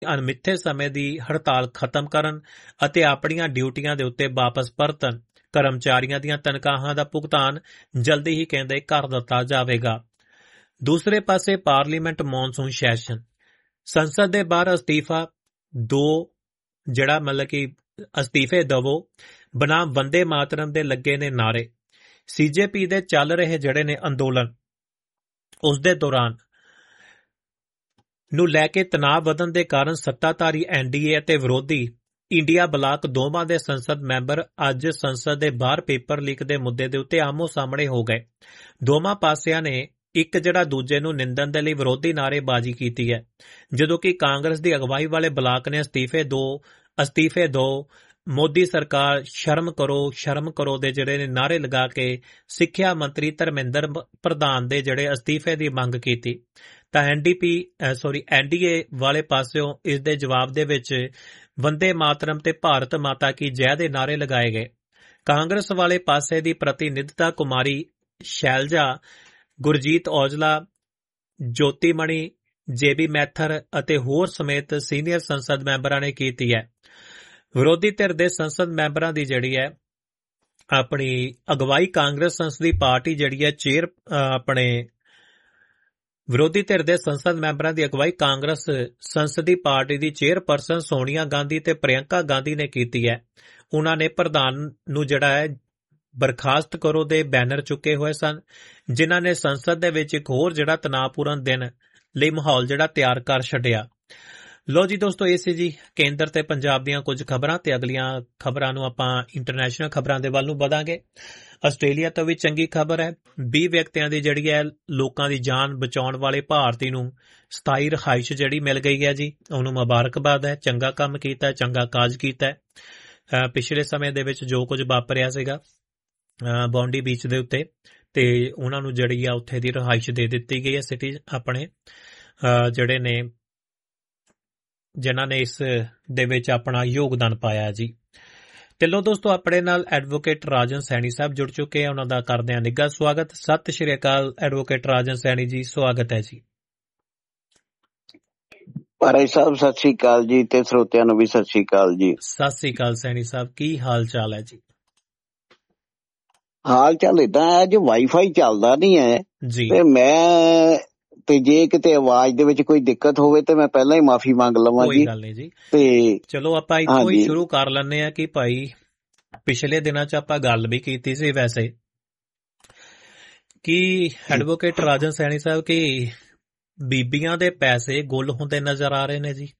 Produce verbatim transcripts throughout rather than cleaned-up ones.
ਅਣਮਿੱਥੇ ਸਮੇਂ ਦੀ ਹੜਤਾਲ ਖਤਮ ਕਰਨ ਅਤੇ ਆਪਣੀਆਂ ਡਿਊਟੀਆਂ ਦੇ ਉੱਤੇ ਵਾਪਸ ਪਰਤਣ। ਕਰਮਚਾਰੀਆਂ ਦੀਆਂ ਤਨਖਾਹਾਂ ਦਾ ਭੁਗਤਾਨ ਜਲਦੀ ਹੀ ਕਹਿੰਦੇ ਕਰ ਦਿੱਤਾ ਜਾਵੇਗਾ। ਦੂਸਰੇ ਪਾਸੇ ਪਾਰਲੀਮੈਂਟ ਮੌਨਸੂਨ ਸੈਸ਼ਨ, ਸੰਸਦ ਦੇ ਬਾਹਰ ਅਸਤੀਫਾ ਦੋ ਜਿਹੜਾ ਮਤਲਬ ਕਿ ਅਸਤੀਫੇ ਦਵੋ ਬਨਾਮ ਵੰਦੇ ਮਾਤਰਮ ਦੇ ਲੱਗੇ ਨੇ ਨਾਰੇ। ਸੀਜੇਪੀ ਦੇ ਚੱਲ ਰਹੇ ਜਿਹੜੇ ਨੇ ਅੰਦੋਲਨ, ਉਸ ਦੇ ਦੌਰਾਨ ਨੂੰ ਲੈ ਕੇ ਤਣਾਅ ਵਧਣ ਦੇ ਕਾਰਨ ਸੱਤਾਧਾਰੀ ਐਨਡੀਏ ਅਤੇ ਵਿਰੋਧੀ ਇੰਡੀਆ ਬਲਾਕ ਦੋਵਾਂ ਦੇ ਸੰਸਦ ਮੈਂਬਰ ਅੱਜ ਸੰਸਦ ਦੇ ਬਾਹਰ ਪੇਪਰ ਲੀਕ ਦੇ ਮੁੱਦੇ ਦੇ ਉੱਤੇ ਆਮੋ ਸਾਹਮਣੇ ਹੋ ਗਏ। ਦੋਵਾਂ ਪਾਸਿਆਂ ਨੇ ਇੱਕ ਜਿਹੜਾ ਦੂਜੇ ਨੂੰ ਨਿੰਦਣ ਦੇ ਲਈ ਵਿਰੋਧੀ ਨਾਅਰੇਬਾਜ਼ੀ ਕੀਤੀ ਹੈ, ਜਦੋਂ ਕਿ ਕਾਂਗਰਸ ਦੀ ਅਗਵਾਈ ਵਾਲੇ ਬਲਾਕ ਨੇ ਅਸਤੀਫੇ ਦੋ ਅਸਤੀਫੇ ਦੋ ਮੋਦੀ ਸਰਕਾਰ ਸ਼ਰਮ ਕਰੋ ਸ਼ਰਮ ਕਰੋ ਦੇ ਜਿਹੜੇ ਨੇ ਨਾਅਰੇ ਲਗਾ ਕੇ ਸਿੱਖਿਆ ਮੰਤਰੀ ਧਰਮਿੰਦਰ ਪ੍ਰਧਾਨ ਦੇ ਜਿਹੜੇ ਅਸਤੀਫੇ ਦੀ ਮੰਗ ਕੀਤੀ। ਤਾਂ ਐਨਡੀਪੀ ਸੌਰੀ ਐਨਡੀਏ ਵਾਲੇ ਪਾਸਿਓਂ ਇਸ ਦੇ ਜਵਾਬ ਦੇ ਵਿੱਚ ਵੰਦੇ ਮਾਤਰਮ ਤੇ ਭਾਰਤ ਮਾਤਾ ਕੀ ਜੈ ਦੇ ਨਾਅਰੇ ਲਗਾਏ ਗਏ। ਕਾਂਗਰਸ ਵਾਲੇ ਪਾਸੇ ਦੀ ਪ੍ਰਤੀਨਿਧਤਾ ਕੁਮਾਰੀ ਸ਼ੈਲਜਾ, ਗੁਰਜੀਤ ਔਜਲਾ, ਜੋਤੀਮਣੀ, ਜੇਬੀ ਮੈਥਰ ਅਤੇ ਹੋਰ ਸਮੇਤ ਸੀਨੀਅਰ ਸੰਸਦ ਮੈਂਬਰਾਂ ਨੇ ਕੀਤੀ ਹੈ। ਵਿਰੋਧੀ ਧਿਰ ਦੇ ਸੰਸਦ ਮੈਂਬਰਾਂ ਦੀ ਜਿਹੜੀ ਹੈ ਆਪਣੀ ਅਗਵਾਈ ਕਾਂਗਰਸ ਸੰਸਦੀ ਪਾਰਟੀ ਜਿਹੜੀ ਹੈ ਚੇਅਰ ਆਪਣੇ ਵਿਰੋਧੀ ਧਿਰ ਦੇ ਸੰਸਦ ਮੈਂਬਰਾਂ ਦੀ ਅਗਵਾਈ ਕਾਂਗਰਸ ਸੰਸਦੀ ਪਾਰਟੀ ਦੀ ਚੇਅਰਪਰਸਨ ਸੋਨੀਆ ਗਾਂਧੀ ਤੇ ਪ੍ਰਿਯੰਕਾ ਗਾਂਧੀ ਨੇ ਕੀਤੀ ਹੈ। ਉਹਨਾਂ ਨੇ ਪ੍ਰਧਾਨ ਨੂੰ ਜਿਹੜਾ ਹੈ ਬਰਖਾਸਤ ਕਰੋ ਦੇ ਬੈਨਰ ਚੁੱਕੇ ਹੋਏ ਸਨ, ਜਿਨ੍ਹਾਂ ਨੇ ਸੰਸਦ ਦੇ ਵਿੱਚ ਇੱਕ ਹੋਰ ਜਿਹੜਾ ਤਣਾਅਪੂਰਨ ਦਿਨ ਲਈ ਮਾਹੌਲ ਜਿਹੜਾ ਤਿਆਰ ਕਰ ਛੱਡਿਆ। ਲੋ ਜੀ ਦੋਸਤੋ, ਇਹ ਸੀ ਜੀ ਕੇਂਦਰ ਤੇ ਪੰਜਾਬ ਦੀਆਂ ਕੁਝ ਖਬਰਾਂ, ਤੇ ਅਗਲੀਆਂ ਖਬਰਾਂ ਨੂੰ ਆਪਾਂ ਇੰਟਰਨੈਸ਼ਨਲ ਖਬਰਾਂ ਦੇ ਵੱਲ ਨੂੰ ਵਧਾਂਗੇ। ਆਸਟ੍ਰੇਲੀਆ ਤੋਂ ਵੀ ਚੰਗੀ ਖਬਰ ਹੈ। ਵੀਹ ਵਿਅਕਤੀਆਂ ਦੀ ਜਿਹੜੀ ਹੈ ਲੋਕਾਂ ਦੀ ਜਾਨ ਬਚਾਉਣ ਵਾਲੇ ਭਾਰਤੀ ਨੂੰ ਸਥਾਈ ਰਿਹਾਇਸ਼ ਜਿਹੜੀ ਮਿਲ ਗਈ ਹੈ ਜੀ, ਉਹਨੂੰ ਮੁਬਾਰਕਬਾਦ ਹੈ। ਚੰਗਾ ਕੰਮ ਕੀਤਾ, ਚੰਗਾ ਕਾਜ ਕੀਤਾ ਹੈ। ਪਿਛਲੇ ਸਮੇਂ ਦੇ ਵਿੱਚ ਜੋ ਕੁਝ ਵਾਪਰਿਆ ਸੀਗਾ ਬੌਂਡੀ ਬੀਚ ਦੇ ਉੱਤੇ, ਤੇ ਉਹਨਾਂ ਨੂੰ ਜਿਹੜੀ ਆ ਉੱਥੇ ਦੀ ਰਿਹਾਇਸ਼ ਦੇ ਦਿੱਤੀ ਗਈ ਹੈ। ਸਿਟੀ ਆਪਣੇ ਜਿਹੜੇ ਨੇ ਜਿਨ੍ਹਾਂ ਨੇ ਇਸ ਦੇ ਵਿੱਚ ਆਪਣਾ ਯੋਗਦਾਨ ਪਾਇਆ ਜੀ। ਤੇ ਲੋ ਦੋਸਤੋ, ਆਪਣੇ ਨਾਲ ਐਡਵੋਕੇਟ ਰਾਜਨ ਸੈਣੀ ਸਾਹਿਬ ਜੁੜ ਚੁੱਕੇ ਆ, ਉਹਨਾਂ ਦਾ ਕਰਦੇ ਹਾਂ ਨਿੱਘਾ ਸਵਾਗਤ। ਸਤਿ ਸ਼੍ਰੀ ਅਕਾਲ ਐਡਵੋਕੇਟ ਰਾਜਨ ਸੈਣੀ ਜੀ, ਸਵਾਗਤ ਹੈ ਜੀ। ਭਾਈ ਸਾਹਿਬ ਸਤਿ ਸ਼੍ਰੀ ਅਕਾਲ ਜੀ, ਤੇ ਸਰੋਤਿਆਂ ਨੂੰ ਵੀ ਸਤਿ ਸ਼੍ਰੀ ਅਕਾਲ ਜੀ। ਸਤਿ ਸ਼੍ਰੀ ਅਕਾਲ ਸੈਣੀ ਸਾਹਿਬ, ਕੀ ਹਾਲ ਚਾਲ ਹੈ ਜੀ? ਹਾਲ ਚਾਲ ਏਦਾਂ ਹੈ, ਅੱਜ ਵਾਈਫਾਈ ਚੱਲਦਾ ਨਹੀਂ ਹੈ ਜੀ, ਤੇ ਮੈਂ ਤੇ ਜੇ ਕਿਤੇ ਆਵਾਜ਼ ਦੇ ਵਿੱਚ ਕੋਈ ਦਿੱਕਤ ਹੋਵੇ ਤੇ ਮੈਂ ਪਹਿਲਾਂ ਹੀ ਮਾਫੀ ਮੰਗ ਲਵਾਂ ਜੀ। ਕੋਈ ਗੱਲ ਨਹੀਂ ਜੀ। ਤੇ ਚਲੋ ਆਪਾਂ ਇੱਥੋਂ ਹੀ ਸ਼ੁਰੂ ਕਰ ਲੈਂਦੇ ਆ ਕਿ ਭਾਈ ਪਿਛਲੇ ਦਿਨਾਂ 'ਚ ਆਪਾਂ ਗੱਲ ਵੀ ਕੀਤੀ ਸੀ ਵੈਸੇ ਕਿ ਐਡਵੋਕੇਟ ਰਾਜਨ ਸੈਣੀ ਸਾਹਿਬ ਕਿ ਬੀਬੀਆਂ ਦੇ ਪੈਸੇ ਗੁੱਲ ਹੁੰਦੇ ਨਜ਼ਰ ਆ ਰਹੇ ਨੇ ਜੀ।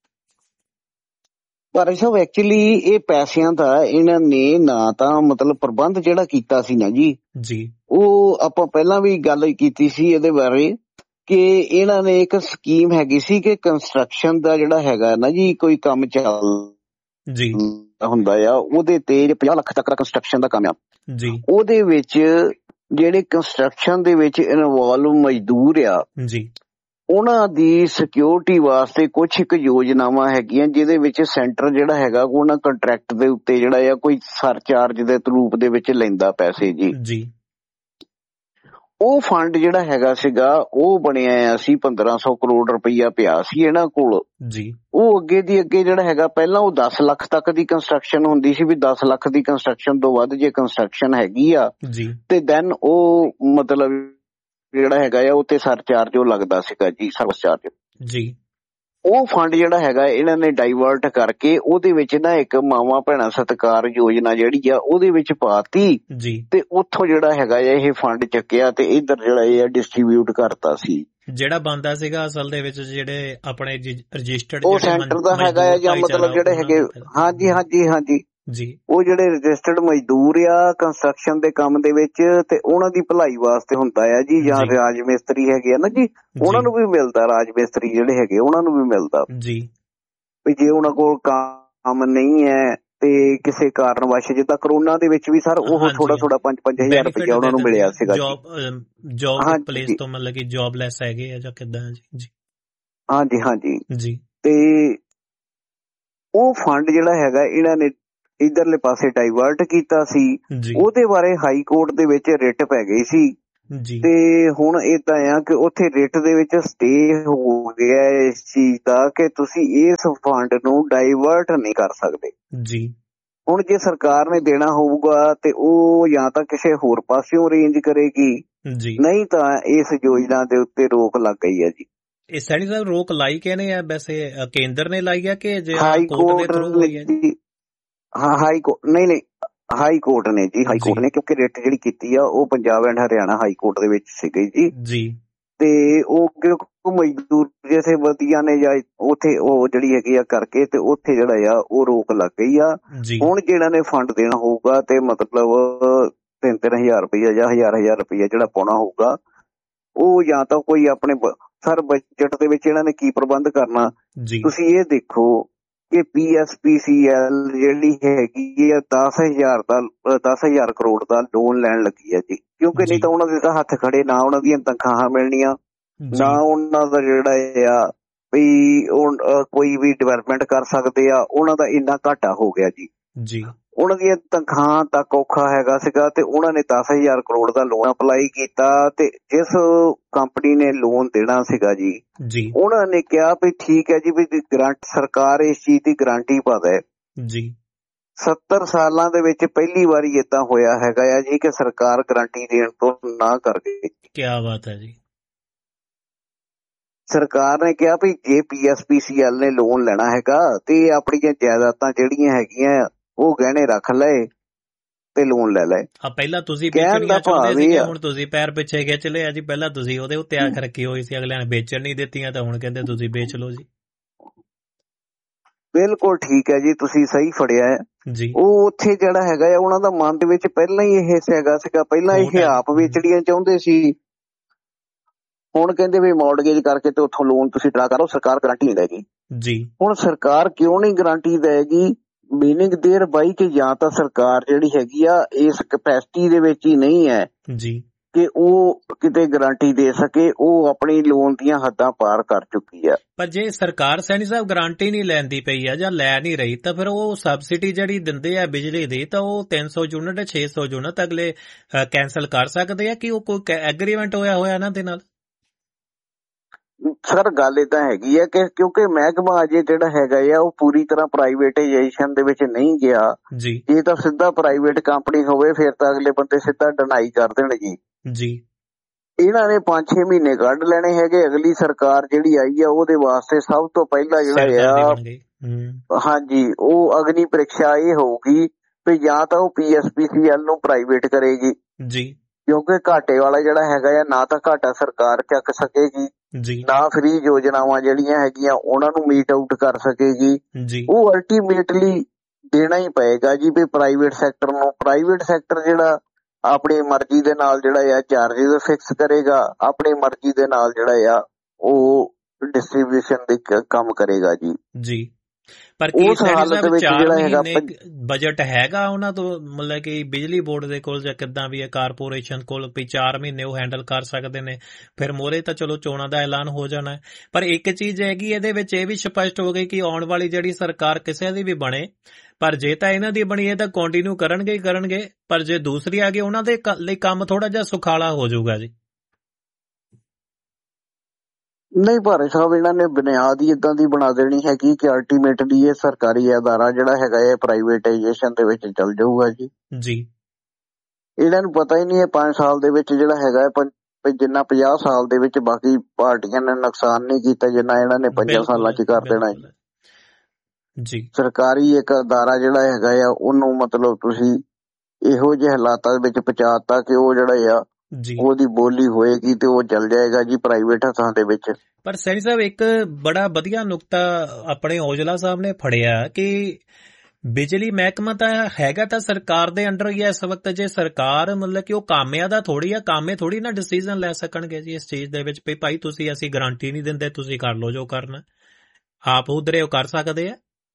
ਪਰ ਸਾਹਿਬ ਐਕਚੁਅਲੀ ਇਹ ਪੈਸਿਆਂ ਦਾ ਇਹਨਾਂ ਨੇ ਨਾ ਤਾਂ ਮਤਲਬ ਪ੍ਰਬੰਧ ਜਿਹੜਾ ਕੀਤਾ ਸੀ ਨਾ ਜੀ ਜੀ ਉਹ ਆਪਾਂ ਪਹਿਲਾਂ ਵੀ ਗੱਲ ਕੀਤੀ ਸੀ ਇਹਦੇ ਬਾਰੇ ਕਿ ਇਹਨਾਂ ਨੇ ਇੱਕ ਸਕੀਮ ਹੈਗੀ ਸੀ ਕਿ ਕੰਸਟਰਕਸ਼ਨ ਦਾ ਜਿਹੜਾ ਹੈਗਾ ਨਾ ਜੀ ਕੋਈ ਕੰਮ ਚੱਲ ਜੀ ਹੁੰਦਾ ਆ, ਉਹਦੇ ਤੇ ਪੰਜਾਹ ਲੱਖ ਤੱਕ ਦਾ ਕੰਸਟਰਕਸ਼ਨ ਦਾ ਕੰਮ ਆ ਜੀ, ਉਹਦੇ ਵਿੱਚ ਜਿਹੜੇ ਕੰਸਟਰਕਸ਼ਨ ਦੇ ਵਿੱਚ ਇਨਵੋਲਵ ਮਜ਼ਦੂਰ ਆ ਜੀ, ਉਹਨਾਂ ਦੀ ਸਿਕਿਉਰਿਟੀ ਵਾਸਤੇ ਕੁਛ ਇੱਕ ਯੋਜਨਾਵਾਂ ਹੈਗੀਆਂ ਜਿਹਦੇ ਵਿੱਚ ਸੈਂਟਰ ਜਿਹੜਾ ਹੈਗਾ ਉਹਨਾਂ ਕੰਟਰੈਕਟ ਦੇ ਉੱਤੇ ਜਿਹੜਾ ਆ ਕੋਈ ਸਰਚਾਰਜ ਦੇ ਰੂਪ ਦੇ ਵਿੱਚ ਲੈਂਦਾ ਪੈਸੇ ਜੀ ਜੀ। ਉਹ ਫੰਡ ਜਿਹੜਾ ਹੈਗਾ ਸੀਗਾ ਉਹ ਬਣਿਆ ਸੀ ਪੰਦਰਾਂ ਸੌ ਕਰੋੜ ਰੁਪਈਆ ਪਿਆ ਸੀ ਇਹਨਾਂ ਕੋਲ ਜੀ। ਉਹ ਅੱਗੇ ਦੀ ਅੱਗੇ ਜਿਹੜਾ ਹੈਗਾ ਪਹਿਲਾਂ ਉਹ ਦਸ ਲੱਖ ਤੱਕ ਦੀ ਕੰਸਟਰਕਸ਼ਨ ਹੁੰਦੀ ਸੀ ਵੀ ਦਸ ਲੱਖ ਦੀ ਕੰਸਟਰਕਸ਼ਨ ਤੋਂ ਵੱਧ ਜੇ ਕੰਸਟਰਕਸ਼ਨ ਹੈਗੀ ਆ ਜੀ ਤੇ ਦੈਨ ਉਹ ਮਤਲਬ ਜਿਹੜਾ ਹੈਗਾ ਆ ਉਹ ਤੇ ਸਰਚਾਰਜ ਉਹ ਲੱਗਦਾ ਸੀਗਾ ਜੀ, ਸਰਵਿਸ ਚਾਰਜ ਜੀ। ਉਹ ਫੰਡ ਜਿਹੜਾ ਹੈਗਾ ਇਹਨਾਂ ਨੇ ਡਾਈਵਰਟ ਕਰਕੇ ਉਹਦੇ ਵਿੱਚ ਨਾ ਇੱਕ ਮਾਵਾਂ ਭੈਣਾਂ ਸਤਿਕਾਰ ਯੋਜਨਾ ਜਿਹੜੀ ਆ ਉਹਦੇ ਵਿੱਚ ਪਾਤੀ ਜੀ, ਤੇ ਉੱਥੋਂ ਜਿਹੜਾ ਹੈਗਾ ਇਹ ਫੰਡ ਚੱਕਿਆ ਤੇ ਇੱਧਰ ਜਿਹੜਾ ਇਹ ਡਿਸਟ੍ਰੀਬਿਊਟ ਕਰਤਾ ਸੀ। ਜਿਹੜਾ ਬੰਦਾ ਸੀਗਾ ਅਸਲ ਦੇ ਵਿੱਚ ਜਿਹੜੇ ਆਪਣੇ ਰਜਿਸਟਰਡ ਉਹ ਸੈਂਟਰ ਦਾ ਹੈਗਾ ਜਾਂ ਮਤਲਬ ਜਿਹੜੇ ਹੈਗੇ ਹਾਂਜੀ ਹਾਂਜੀ ਹਾਂਜੀ ਜੀ, ਉਹ ਜਿਹੜੇ ਰਜਿਸਟਰਡ ਮਜ਼ਦੂਰ ਆ ਕੰਸਟਰਕਸ਼ਨ ਦੇ ਕੰਮ ਦੇ ਵਿੱਚ ਤੇ ਉਹਨਾਂ ਦੀ ਭਲਾਈ ਵਾਸਤੇ ਹੁੰਦਾ ਆ ਜੀ, ਜਾਂ ਰਾਜ ਮਿਸਤਰੀ ਹੈਗੇ ਆ ਨਾ ਜੀ ਉਹਨਾਂ ਨੂੰ ਵੀ ਮਿਲਦਾ, ਰਾਜ ਮਿਸਤਰੀ ਜਿਹੜੇ ਹੈਗੇ ਉਹਨਾਂ ਨੂੰ ਵੀ ਮਿਲਦਾ ਜੀ। ਵੀ ਜੇ ਉਹਨਾਂ ਕੋਲ ਕੰਮ ਨਹੀਂ ਹੈ ਤੇ ਕਿਸੇ ਕਾਰਨ ਵਸ਼ ਜਿੱਦਾਂ ਕਰੋਨਾ ਦੇ ਵਿੱਚ ਵੀ ਸਰ ਉਹ ਥੋੜਾ ਥੋੜਾ ਪੰਜ ਪੰਜ ਹਜ਼ਾਰ ਰੁਪਇਆ ਉਹਨਾਂ ਨੂੰ ਮਿਲਿਆ ਸੀਗਾ ਜੋਬ ਪਲੇਸ ਤੋਂ, ਮਤਲਬ ਕਿ ਜੋਬ ਲੈਸ ਹੈਗੇ ਆ ਜਾਂ ਕਿੱਦਾਂ ਜੀ? ਹਾਂਜੀ ਹਾਂਜੀ ਜੀ। ਤੇ ਉਹ ਫੰਡ ਜਿਹੜਾ ਹੈਗਾ ਇਹਨਾਂ ਨੇ ਇਧਰਲੇ ਪਾਸੇ ਡਾਈਵਰਟ ਕੀਤਾ ਸੀ, ਉਹਦੇ ਬਾਰੇ ਹਾਈ ਕੋਰਟ ਦੇ ਵਿੱਚ ਰਿਟ ਪੈ ਗਈ ਸੀ ਤੇ ਹੁਣ ਏਦਾਂ ਆ ਕਿ ਉੱਥੇ ਰਿਟ ਦੇ ਵਿੱਚ ਸਟੇ ਹੋ ਗਿਆ ਇਸ ਚੀਜ਼ ਦਾ ਕਿ ਤੁਸੀਂ ਇਸ ਫੰਡ ਨੂੰ ਡਾਈਵਰਟ ਨਹੀਂ ਕਰ ਸਕਦੇ ਜੀ। ਹੁਣ ਜੇ ਸਰਕਾਰ ਨੇ ਦੇਣਾ ਹੋਊਗਾ ਤੇ ਉਹ ਜਾਂ ਤਾਂ ਕਿਸੇ ਹੋਰ ਪਾਸਿਓਂ ਅਰੇਂਜ ਕਰੇਗੀ, ਨਹੀਂ ਤਾਂ ਇਸ ਯੋਜਨਾ ਦੇ ਉੱਤੇ ਰੋਕ ਲੱਗ ਗਈ ਹੈ ਜੀ। ਇਹ ਸੈਣੀ ਸਾਹਿਬ ਰੋਕ ਲਾਈ ਕਿਹਨੇ ਆ ਵੈਸੇ, ਕੇਂਦਰ ਨੇ ਲਾਈ ਆ ਕਿ ਹਾਈ ਕੋਰਟ ਨੇ? ਹਾਂ ਹਾਈ ਕੋਰਟ ਨਹੀਂ ਨਹੀਂ ਹਾਈ ਕੋਰਟ ਨੇ ਜੀ, ਹਾਈ ਕੋਰਟ ਨੇ, ਕਿਉਂਕਿ ਰਿਟ ਜਿਹੜੀ ਕੀਤੀ ਆ ਉਹ Punjab and Haryana high court ਦੇ ਵਿੱਚ ਸੀਗੀ ਜੀ ਜੀ ਤੇ ਉਹ ਕਿਉਂਕਿ ਮਜ਼ਦੂਰ ਜਥੇਬੰਦੀਆਂ ਨੇ ਜਾਂ ਉੱਥੇ ਉਹ ਜਿਹੜੀ ਹੈਗੀ ਆ ਕਰਕੇ ਤੇ ਉੱਥੇ ਜਿਹੜਾ ਆ ਉਹ ਰੋਕ ਲੱਗ ਗਈ ਆ। ਹੁਣ ਜਿਹੜਾ ਨੇ ਫੰਡ ਦੇਣਾ ਹੋਊਗਾ ਤੇ ਮਤਲਬ ਤਿੰਨ ਤਿੰਨ ਹਜ਼ਾਰ ਰੁਪਈਆ ਜਾਂ ਹਜ਼ਾਰ ਹਜ਼ਾਰ ਰੁਪਈਆ ਜਿਹੜਾ ਪਾਉਣਾ ਹੋਊਗਾ, ਉਹ ਜਾਂ ਤਾਂ ਕੋਈ ਆਪਣੇ ਸਰ ਬਜਟ ਦੇ ਵਿੱਚ ਇਹਨਾਂ ਨੇ ਕੀ ਪ੍ਰਬੰਧ ਕਰਨਾ। ਤੁਸੀਂ ਇਹ ਦੇਖੋ ਕਿ ਪੀ ਐਸ ਪੀ ਸੀ ਐਲ ਜਿਹੜੀ ਹੈਗੀ ਆ ਦਸ ਹਜ਼ਾਰ ਦਾ ਦਸ ਹਜ਼ਾਰ ਕਰੋੜ ਦਾ ਲੋਨ ਲੈਣ ਲੱਗੀ ਆ ਜੀ, ਕਿਉਂਕਿ ਨਹੀਂ ਤਾਂ ਉਹਨਾਂ ਦੇ ਤਾਂ ਹੱਥ ਖੜੇ, ਨਾ ਉਹਨਾਂ ਦੀਆਂ ਤਨਖਾਹਾਂ ਮਿਲਣੀਆਂ, ਨਾ ਉਹਨਾਂ ਦਾ ਜਿਹੜਾ ਆ ਵੀ ਕੋਈ ਵੀ ਡਿਵੈਲਪਮੈਂਟ ਕਰ ਸਕਦੇ ਆ। ਉਹਨਾਂ ਦਾ ਇੰਨਾ ਘਾਟਾ ਹੋ ਗਿਆ ਜੀ ਜੀ ਉਹਨਾਂ ਦੀਆਂ ਤਨਖਾਹਾਂ ਤੱਕ ਔਖਾ ਹੈਗਾ ਸੀਗਾ ਤੇ ਉਹਨਾਂ ਨੇ ਦਸ ਹਜ਼ਾਰ ਕਰੋੜ ਦਾ ਲੋਨ ਅਪਲਾਈ ਕੀਤਾ ਤੇ ਜਿਸ ਕੰਪਨੀ ਨੇ ਲੋਨ ਦੇਣਾ ਸੀਗਾ ਜੀ ਜੀ ਉਹਨਾਂ ਨੇ ਕਿਹਾ ਵੀ ਠੀਕ ਹੈ ਜੀ ਵੀ ਗਰੰਟ ਸਰਕਾਰ ਇਸ ਚੀਜ਼ ਦੀ ਗਰੰਟੀ ਪਾਵੇ ਜੀ। ਸੱਤਰ ਸਾਲਾਂ ਦੇ ਵਿੱਚ ਪਹਿਲੀ ਵਾਰੀ ਏਦਾਂ ਹੋਇਆ ਹੈਗਾ ਆ ਜੀ ਕਿ ਸਰਕਾਰ ਗਰੰਟੀ ਦੇਣ ਤੋਂ ਨਾ ਕਰ ਗਈ। ਕੀ ਬਾਤ ਹੈ ਜੀ। ਸਰਕਾਰ ਨੇ ਕਿਹਾ ਵੀ ਜੇ ਪੀ ਐਸ ਪੀ ਸੀ ਐਲ ਨੇ ਲੋਨ ਲੈਣਾ ਹੈਗਾ ਤੇ ਆਪਣੀਆਂ ਜਾਇਦਾਦਾਂ ਜਿਹੜੀਆਂ ਹੈਗੀਆਂ ਉਹ ਗਹਿਣੇ ਰੱਖ ਲਏ ਤੇ ਲੋਨ ਲੈ ਲਏ। ਆ ਪਹਿਲਾਂ ਤੁਸੀਂ ਵੇਚਣੀਆਂ ਚਾਹੁੰਦੇ ਸੀਗੇ, ਹੁਣ ਤੁਸੀਂ ਪੈਰ ਪਿੱਛੇ ਖਿੱਚ ਲਿਆ ਜੀ। ਪਹਿਲਾਂ ਤੁਸੀਂ ਉਹਦੇ ਉੱਤੇ ਅੱਖ ਰੱਖੀ ਹੋਈ ਸੀ, ਅਗਲਿਆਂ ਨੇ ਵੇਚਣ ਨਹੀਂ ਦਿੱਤੀਆਂ ਤਾਂ ਹੁਣ ਕਹਿੰਦੇ ਤੁਸੀਂ ਵੇਚ ਲਓ ਜੀ। ਬਿਲਕੁਲ ਠੀਕ ਹੈ ਜੀ, ਤੁਸੀਂ ਸਹੀ ਫੜਿਆ ਹੈ ਜੀ। ਉਹ ਉੱਥੇ ਜਿਹੜਾ ਹੈਗਾ ਆ ਉਹਨਾਂ ਦਾ ਮਨ ਦੇ ਵਿੱਚ ਪਹਿਲਾਂ ਹੀ ਇਹ ਹੈਗਾ ਸੀਗਾ, ਪਹਿਲਾਂ ਇਹ ਆਪ ਵੇਚਣੀਆਂ ਚਾਹੁੰਦੇ ਸੀ। ਹੁਣ ਕਹਿੰਦੇ ਵੀ ਮੌਰਗੇਜ ਕਰਕੇ ਤੇ ਉੱਥੋਂ ਲੋਨ ਤੁਸੀਂ ਡਰਾ ਕਰੋ, ਸਰਕਾਰ ਗਰੰਟੀ ਨਹੀਂ ਦੇਗੀ ਜੀ। ਹੁਣ ਸਰਕਾਰ ਕਿਉਂ ਨਹੀਂ ਗਰੰਟੀ ਦੇਗੀ? ਮੀਨਿੰਗ ਦੇਅਰ ਬਾਈ ਕਿ ਜਾਂ ਤਾਂ ਸਰਕਾਰ ਜਿਹੜੀ ਹੈਗੀ ਆ ਇਸ ਕਪੈਸਿਟੀ ਦੇ ਵਿੱਚ ਹੀ ਨਹੀਂ ਹੈ ਜੀ ਕਿ ਉਹ ਕਿਤੇ ਗਰੰਟੀ ਦੇ ਸਕੇ, ਉਹ ਆਪਣੀ ਲੋਨ ਦੀਆਂ ਹੱਦਾਂ ਪਾਰ ਕਰ ਚੁੱਕੀ ਆ। ਪਰ ਜੇ ਸਰਕਾਰ ਸੈਣੀ ਸਾਹਿਬ ਗਰੰਟੀ ਨਹੀਂ ਲੈਂਦੀ ਪਈ ਆ ਜਾਂ ਲੈ ਨਹੀਂ ਰਹੀ ਤਾਂ ਫਿਰ ਉਹ ਸਬਸਿਡੀ ਜਿਹੜੀ ਦਿੰਦੇ ਆ ਬਿਜਲੀ ਦੀ ਤਾਂ ਉਹ ਤਿੰਨ ਸੌ ਯੂਨਿਟ ਛੇ ਸੌ ਯੂਨਿਟ ਅਗਲੇ ਕੈਂਸਲ ਕਰ ਸਕਦੇ ਆ ਕਿ ਉਹ ਕੋਈ ਐਗਰੀਮੈਂਟ ਹੋਇਆ ਹੋਇਆ ਇਹਨਾਂ ਦੇ ਨਾਲ? ਸਰ ਗੱਲ ਏਦਾਂ ਹੈਗੀ ਹੈ ਕਿ ਕਿਉਂਕਿ ਮਹਿਕਮਾ ਅਜੇ ਜਿਹੜਾ ਹੈਗਾ ਆ ਉਹ ਪੂਰੀ ਤਰ੍ਹਾਂ ਪ੍ਰਾਈਵੇਟਾਈਜੇਸ਼ਨ ਦੇ ਵਿੱਚ ਨਹੀਂ ਗਿਆ ਜੀ। ਇਹ ਤਾਂ ਸਿੱਧਾ ਪ੍ਰਾਈਵੇਟ ਕੰਪਨੀ ਹੋਵੇ ਫਿਰ ਤਾਂ ਅਗਲੇ ਬੰਦੇ ਸਿੱਧਾ ਡਿਨਾਈ ਕਰ ਦੇਣਗੇ ਜੀ। ਇਹਨਾਂ ਨੇ ਪੰਜ ਛੇ ਮਹੀਨੇ ਕੱਢ ਲੈਣੇ ਹੈਗੇ। ਅਗਲੀ ਸਰਕਾਰ ਜਿਹੜੀ ਆਈ ਆ ਉਹਦੇ ਵਾਸਤੇ ਸਭ ਤੋਂ ਪਹਿਲਾਂ ਜਿਹੜਾ ਆ ਹਾਂਜੀ ਉਹ ਅਗਨੀ ਪ੍ਰੀਖਿਆ ਇਹ ਹੋਊਗੀ ਵੀ ਜਾਂ ਤਾਂ ਉਹ ਪੀ ਐਸ ਪੀ ਸੀ ਐਲ ਨੂੰ ਪ੍ਰਾਈਵੇਟ ਕਰੇਗੀ ਜੀ, ਕਿਉਂਕਿ ਘਾਟੇ ਵਾਲਾ ਜਿਹੜਾ ਹੈਗਾ ਆ ਨਾ ਤਾਂ ਘਾਟਾ ਸਰਕਾਰ ਚੱਕ ਸਕੇਗੀ ਜੀ, ਨਾ ਫ੍ਰੀ ਯੋਜਨਾਵਾਂ ਜਿਹੜੀਆਂ ਹੈਗੀਆਂ ਉਹਨਾਂ ਨੂੰ ਮੀਟ ਆਊਟ ਕਰ ਸਕੇਗੀ ਜੀ। ਉਹ ਅਲਟੀਮੇਟਲੀ ਦੇਣਾ ਹੀ ਪਏਗਾ ਜੀ ਵੀ ਪ੍ਰਾਈਵੇਟ ਸੈਕਟਰ ਨੂੰ। ਪ੍ਰਾਈਵੇਟ ਸੈਕਟਰ ਜਿਹੜਾ ਆਪਣੀ ਮਰਜ਼ੀ ਦੇ ਨਾਲ ਜਿਹੜਾ ਆ ਚਾਰਜਿਸ ਫਿਕਸ ਕਰੇਗਾ, ਆਪਣੀ ਮਰਜ਼ੀ ਦੇ ਨਾਲ ਜਿਹੜਾ ਆ ਉਹ ਡਿਸਟ੍ਰੀਬਿਊਸ਼ਨ ਦੇ ਕੰਮ ਕਰੇਗਾ ਜੀ ਜੀ। ਪਰ ਕੀ ਚਾਰ ਮਹੀਨੇ ਬਜਟ ਹੈਗਾ ਉਹਨਾਂ ਤੋਂ, ਮਤਲਬ ਕਿ ਬਿਜਲੀ ਬੋਰਡ ਦੇ ਕੋਲ ਜਾਂ ਕਿੱਦਾਂ ਵੀ ਹੈ ਕਾਰਪੋਰੇਸ਼ਨ ਕੋਲ ਵੀ ਚਾਰ ਮਹੀਨੇ ਉਹ ਹੈਂਡਲ ਕਰ ਸਕਦੇ ਨੇ? ਫਿਰ ਮੋਰੇ ਤਾਂ ਚਲੋ ਚੋਣਾਂ ਦਾ ਐਲਾਨ ਹੋ ਜਾਣਾ ਹੈ। ਪਰ ਇੱਕ ਚੀਜ਼ ਹੈਗੀ ਇਹਦੇ ਵਿੱਚ ਇਹ ਵੀ ਸਪਸ਼ਟ ਹੋ ਗਈ ਕਿ ਆਉਣ ਵਾਲੀ ਜਿਹੜੀ ਸਰਕਾਰ ਕਿਸੇ ਦੀ ਵੀ ਬਣੇ, ਪਰ ਜੇ ਤਾਂ ਇਹਨਾਂ ਦੀ ਬਣੀ ਇਹ ਤਾਂ ਕੰਟੀਨਿਊ ਕਰਨਗੇ ਹੀ ਕਰਨਗੇ, ਪਰ ਜੇ ਦੂਸਰੀ ਆ ਗਈ ਉਹਨਾਂ ਦੇ ਲਈ ਕੰਮ ਥੋੜਾ ਜਿਹਾ ਸੁਖਾਲਾ ਹੋ ਜਾਊਗਾ ਜੀ। ਨਹੀਂ ਭਾਰਤ ਸਾਹਿਬ, ਇਹਨਾਂ ਨੇ ਬੁਨਿਆਦ ਹੀ ਏਦਾਂ ਦੀ ਬਣਾ ਦੇਣੀ ਹੈਗੀ ਕਿ ਅਲਟੀਮੇਟਲੀ ਇਹ ਸਰਕਾਰੀ ਅਦਾਰਾ ਜਿਹੜਾ ਹੈਗਾ ਇਹ ਪ੍ਰਾਈਵੇਟਾਈਜੇਸ਼ਨ ਦੇ ਵਿੱਚ ਚੱਲ ਜਾਊਗਾ ਜੀ ਜੀ। ਇਹਨਾਂ ਨੂੰ ਪਤਾ ਹੀ ਨਹੀਂ ਹੈ ਪੰਜ ਸਾਲ ਦੇ ਵਿੱਚ ਜਿਹੜਾ ਹੈਗਾ ਜਿੰਨਾ ਪੰਜਾਹ ਸਾਲ ਦੇ ਵਿੱਚ ਬਾਕੀ ਪਾਰਟੀਆਂ ਨੇ ਨੁਕਸਾਨ ਨਹੀਂ ਕੀਤਾ ਜਿੰਨਾ ਇਹਨਾਂ ਨੇ ਪੰਜਾਂ ਸਾਲਾਂ ਚ ਕਰ ਦੇਣਾ ਜੀ। ਸਰਕਾਰੀ ਇੱਕ ਅਦਾਰਾ ਜਿਹੜਾ ਹੈਗਾ ਆ ਉਹਨੂੰ ਮਤਲਬ ਤੁਸੀਂ ਇਹੋ ਜਿਹੇ ਹਾਲਾਤਾਂ ਦੇ ਵਿੱਚ ਪਹੁੰਚਾਤਾ ਕਿ ਉਹ ਜਿਹੜਾ ਆ ਉਹਦੀ ਬੋਲੀ ਹੋਏਗੀ ਤੇ ਉਹ ਚੱਲ ਜਾਏਗਾ ਜੀ ਪ੍ਰਾਈਵੇਟ ਹੱਥਾਂ ਦੇ ਵਿੱਚ। ਪਰ ਸੈਣੀ ਸਾਹਿਬ ਇੱਕ ਬੜਾ ਵਧੀਆ ਨੁਕਤਾ ਆਪਣੇ ਔਜਲਾ ਸਾਹਿਬ ਨੇ ਫੜਿਆ ਕਿ ਬਿਜਲੀ ਮਹਿਕਮਾ ਤਾਂ ਹੈਗਾ ਤਾਂ ਸਰਕਾਰ ਦੇ ਅੰਡਰ ਹੀ ਹੈ ਇਸ ਵਕਤ। ਜੇ ਸਰਕਾਰ ਮਤਲਬ ਕਿ ਉਹ ਕਾਮਿਆਂ ਦਾ ਥੋੜੀ ਆ, ਕਾਮੇ ਥੋੜੀ ਨਾ ਡਿਸੀਜ਼ਨ ਲੈ ਸਕਣਗੇ ਜੀ ਇਸ ਚੀਜ਼ ਦੇ ਵਿੱਚ ਵੀ ਭਾਈ ਤੁਸੀਂ ਅਸੀਂ ਗਰੰਟੀ ਨਹੀਂ ਦਿੰਦੇ, ਤੁਸੀਂ ਕਰ ਲਓ ਜੋ ਕਰਨਾ। ਆਪ ਉਧਰੇ ਉਹ ਕਰ ਸਕਦੇ ਆ।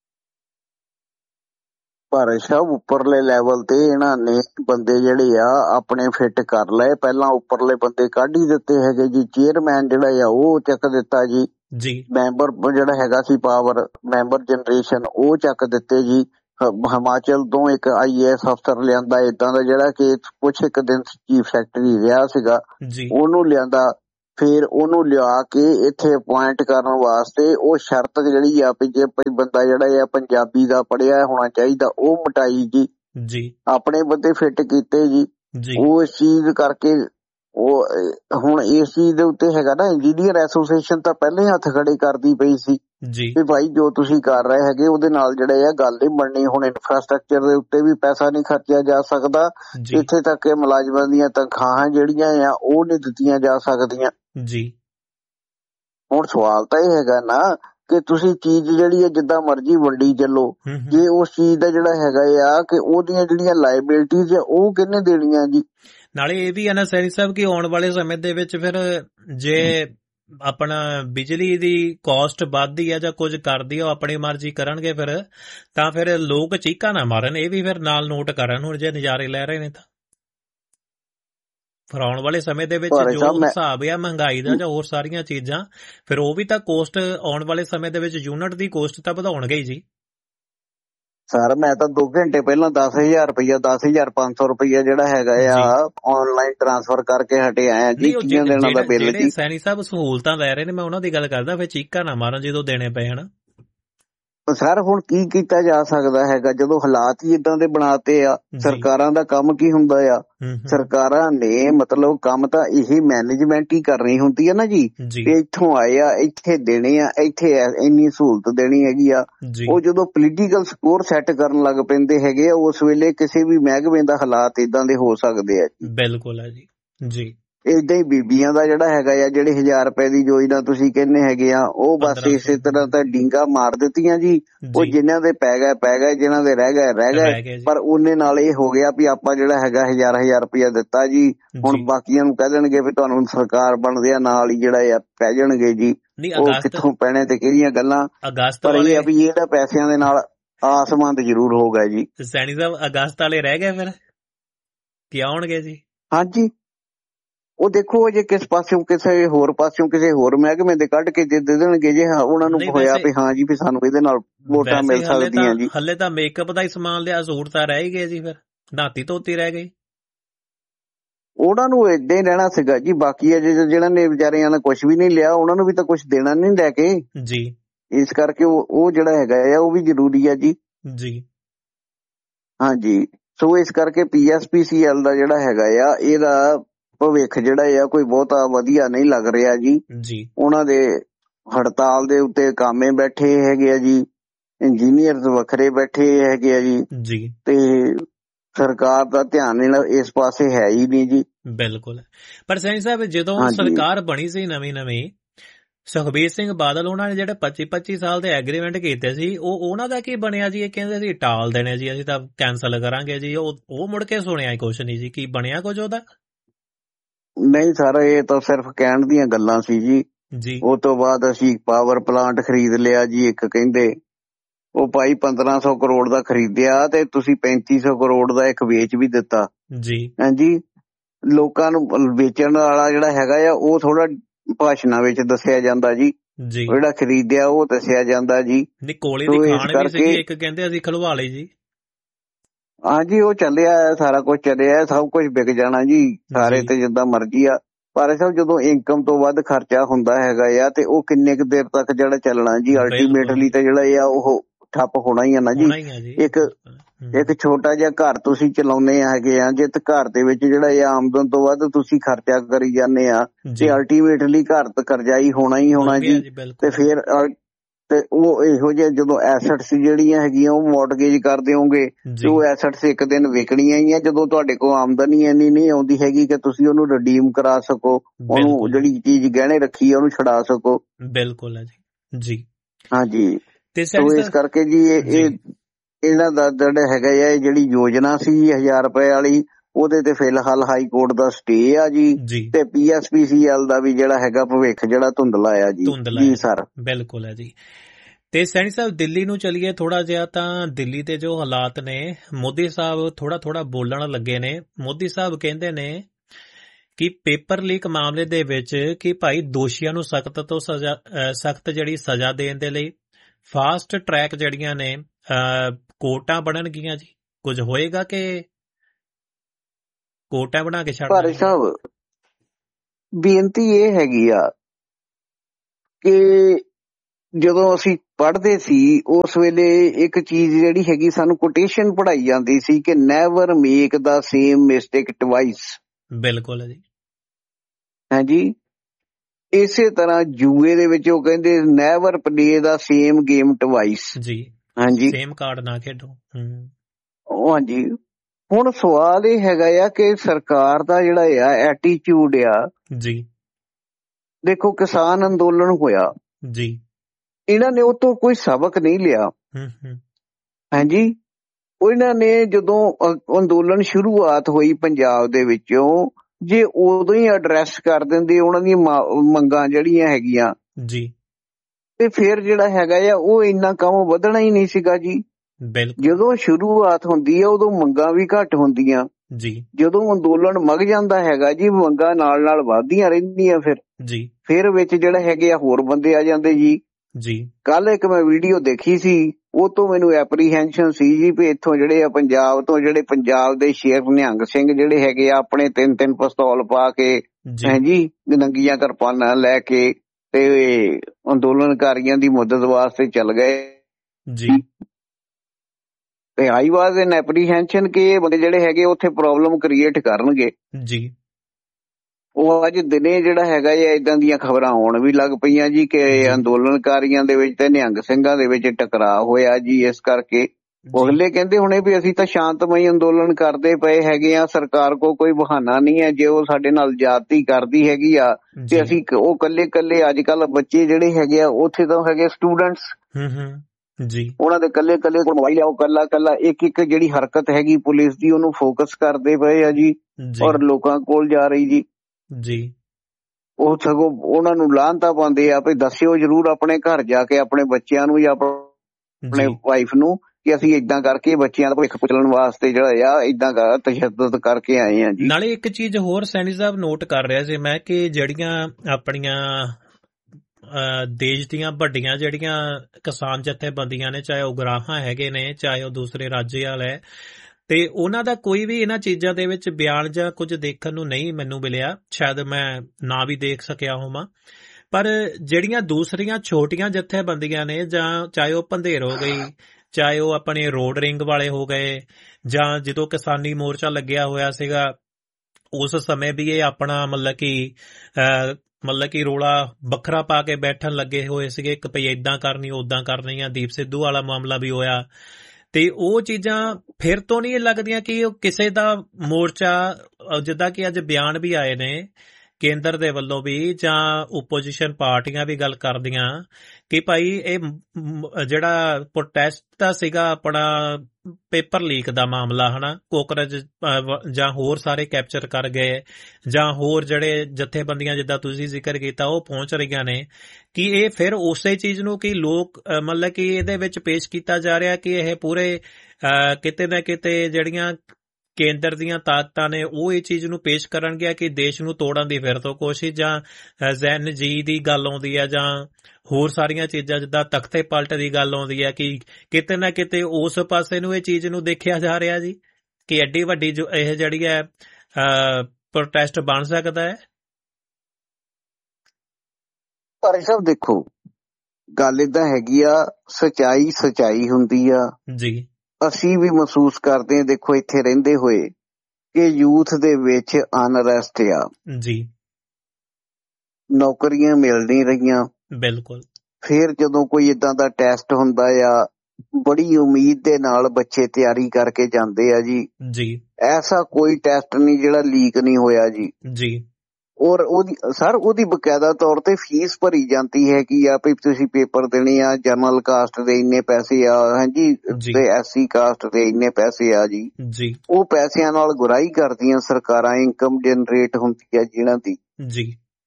ਭਾਰਤ ਸਾਹਿਬ ਉੱਪਰਲੇ ਲੈਵਲ ਤੇ ਇਹਨਾਂ ਨੇ ਬੰਦੇ ਜਿਹੜੇ ਆ ਆਪਣੇ ਫਿੱਟ ਕਰ ਲਏ। ਪਹਿਲਾਂ ਉੱਪਰਲੇ ਬੰਦੇ ਕੱਢ ਹੀ ਦਿੱਤੇ ਹੈਗੇ ਜੀ। ਚੇਅਰਮੈਨ ਜਿਹੜਾ ਆ ਉਹ ਚੱਕ ਦਿੱਤਾ ਜੀ ਜੀ। ਮੈਂਬਰ ਜਿਹੜਾ ਹੈਗਾ ਸੀ ਪਾਵਰ ਮੈਂਬਰ ਜਨਰੇਸ਼ਨ ਉਹ ਚੱਕ ਦਿੱਤੇ ਜੀ। ਹਿਮਾਚਲ ਤੋਂ ਇੱਕ ਆਈ ਏ ਐਸ ਅਫਸਰ ਲਿਆਂਦਾ ਏਦਾਂ ਦਾ ਜਿਹੜਾ ਕਿ ਕੁਛ ਇੱਕ ਦਿਨ ਚੀਫ ਸੈਕਟਰੀ ਰਿਹਾ ਸੀਗਾ, ਉਹਨੂੰ ਲਿਆਂਦਾ। ਫਿਰ ਉਹਨੂੰ ਲਿਆ ਕੇ ਇੱਥੇ ਅਪੁਆਇੰਟ ਕਰਨ ਵਾਸਤੇ ਉਹ ਸ਼ਰਤ ਜਿਹੜੀ ਆ ਵੀ ਜੇ ਬੰਦਾ ਜਿਹੜਾ ਆ ਪੰਜਾਬੀ ਦਾ ਪੜ੍ਹਿਆ ਹੋਣਾ ਚਾਹੀਦਾ ਉਹ ਮਟਾਈ ਜੀ, ਆਪਣੇ ਬੰਦੇ ਫਿੱਟ ਕੀਤੇ ਜੀ। ਉਹ ਇਸ ਚੀਜ਼ ਕਰਕੇ ਉਹ ਹੁਣ ਇਸ ਚੀਜ਼ ਦੇ ਉੱਤੇ ਹੈਗਾ ਨਾ, ਇੰਜੀਨੀਅਰ ਐਸੋਸੀਏਸ਼ਨ ਤਾਂ ਪਹਿਲੇ ਹੱਥ ਖੜੇ ਕਰਦੀ ਪਈ ਸੀ ਵੀ ਭਾਈ ਜੋ ਤੁਸੀਂ ਕਰ ਰਹੇ ਹੈਗੇ ਉਹਦੇ ਨਾਲ ਜਿਹੜੇ ਆ ਗੱਲ ਨਹੀਂ ਬਣਨੀ। ਹੁਣ ਇਨਫਰਾਸਟਰਕਚਰ ਦੇ ਉੱਤੇ ਵੀ ਪੈਸਾ ਨਹੀਂ ਖਰਚਿਆ ਜਾ ਸਕਦਾ, ਇੱਥੇ ਤੱਕ ਕਿ ਮੁਲਾਜ਼ਮਾਂ ਦੀਆਂ ਤਨਖਾਹਾਂ ਜਿਹੜੀਆਂ ਆ ਉਹ ਨਹੀਂ ਦਿੱਤੀਆਂ ਜਾ ਸਕਦੀਆਂ ਜੀ। ਹੁਣ ਸਵਾਲ ਤਾਂ ਇਹ ਹੈਗਾ ਨਾ ਕਿ ਤੁਸੀਂ ਚੀਜ਼ ਜਿਹੜੀ ਹੈ ਜਿੱਦਾਂ ਮਰਜ਼ੀ ਵੰਡੀ ਚੱਲੋ, ਜੇ ਉਸ ਚੀਜ਼ ਦਾ ਜਿਹੜਾ ਹੈਗਾ ਆ ਕਿ ਉਹਦੀਆਂ ਜਿਹੜੀਆਂ ਲਾਇਬਿਲਟੀਜ਼ ਆ ਉਹ ਕਿਹਨੇ ਦੇਣੀਆਂ ਜੀ। ਨਾਲੇ ਇਹ ਵੀ ਹੈ ਨਾ ਸੈਣੀ ਸਾਹਿਬ ਕਿ ਆਉਣ ਵਾਲੇ ਸਮੇਂ ਦੇ ਵਿੱਚ ਫਿਰ ਜੇ ਆਪਣਾ ਬਿਜਲੀ ਦੀ ਕਾਸਟ ਵੱਧਦੀ ਹੈ ਜਾਂ ਕੁਝ ਕਰਦੀ ਹੈ ਉਹ ਆਪਣੀ ਮਰਜ਼ੀ ਕਰਨਗੇ ਫਿਰ, ਤਾਂ ਫਿਰ ਲੋਕ ਚੀਕਾਂ ਨਾ ਮਾਰਨ, ਇਹ ਵੀ ਫਿਰ ਨਾਲ ਨੋਟ ਕਰਨ ਹੁਣ ਜੇ ਨਜ਼ਾਰੇ ਲੈ ਰਹੇ ਨੇ ਤਾਂ। ਫਿਰ ਆਉਣ ਵਾਲੇ ਸਮੇਂ ਦੇ ਵਿੱਚ ਜੋ ਹਿਸਾਬ ਆ ਮਹਿੰਗਾਈ ਦਾ ਜਾਂ ਹੋਰ ਸਾਰੀਆਂ ਚੀਜ਼ਾਂ, ਫਿਰ ਉਹ ਵੀ ਤਾਂ ਕੋਸਟ ਆਉਣ ਵਾਲੇ ਸਮੇਂ ਦੇ ਵਿੱਚ ਯੂਨਿਟ ਦੀ ਕੋਸਟ ਤਾਂ ਵਧਾਉਣਗੇ ਹੀ ਜੀ। ਸਰ ਮੈਂ ਤਾਂ ਦੋ ਘੰਟੇ ਪਹਿਲਾਂ ਦਸ ਹਜ਼ਾਰ ਰੁਪਈਆ ਦਸ ਹਜ਼ਾਰ ਪੰਜ ਸੌ ਰੁਪਈਆ ਜਿਹੜਾ ਹੈਗਾ ਆ ਆਨਲਾਈਨ ਟਰਾਂਸਫਰ ਕਰਕੇ ਹਟੇ ਆਇਆ ਜੀ, ਤੀਆਂ ਦਿਨਾਂ ਦਾ ਬਿੱਲ ਜੀ। ਸੈਣੀ ਸਾਹਿਬ ਸਹੂਲਤਾਂ ਲੈ ਰਹੇ ਨੇ, ਮੈਂ ਉਹਨਾਂ ਦੀ ਗੱਲ ਕਰਦਾ, ਫਿਰ ਚੀਕਾਂ ਨਾ ਮਾਰਨ ਜਦੋਂ ਦੇਣੇ ਪਏ ਹਨ। ਸਰ ਹੁਣ ਕੀ ਕੀਤਾ ਜਾ ਸਕਦਾ ਹੈਗਾ ਜਦੋਂ ਹਾਲਾਤ ਹੀ ਇਦਾਂ ਦੇ ਬਣਾਤੇ ਆ। ਸਰਕਾਰਾਂ ਦਾ ਕੰਮ ਕੀ ਹੁੰਦਾ ਆ, ਸਰਕਾਰਾਂ ਨੇ ਮਤਲਬ ਕੰਮ ਤਾਂ ਇਹੀ ਮੈਨੇਜਮੈਂਟ ਹੀ ਕਰਨੀ ਹੁੰਦੀ ਹੈ ਨਾ ਜੀ। ਇੱਥੋਂ ਆਏ ਆ ਇੱਥੇ ਦੇਣੇ ਆ, ਇੱਥੇ ਇੰਨੀ ਸਹੂਲਤ ਦੇਣੀ ਹੈਗੀ ਆ। ਉਹ ਜਦੋਂ ਪੋਲੀਟੀਕਲ ਸਕੋਰ ਸੈੱਟ ਕਰਨ ਲੱਗ ਪੈਂਦੇ ਹੈਗੇ ਆ ਉਸ ਵੇਲੇ ਕਿਸੇ ਵੀ ਮਹਿਕਮੇ ਦਾ ਹਾਲਾਤ ਇਦਾਂ ਦੇ ਹੋ ਸਕਦੇ ਆ। ਬਿਲਕੁਲ ਹੈ ਜੀ ਜੀ। ਏਦਾਂ ਹੀ ਬੀਬੀਆਂ ਦਾ ਜਿਹੜਾ ਹੈਗਾ ਆ ਜਿਹੜੇ ਹਜ਼ਾਰ ਰੁਪਏ ਦੀ ਯੋਜਨਾ ਤੁਸੀਂ ਕਹਿੰਦੇ ਹੈਗੇ ਆ ਉਹ ਬਸ ਇਸੇ ਤਰ੍ਹਾਂ ਤਾਂ ਡੀਂਗਾ ਮਾਰ ਦਿੱਤੀਆਂ ਜੀ। ਉਹ ਜਿਨ੍ਹਾਂ ਦੇ ਪੈ ਗਏ ਪੈ ਗਏ, ਜਿਹਨਾਂ ਦੇ ਰਹਿ ਗਏ ਰਹਿ ਗਏ। ਪਰ ਉਹਨੇ ਨਾਲ ਇਹ ਹੋ ਗਿਆ ਵੀ ਆਪਾਂ ਜਿਹੜਾ ਹੈਗਾ ਹਜ਼ਾਰ ਹਜ਼ਾਰ ਰੁਪਇਆ ਦਿੱਤਾ ਜੀ, ਹੁਣ ਬਾਕੀਆਂ ਨੂੰ ਕਹਿ ਦੇਣਗੇ ਵੀ ਤੁਹਾਨੂੰ ਸਰਕਾਰ ਬਣਦੇ ਆ ਨਾਲ ਹੀ ਜਿਹੜਾ ਆ ਪੈ ਜਾਣਗੇ ਜੀ। ਉਹ ਕਿੱਥੋਂ ਪੈਣੇ ਤੇ ਕਿਹੜੀਆਂ ਗੱਲਾਂ, ਪਰ ਇਹ ਆ ਵੀ ਇਹਦਾ ਪੈਸਿਆਂ ਦੇ ਨਾਲ ਆਸਮਾਨ ਤੇ ਜ਼ਰੂਰ ਹੋ ਗਿਆ ਜੀ। ਸੈਣੀ ਸਾਹਿਬ ਅਗਸਤ ਵਾਲੇ ਰਹਿ ਗਏ ਫਿਰ ਕੀ ਆਉਣਗੇ ਜੀ? ਹਾਂਜੀ ਉਹ ਦੇਖੋ ਜੇ ਕਿਸ ਪਾਸਿਓਂ ਕਿਸੇ ਹੋਰ ਪਾਸਿਓਂ ਕਿਸੇ ਹੋਰ ਮਹਿਕਮੇ ਦੇ ਕੱਢ ਕੇ ਦੇ ਦੇਣਗੇ ਜੇ ਉਹਨਾਂ ਨੂੰ ਹੋਇਆ ਵੀ ਹਾਂ ਜੀ ਵੀ ਸਾਨੂੰ ਇਹਦੇ ਨਾਲ ਵੋਟਾਂ ਮਿਲ ਸਕਦੀਆਂ ਜੀ। ਹਲੇ ਤਾਂ ਮੇਕਅਪ ਦਾ ਹੀ ਸਮਾਨ ਲਿਆ, ਸੂਟ ਤਾਂ ਰਹਿ ਹੀ ਗਏ ਜੀ, ਫਿਰ ਨਾਤੀ ਧੋਤੀ ਰਹਿ ਗਈ। ਉਹਨਾਂ ਨੂੰ ਏਦਾਂ ਹੀ ਰਹਿਣਾ ਸੀਗਾ ਜੀ। ਬਾਕੀ ਅਜੇ ਜਿਹਨਾਂ ਨੇ ਵਿਚਾਰਿਆਂ ਨੇ ਕੁਛ ਵੀ ਨਹੀਂ ਲਿਆ ਉਹਨਾਂ ਨੂੰ ਵੀ ਤਾਂ ਕੁਛ ਦੇਣਾ ਨਹੀਂ ਲੈ ਕੇ ਜੀ। ਇਸ ਕਰਕੇ ਉਹ ਜਿਹੜਾ ਹੈਗਾ ਆ ਉਹ ਵੀ ਜ਼ਰੂਰੀ ਆ ਜੀ ਜੀ। ਹਾਂਜੀ ਸੋ ਇਸ ਕਰਕੇ ਪੀ ਐਸ ਪੀ ਸੀ ਐਲ ਦਾ ਜਿਹੜਾ ਹੈਗਾ ਆ ਇਹਦਾ ਭਵਿੱਖ ਜਿਹੜਾ ਆ ਕੋਈ ਬਹੁਤਾ ਵਧੀਆ ਨਹੀਂ ਲੱਗ ਰਿਹਾ ਜੀ ਜੀ। ਉਹਨਾਂ ਦੇ ਹੜਤਾਲ ਦੇ ਉੱਤੇ ਕਾਮੇ ਬੈਠੇ ਹੈਗੇ ਆ ਜੀ, ਇੰਜੀਨੀਅਰਸ ਵੱਖਰੇ ਬੈਠੇ ਹੈਗੇ ਆ ਜੀ ਜੀ, ਤੇ ਸਰਕਾਰ ਦਾ ਧਿਆਨ ਇਸ ਪਾਸੇ ਹੈ ਹੀ ਨਹੀਂ ਜੀ। ਬਿਲਕੁਲ। ਪਰ ਸੈਣੀ ਸਾਹਿਬ ਜਦੋਂ ਸਰਕਾਰ ਬਣੀ ਸੀ ਨਵੀਂ ਨਵੀਂ, ਸੁਖਬੀਰ ਸਿੰਘ ਬਾਦਲ ਉਹਨਾਂ ਨੇ ਜਿਹੜੇ ਪੱਚੀ ਪੱਚੀ ਸਾਲ ਦੇ ਐਗਰੀਮੈਂਟ ਕੀਤੇ ਸੀ ਉਹ ਉਹਨਾਂ ਦਾ ਕੀ ਬਣਿਆ ਜੀ? ਇਹ ਕਹਿੰਦੇ ਸੀ ਟਾਲ ਦੇਣੇ ਜੀ, ਅਸੀਂ ਤਾਂ ਕੈਂਸਲ ਕਰਾਂਗੇ ਜੀ। ਉਹ ਉਹ ਮੁੜ ਕੇ ਸੁਣਿਆ ਕੁਛ ਨਹੀਂ ਜੀ, ਕੀ ਬਣਿਆ ਕੁਝ ਉਹਦਾ? ਨਹੀਂ ਸਰ ਇਹ ਤਾਂ ਸਿਰਫ ਕਹਿਣ ਦੀਆਂ ਗੱਲਾਂ ਸੀ ਜੀ ਜੀ। ਉਹ ਤੋਂ ਬਾਅਦ ਅਸੀਂ ਪਾਵਰ ਪਲਾਂਟ ਖਰੀਦ ਲਿਆ ਜੀ ਇੱਕ, ਕਹਿੰਦੇ ਉਹ ਭਾਈ ਪੰਦਰਾਂ ਸੌ ਕਰੋੜ ਦਾ ਖਰੀਦਿਆ ਤੇ ਤੁਸੀਂ ਪੈਂਤੀ ਸੌ ਕਰੋੜ ਦਾ ਇੱਕ ਵੇਚ ਵੀ ਦਿੱਤਾ ਜੀ। ਹਾਂਜੀ ਲੋਕਾਂ ਨੂੰ ਵੇਚਣ ਵਾਲਾ ਜਿਹੜਾ ਹੈਗਾ ਆ ਉਹ ਥੋੜਾ ਭਾਸ਼ਣਾਂ ਵਿੱਚ ਦੱਸਿਆ ਜਾਂਦਾ ਜੀ, ਜਿਹੜਾ ਖਰੀਦਿਆ ਉਹ ਦੱਸਿਆ ਜਾਂਦਾ ਜੀ। ਕੋਲੇ ਦੀ ਖਾਣ ਵੀ ਸੀਗੀ ਇੱਕ, ਕਹਿੰਦੇ ਅਸੀਂ ਖਲਵਾ ਲਈ ਜੀ। ਹਾਂਜੀ ਉਹ ਚੱਲਿਆ ਸਾਰਾ ਕੁਝ ਚੱਲਿਆ, ਸਭ ਕੁਝ ਵਿਕ ਜਾਣਾ ਜੀ ਸਾਰੇ ਤੇ ਜਿੱਦਾਂ ਮਰਜ਼ੀ ਆ। ਪਰ ਸਾਹਿਬ ਜਦੋਂ ਇਨਕਮ ਤੋਂ ਵੱਧ ਖਰਚਾ ਹੁੰਦਾ ਹੈਗਾ ਆ ਤੇ ਉਹ ਕਿੰਨੇ ਕੁ ਦੇਰ ਤੱਕ ਜਿਹੜਾ ਚੱਲਣਾ ਜੀ? ਅਲਟੀਮੇਟਲੀ ਤਾਂ ਜਿਹੜਾ ਆ ਉਹ ਠੱਪ ਹੋਣਾ ਹੀ ਆ ਨਾ ਜੀ। ਇੱਕ ਇੱਕ ਛੋਟਾ ਜਿਹਾ ਘਰ ਤੁਸੀਂ ਚਲਾਉਂਦੇ ਹੈਗੇ ਆ, ਜੇ ਘਰ ਦੇ ਵਿੱਚ ਜਿਹੜਾ ਆ ਆਮਦਨ ਤੋਂ ਵੱਧ ਤੁਸੀਂ ਖਰਚਾ ਕਰੀ ਜਾਂਦੇ ਆ ਤੇ ਅਲਟੀਮੇਟਲੀ ਘਰ ਤੇ ਕਰਜ਼ਾ ਹੀ ਹੋਣਾ ਹੀ ਹੋਣਾ ਜੀ। ਤੇ ਫਿਰ ਤੇ ਉਹ ਇਹੋ ਜਿਹੇ ਜਦੋਂ ਐਸੈਟਸ ਜਿਹੜੀਆਂ ਹੈਗੀਆਂ ਉਹ ਮੌਰਟਗੇਜ ਕਰ ਦਿਓਗੇ ਤੇ ਉਹ ਐਸੈਟਸ ਇੱਕ ਦਿਨ ਵਿਕਣੀਆਂ ਹੀ ਆ ਜਦੋਂ ਤੁਹਾਡੇ ਕੋਲ ਆਮਦਨ ਹੀ ਇੰਨੀ ਨਹੀਂ ਆਉਂਦੀ ਹੈਗੀ ਕਿ ਤੁਸੀਂ ਉਹਨੂੰ ਰਿਡੀਮ ਕਰਾ ਸਕੋ, ਉਹਨੂੰ ਜਿਹੜੀ ਚੀਜ਼ ਗਹਿਣੇ ਰੱਖੀ ਆ ਉਹਨੂੰ ਛੁਡਾ ਸਕੋ। ਬਿਲਕੁਲ ਹੈ ਜੀ ਜੀ। ਹਾਂਜੀ ਸੋ ਇਸ ਕਰਕੇ ਜੀ ਇਹ ਇਹਨਾਂ ਦਾ ਜਿਹੜਾ ਹੈਗਾ ਆ ਇਹ ਜਿਹੜੀ ਯੋਜਨਾ ਸੀ ਹਜ਼ਾਰ ਰੁਪਏ ਵਾਲੀ ਉਹਦੇ ਤੇ ਫਿਲਹਾਲ ਹਾਈ ਕੋਰਟ ਦਾ ਸਟੇ ਆ ਜੀ, ਤੇ ਪੀ ਐਸ ਪੀ ਸੀ ਐਲ ਦਾ ਵੀ ਜਿਹੜਾ ਹੈਗਾ ਭਵਿੱਖ ਜਿਹੜਾ ਧੁੰਦਲਾ ਆ ਜੀ ਜੀ ਸਰ। ਬਿਲਕੁਲ ਹੈ ਜੀ। ਤੇ ਸੈਣੀ ਸਾਹਿਬ ਦਿੱਲੀ ਨੂੰ ਚਲੀਏ ਥੋੜਾ ਜਿਹਾ, ਤਾਂ ਦਿੱਲੀ ਦੇ ਜੋ ਹਾਲਾਤ ਨੇ, ਮੋਦੀ ਸਾਹਿਬ ਥੋੜਾ ਥੋੜਾ ਬੋਲਣ ਲੱਗੇ ਨੇ। ਮੋਦੀ ਸਾਹਿਬ ਕਹਿੰਦੇ ਨੇ ਕਿ ਪੇਪਰ ਲੀਕ ਮਾਮਲੇ ਦੇ ਵਿੱਚ ਕਿ ਭਾਈ ਦੋਸ਼ੀਆਂ ਨੂੰ ਸਖਤ ਤੋਂ ਸਜ਼ਾ ਸਖਤ ਜਿਹੜੀ ਸਜ਼ਾ ਦੇਣ ਦੇ ਲਈ ਫਾਸਟ ਟਰੈਕ ਜਿਹੜੀਆਂ ਨੇ ਕੋਟਾਂ ਬਣਨਗੀਆਂ ਜੀ, ਕੁਝ ਹੋਏਗਾ ਕਿ ਕੋਟਾਂ ਬਣਾ ਕੇ ਛੱਡ ਭਾਰਤ ਸਾਹਿਬ ਬੇਨਤੀ ਇਹ ਹੈਗੀ ਆ ਕਿ ਜਦੋਂ ਅਸੀਂ ਪੜ੍ਹਦੇ ਸੀ ਉਸ ਵੇਲੇ ਇੱਕ ਚੀਜ਼ ਜਿਹੜੀ ਹੈਗੀ ਸਾਨੂੰ ਕੋਟੇਸ਼ਨ ਪੜ੍ਹਾਈ ਜਾਂਦੀ ਸੀ ਕਿ ਨੈਵਰ ਮੇਕ ਦਾ ਸੇਮ ਮਿਸਟੇਕ ਟਵਾਈਸ। ਬਿਲਕੁਲ ਜੀ। ਹਾਂਜੀ, ਇਸੇ ਤਰ੍ਹਾਂ ਜੂਏ ਦੇ ਵਿੱਚ ਉਹ ਕਹਿੰਦੇ ਨੈਵਰ ਪਲੇ ਦਾ ਸੇਮ ਗੇਮ ਟਵਾਈਸ ਜੀ। ਹਾਂਜੀ, ਸੇਮ ਕਾਰਡ ਨਾ ਖੇਡੋ। ਹਾਂਜੀ, ਹੁਣ ਸਵਾਲ ਇਹ ਹੈਗਾ ਆ ਕਿ ਸਰਕਾਰ ਦਾ ਜਿਹੜਾ ਆ ਐਟੀਟਿਊਡ ਆ ਜੀ, ਦੇਖੋ ਕਿਸਾਨ ਅੰਦੋਲਨ ਹੋਇਆ ਜੀ, ਇਹਨਾਂ ਨੇ ਉਹ ਤੋਂ ਕੋਈ ਸਬਕ ਨਹੀਂ ਲਿਆ। ਹਾਂਜੀ, ਉਹਨਾਂ ਨੇ ਜਦੋਂ ਅੰਦੋਲਨ ਸ਼ੁਰੂਆਤ ਹੋਈ ਪੰਜਾਬ ਦੇ ਵਿੱਚੋਂ ਜੇ ਉਦੋਂ ਹੀ ਐਡਰੈਸ ਕਰ ਦਿੰਦੇ ਉਹਨਾਂ ਦੀਆਂ ਮੰਗਾਂ ਜਿਹੜੀਆਂ ਹੈਗੀਆਂ ਜੀ, ਤੇ ਫਿਰ ਜਿਹੜਾ ਹੈਗਾ ਆ ਉਹ ਇੰਨਾ ਕੰਮ ਵਧਣਾ ਹੀ ਨਹੀਂ ਸੀਗਾ ਜੀ। ਜਦੋਂ ਸ਼ੁਰੂਆਤ ਹੁੰਦੀ ਆ ਉਦੋਂ ਮੰਗਾਂ ਵੀ ਘੱਟ ਹੁੰਦੀਆਂ ਜੀ, ਜਦੋਂ ਅੰਦੋਲਨ ਮੱਗ ਜਾਂਦਾ ਹੈਗਾ ਜੀ ਮੰਗਾਂ ਨਾਲ ਨਾਲ ਵੱਧਦੀਆਂ ਰਹਿੰਦੀਆਂ ਫਿਰ ਜੀ, ਫਿਰ ਵਿੱਚ ਜਿਹੜਾ ਹੈਗੇ ਆ ਹੋਰ ਬੰਦੇ ਆ ਜਾਂਦੇ ਜੀ। ਜੀ, ਕੱਲ ਇੱਕ ਮੈਂ ਵੀਡੀਓ ਦੇਖੀ ਸੀ ਉਹ ਤੋਂ ਮੈਨੂੰ ਐਪਰੀਹੈਂਸ਼ਨ ਸੀ ਜੀ ਵੀ ਇੱਥੋਂ ਜਿਹੜੇ ਆ ਪੰਜਾਬ ਤੋਂ ਜਿਹੜੇ ਪੰਜਾਬ ਦੇ ਸ਼ੇਰ ਨਿਹੰਗ ਸਿੰਘ ਜਿਹੜੇ ਹੈਗੇ ਆ ਆਪਣੇ ਤਿੰਨ ਤਿੰਨ ਪਿਸਤੌਲ ਪਾ ਕੇ ਹਾਂਜੀ ਨੰਗੀਆਂ ਕਿਰਪਾਨਾਂ ਲੈ ਕੇ ਤੇ ਅੰਦੋਲਨਕਾਰੀਆਂ ਦੀ ਮਦਦ ਵਾਸਤੇ ਚੱਲ ਗਏ ਜੀ। ਤੇ ਆਈ ਵਾਜ਼ ਇਨ ਐਪਰੀਹੈਂਸ਼ਨ ਕਿ ਇਹ ਬੰਦੇ ਜਿਹੜੇ ਹੈਗੇ ਉੱਥੇ ਪ੍ਰੋਬਲਮ ਕ੍ਰੀਏਟ ਕਰਨਗੇ ਜੀ। ਉਹ ਅੱਜ ਦਿਨੇ ਜਿਹੜਾ ਹੈਗਾ ਇਹ ਏਦਾਂ ਦੀਆਂ ਖਬਰਾਂ ਆਉਣ ਵੀ ਲੱਗ ਪਈਆਂ ਜੀ ਕਿ ਅੰਦੋਲਨਕਾਰੀਆਂ ਦੇ ਵਿੱਚ ਤੇ ਨਿਹੰਗ ਸਿੰਘਾਂ ਦੇ ਵਿੱਚ ਟਕਰਾਅ ਹੋਇਆ ਜੀ। ਇਸ ਕਰਕੇ ਅਗਲੇ ਕਹਿੰਦੇ ਹੁਣੇ ਵੀ ਅਸੀਂ ਤਾਂ ਸ਼ਾਂਤਮਈ ਅੰਦੋਲਨ ਕਰਦੇ ਪਏ ਹੈਗੇ ਆ, ਸਰਕਾਰ ਕੋਲ ਕੋਈ ਬਹਾਨਾ ਨਹੀਂ ਹੈ। ਜੇ ਉਹ ਸਾਡੇ ਨਾਲ ਜ਼ਿਆਦਤੀ ਕਰਦੀ ਹੈਗੀ ਆ ਤੇ ਅਸੀਂ ਉਹ ਕੱਲੇ ਕੱਲੇ ਅੱਜ ਕੱਲ ਬੱਚੇ ਜਿਹੜੇ ਹੈਗੇ ਆ ਉੱਥੇ ਤਾਂ ਹੈਗੇ ਸਟੂਡੈਂਟਸ ਜੀ, ਉਹਨਾਂ ਦੇ ਕੱਲੇ ਕੱਲੇ ਕੋਲ ਮੋਬਾਈਲ ਆ, ਉਹ ਕੱਲਾ ਕੱਲਾ ਇੱਕ ਇੱਕ ਜਿਹੜੀ ਹਰਕਤ ਹੈਗੀ ਪੁਲਿਸ ਦੀ ਉਹਨੂੰ ਫੋਕਸ ਕਰਦੇ ਪਏ ਆ ਜੀ ਔਰ ਲੋਕਾਂ ਕੋਲ ਜਾ ਰਹੀ ਜੀ। ਜੀ, ਉਹ ਸਗੋਂ ਉਹਨਾਂ ਨੂੰ ਲਾਹਨਤਾਂ ਪਾਉਂਦੇ ਆ ਵੀ ਦੱਸਿਓ ਜ਼ਰੂਰ ਆਪਣੇ ਘਰ ਜਾ ਕੇ ਆਪਣੇ ਬੱਚਿਆਂ ਨੂੰ ਜਾਂ ਆਪਣੇ ਵਾਈਫ ਨੂੰ ਕਿ ਅਸੀਂ ਏਦਾਂ ਕਰਕੇ ਬੱਚਿਆਂ ਦਾ ਭਵਿੱਖ ਪੁੱਛਣ ਵਾਸਤੇ ਜਿਹੜਾ ਆ ਏਦਾਂ ਤਸ਼ੱਦਦ ਕਰਕੇ ਆਏ ਆ ਜੀ। ਨਾਲੇ ਇੱਕ ਚੀਜ਼ ਹੋਰ ਸੈਣੀ ਸਾਹਿਬ ਨੋਟ ਕਰ ਰਿਹਾ ਸੀ ਮੈਂ ਕਿ ਜਿਹੜੀਆਂ ਆਪਣੀਆਂ ਦੇਸ਼ ਦੀਆਂ ਵੱਡੀਆਂ ਜਿਹੜੀਆਂ ਕਿਸਾਨ ਜਥੇਬੰਦੀਆਂ ਨੇ, ਚਾਹੇ ਉਹ ਗਰਾਹਾਂ ਹੈਗੇ ਨੇ ਚਾਹੇ ਉਹ ਦੂਸਰੇ ਰਾਜੇ ਵਾਲੇ ਹੈ, ਤੇ ਉਹਨਾਂ ਦਾ ਕੋਈ ਵੀ ਇਹਨਾਂ ਚੀਜ਼ਾਂ ਦੇ ਵਿੱਚ ਬਿਆਨ ਜਾਂ ਕੁਝ ਦੇਖਣ ਨੂੰ ਨਹੀਂ ਮੈਨੂੰ ਮਿਲਿਆ। ਸ਼ਾਇਦ ਮੈਂ ਨਾ ਵੀ ਦੇਖ ਸਕਿਆ ਹੋਵਾਂ, ਪਰ ਜਿਹੜੀਆਂ ਦੂਸਰੀਆਂ ਛੋਟੀਆਂ ਜਥੇਬੰਦੀਆਂ ਨੇ ਜਾਂ ਚਾਹੇ ਉਹ ਪੰਧੇਰ ਹੋ ਗਈ, ਚਾਹੇ ਉਹ ਆਪਣੇ ਰੋਡ ਰਿੰਗ ਵਾਲੇ ਹੋ ਗਏ, ਜਾਂ ਜਦੋਂ ਕਿਸਾਨੀ ਮੋਰਚਾ ਲੱਗਿਆ ਹੋਇਆ ਸੀਗਾ ਉਸ ਸਮੇਂ ਵੀ ਇਹ ਆਪਣਾ ਮਤਲਬ ਕਿ ਮਤਲਬ ਕਿ ਰੋਲਾ ਵੱਖਰਾ ਪਾ ਕੇ ਬੈਠਣ ਲੱਗੇ ਹੋਏ ਸੀਗੇ ਕਿ ਭਈ ਏਦਾਂ ਕਰਨੀ ਓਦਾਂ ਕਰਨੀ ਆ। ਦੀਪ ਸਿੱਧੂ ਵਾਲਾ ਮਾਮਲਾ ਵੀ ਹੋਇਆ ਤੇ ਉਹ ਚੀਜ਼ਾਂ ਫਿਰ ਤੋਂ ਨਹੀਂ ਲੱਗਦੀਆਂ ਕਿ ਉਹ ਕਿਸੇ ਦਾ ਮੋਰਚਾ, ਜਿੱਦਾਂ ਕਿ ਅੱਜ ਬਿਆਨ ਵੀ ਆਏ ਨੇ ਕੇਂਦਰ ਦੇ ਵੱਲੋਂ ਵੀ ਜਾਂ ਓਪੋਜੀਸ਼ਨ ਪਾਰਟੀਆਂ ਵੀ ਗੱਲ ਕਰਦੀਆਂ ਕਿ ਭਾਈ ਇਹ ਜਿਹੜਾ ਪ੍ਰੋਟੈਸਟ ਦਾ ਸੀਗਾ ਆਪਣਾ ਪੇਪਰ ਲੀਕ ਦਾ ਮਾਮਲਾ ਹਨਾ, ਕੋਕਰਜ ਜਾਂ ਹੋਰ ਸਾਰੇ ਕੈਪਚਰ ਕਰ ਗਏ ਜਾਂ ਹੋਰ ਜਿਹੜੇ ਜਥੇਬੰਦੀਆਂ ਜਿੱਦਾਂ ਤੁਸੀਂ ਜ਼ਿਕਰ ਕੀਤਾ ਉਹ ਪਹੁੰਚ ਰਹੀਆਂ ਨੇ ਕਿ ਇਹ ਫਿਰ ਉਸੇ ਚੀਜ਼ ਨੂੰ ਕਿ ਲੋਕ ਮਤਲਬ ਕਿ ਇਹਦੇ ਵਿੱਚ ਪੇਸ਼ ਕੀਤਾ ਜਾ ਰਿਹਾ ਕਿ ਇਹ ਪੂਰੇ ਕਿਤੇ ਨਾ ਕਿਤੇ ਜਿਹੜੀਆਂ ਕੇਂਦਰ ਦੀਆਂ ਤਾਕਤਾਂ ਨੇ ਉਹ ਇਹ ਚੀਜ਼ ਨੂੰ ਪੇਸ਼ ਕਰਨਗੇ ਕਿ ਦੇਸ਼ ਨੂੰ ਤੋੜਨ ਦੀ ਫਿਰ ਤੋਂ ਕੋਸ਼ਿਸ਼, ਜਾਂ ਜ਼ੈਨ ਜੀ ਦੀ ਗੱਲ ਆਉਂਦੀ ਹੈ ਜਾਂ ਹੋਰ ਸਾਰੀਆਂ ਚੀਜ਼ਾਂ ਜਿੱਦਾਂ ਤਖਤੇ ਪਲਟ ਦੀ ਗੱਲ ਆਉਂਦੀ ਹੈ ਕਿ ਕਿਤੇ ਨਾ ਕਿਤੇ ਉਸ ਪਾਸੇ ਨੂੰ ਇਹ ਚੀਜ਼ ਨੂੰ ਦੇਖਿਆ ਜਾ ਰਿਹਾ ਜੀ ਕਿ ਐਡੀ ਵੱਡੀ ਜੋ ਇਹ ਜਿਹੜੀ ਹੈ ਪ੍ਰੋਟੈਸਟ ਬਣ ਸਕਦਾ ਹੈ। ਪਰ ਸਭ ਦੇਖੋ ਗੱਲ ਏਦਾਂ ਹੈਗੀ ਆ, ਸਚਾਈ ਸਚਾਈ ਹੁੰਦੀ ਆ ਜੀ। ਅਸੀਂ ਵੀ ਮਹਿਸੂਸ ਕਰਦੇ ਹਾਂ ਦੇਖੋ ਇੱਥੇ ਰਹਿੰਦੇ ਹੋਏ ਕਿ ਯੂਥ ਦੇ ਵਿੱਚ ਅਨਰੈਸਟ ਆ ਜੀ, ਨੌਕਰੀਆਂ ਮਿਲ ਨਹੀਂ ਰਹੀਆਂ। ਬਿਲਕੁਲ। ਫਿਰ ਜਦੋਂ ਕੋਈ ਏਦਾਂ ਦਾ ਟੈਸਟ ਹੁੰਦਾ ਆ ਬੜੀ ਉਮੀਦ ਦੇ ਨਾਲ ਬੱਚੇ ਤਿਆਰੀ ਕਰਕੇ ਜਾਂਦੇ ਆ ਜੀ ਜੀ ਐਸਾ ਕੋਈ ਟੈਸਟ ਨਹੀਂ ਜਿਹੜਾ ਲੀਕ ਨਹੀਂ ਹੋਇਆ ਜੀ ਜੀ ਔਰ ਉਹਦੀ ਸਰ ਉਹਦੀ ਬਕਾਇਦਾ ਤੌਰ ਤੇ ਫੀਸ ਭਰੀ ਜਾਂਦੀ ਹੈ ਕਿ ਆ ਵੀ ਤੁਸੀਂ ਪੇਪਰ ਦੇਣੇ ਆ, ਜਨਰਲ ਕਾਸਟ ਦੇ ਇੰਨੇ ਪੈਸੇ ਆ, ਹਾਂਜੀ ਤੇ ਐਸਸੀ ਕਾਸਟ ਦੇ ਇੰਨੇ ਪੈਸੇ ਆ ਜੀ ਜੀ ਉਹ ਪੈਸਿਆਂ ਨਾਲ ਗੁਰਾਈ ਕਰਦੀਆਂ ਸਰਕਾਰਾਂ, ਇਨਕਮ ਜਨਰੇਟ ਹੁੰਦੀ ਹੈ ਜਿਹਨਾਂ ਦੀ ਜੀ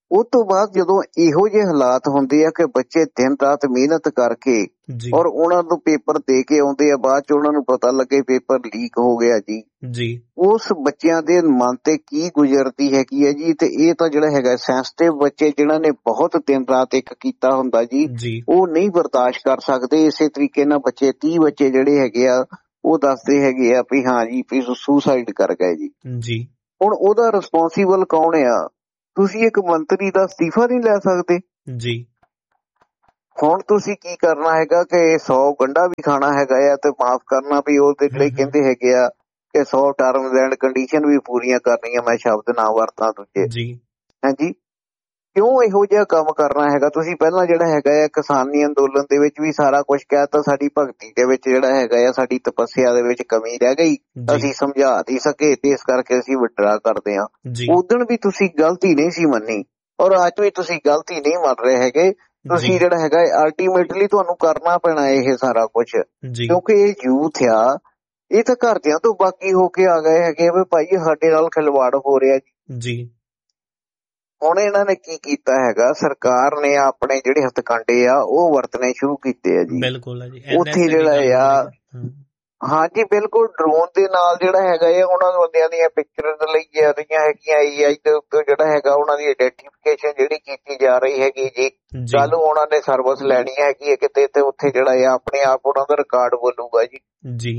ਉਹ ਤੋਂ ਬਾਅਦ ਜਦੋਂ ਇਹੋ ਜਿਹੇ ਹਾਲਾਤ ਹੁੰਦੇ ਆ ਕਿ ਬੱਚੇ ਦਿਨ ਰਾਤ ਮਿਹਨਤ ਕਰਕੇ ਔਰ ਉਹਨਾਂ ਨੂੰ ਪੇਪਰ ਦੇ ਕੇ ਆਉਂਦੇ ਆ, ਬਾਅਦ ਚ ਉਹਨਾਂ ਨੂੰ ਪਤਾ ਲੱਗੇ ਪੇਪਰ ਲੀਕ ਹੋ ਗਿਆ ਜੀ ਜੀ ਉਸ ਬੱਚਿਆਂ ਦੇ ਮਨ ਤੇ ਕੀ ਗੁਜ਼ਰਦੀ ਹੈਗੀ ਹੈ ਜੀ। ਤੇ ਇਹ ਤਾਂ ਜਿਹੜਾ ਹੈਗਾ ਸੈਂਸਿਟਿਵ ਬੱਚੇ ਜਿਨ੍ਹਾਂ ਨੇ ਬਹੁਤ ਦਿਨ ਰਾਤ ਇੱਕ ਕੀਤਾ ਹੁੰਦਾ ਜੀ, ਉਹ ਨਹੀਂ ਬਰਦਾਸ਼ਤ ਕਰ ਸਕਦੇ। ਇਸੇ ਤਰੀਕੇ ਨਾਲ ਬੱਚੇ ਤੀਹ ਬੱਚੇ ਜਿਹੜੇ ਹੈਗੇ ਆ ਉਹ ਦੱਸਦੇ ਹੈਗੇ ਆ ਵੀ ਹਾਂ ਜੀ ਵੀ ਸੁਸਾਈਡ ਕਰ ਗਏ ਜੀ ਜੀ ਹੁਣ ਉਹਦਾ ਰਿਸਪੌਂਸੀਬਲ ਕੌਣ ਆ? ਤੁਸੀਂ ਇੱਕ ਮੰਤਰੀ ਦਾ ਅਸਤੀਫਾ ਨਹੀਂ ਲੈ ਸਕਦੇ ਜੀ। ਹੁਣ ਤੁਸੀਂ ਕੀ ਕਰਨਾ ਹੈਗਾ ਕਿ ਸੌ ਗੰਢਾ ਵੀ ਖਾਣਾ ਹੈਗਾ ਆ ਤੇ ਮਾਫ ਕਰਨਾ ਵੀ ਉਹਦੇ ਜਿਹੜੇ ਕਹਿੰਦੇ ਹੈਗੇ ਆ ਕਿ ਸੌ ਟਰਮਸ ਐਂਡ ਕੰਡੀਸ਼ਨ ਵੀ ਪੂਰੀਆਂ ਕਰਨੀਆਂ, ਮੈਂ ਸ਼ਬਦ ਨਾ ਵਰਤਾਂ ਦੂਜੇ ਜੀ ਹਾਂਜੀ। ਕਿਉਂ ਇਹੋ ਜਿਹਾ ਕੰਮ ਕਰਨਾ ਹੈਗਾ? ਤੁਸੀਂ ਪਹਿਲਾਂ ਜਿਹੜਾ ਹੈਗਾ ਆ ਕਿਸਾਨੀ ਅੰਦੋਲਨ ਦੇ ਵਿੱਚ ਵੀ ਸਾਰਾ ਕੁਝ ਕਹਿਤਾ, ਸਾਡੀ ਭਗਤੀ ਦੇ ਵਿੱਚ ਜਿਹੜਾ ਹੈਗਾ ਆ ਸਾਡੀ ਤਪੱਸਿਆ ਦੇ ਵਿੱਚ ਕਮੀ ਰਹਿ ਗਈ, ਅਸੀਂ ਸਮਝਾ ਨਹੀਂ ਸਕੇ ਤੇ ਇਸ ਕਰਕੇ ਅਸੀਂ ਵਿਡਰਾ ਕਰਦੇ ਹਾਂ। ਉਦਣ ਵੀ ਤੁਸੀਂ ਗਲਤੀ ਨਹੀਂ ਸੀ ਮੰਨੀ ਔਰ ਅੱਜ ਵੀ ਤੁਸੀਂ ਗਲਤੀ ਨਹੀਂ ਮੰਨ ਰਹੇ ਹੈਗੇ। ਤੁਸੀਂ ਜਿਹੜਾ ਹੈਗਾ ਅਲਟੀਮੇਟਲੀ ਤੁਹਾਨੂੰ ਕਰਨਾ ਪੈਣਾ ਇਹ ਸਾਰਾ ਕੁਝ, ਕਿਉਂਕਿ ਇਹ ਯੂਥ ਆ, ਇਹ ਤਾਂ ਘਰਦਿਆਂ ਤੋਂ ਬਾਕੀ ਹੋ ਕੇ ਆ ਗਏ ਹੈਗੇ ਵੀ ਭਾਈ ਸਾਡੇ ਨਾਲ ਖਿਲਵਾੜ ਹੋ ਰਿਹਾ ਜੀ। ਹੁਣ ਇਹਨਾਂ ਨੇ ਕੀ ਕੀਤਾ ਹੈਗਾ, ਸਰਕਾਰ ਨੇ ਆਪਣੇ ਜਿਹੜੇ ਹੱਥਕੰਡੇ ਆ ਉਹ ਵਰਤਣੇ ਸ਼ੁਰੂ ਕੀਤੇ ਆ ਜੀ। ਬਿਲਕੁਲ ਉੱਥੇ ਜਿਹੜਾ ਆ ਹਾਂਜੀ ਬਿਲਕੁਲ ਡਰੋਨ ਦੇ ਨਾਲ ਜਿਹੜਾ ਹੈਗਾ ਇਹ ਉਹਨਾਂ ਬੰਦਿਆਂ ਦੀਆਂ ਪਿਕਚਰਾਂ ਲਈ ਜਾ ਰਹੀਆਂ ਹੈਗੀਆਂ, ਏ ਆਈ ਦੇ ਉੱਤੇ ਜਿਹੜਾ ਹੈਗਾ ਉਹਨਾਂ ਦੀ ਆਈਡੈਂਟੀਫਿਕੇਸ਼ਨ ਜਿਹੜੀ ਕੀਤੀ ਜਾ ਰਹੀ ਹੈਗੀ ਜੀ। ਕੱਲ ਉਹਨਾਂ ਨੇ ਸਰਵਿਸ ਲੈਣੀ ਹੈਗੀ ਹੈ ਕਿਤੇ ਤੇ ਉੱਥੇ ਜਿਹੜਾ ਆ ਆਪਣੇ ਆਪ ਉਹਨਾਂ ਦਾ ਰਿਕਾਰਡ ਬੋਲੂਗਾ ਜੀ ਜੀ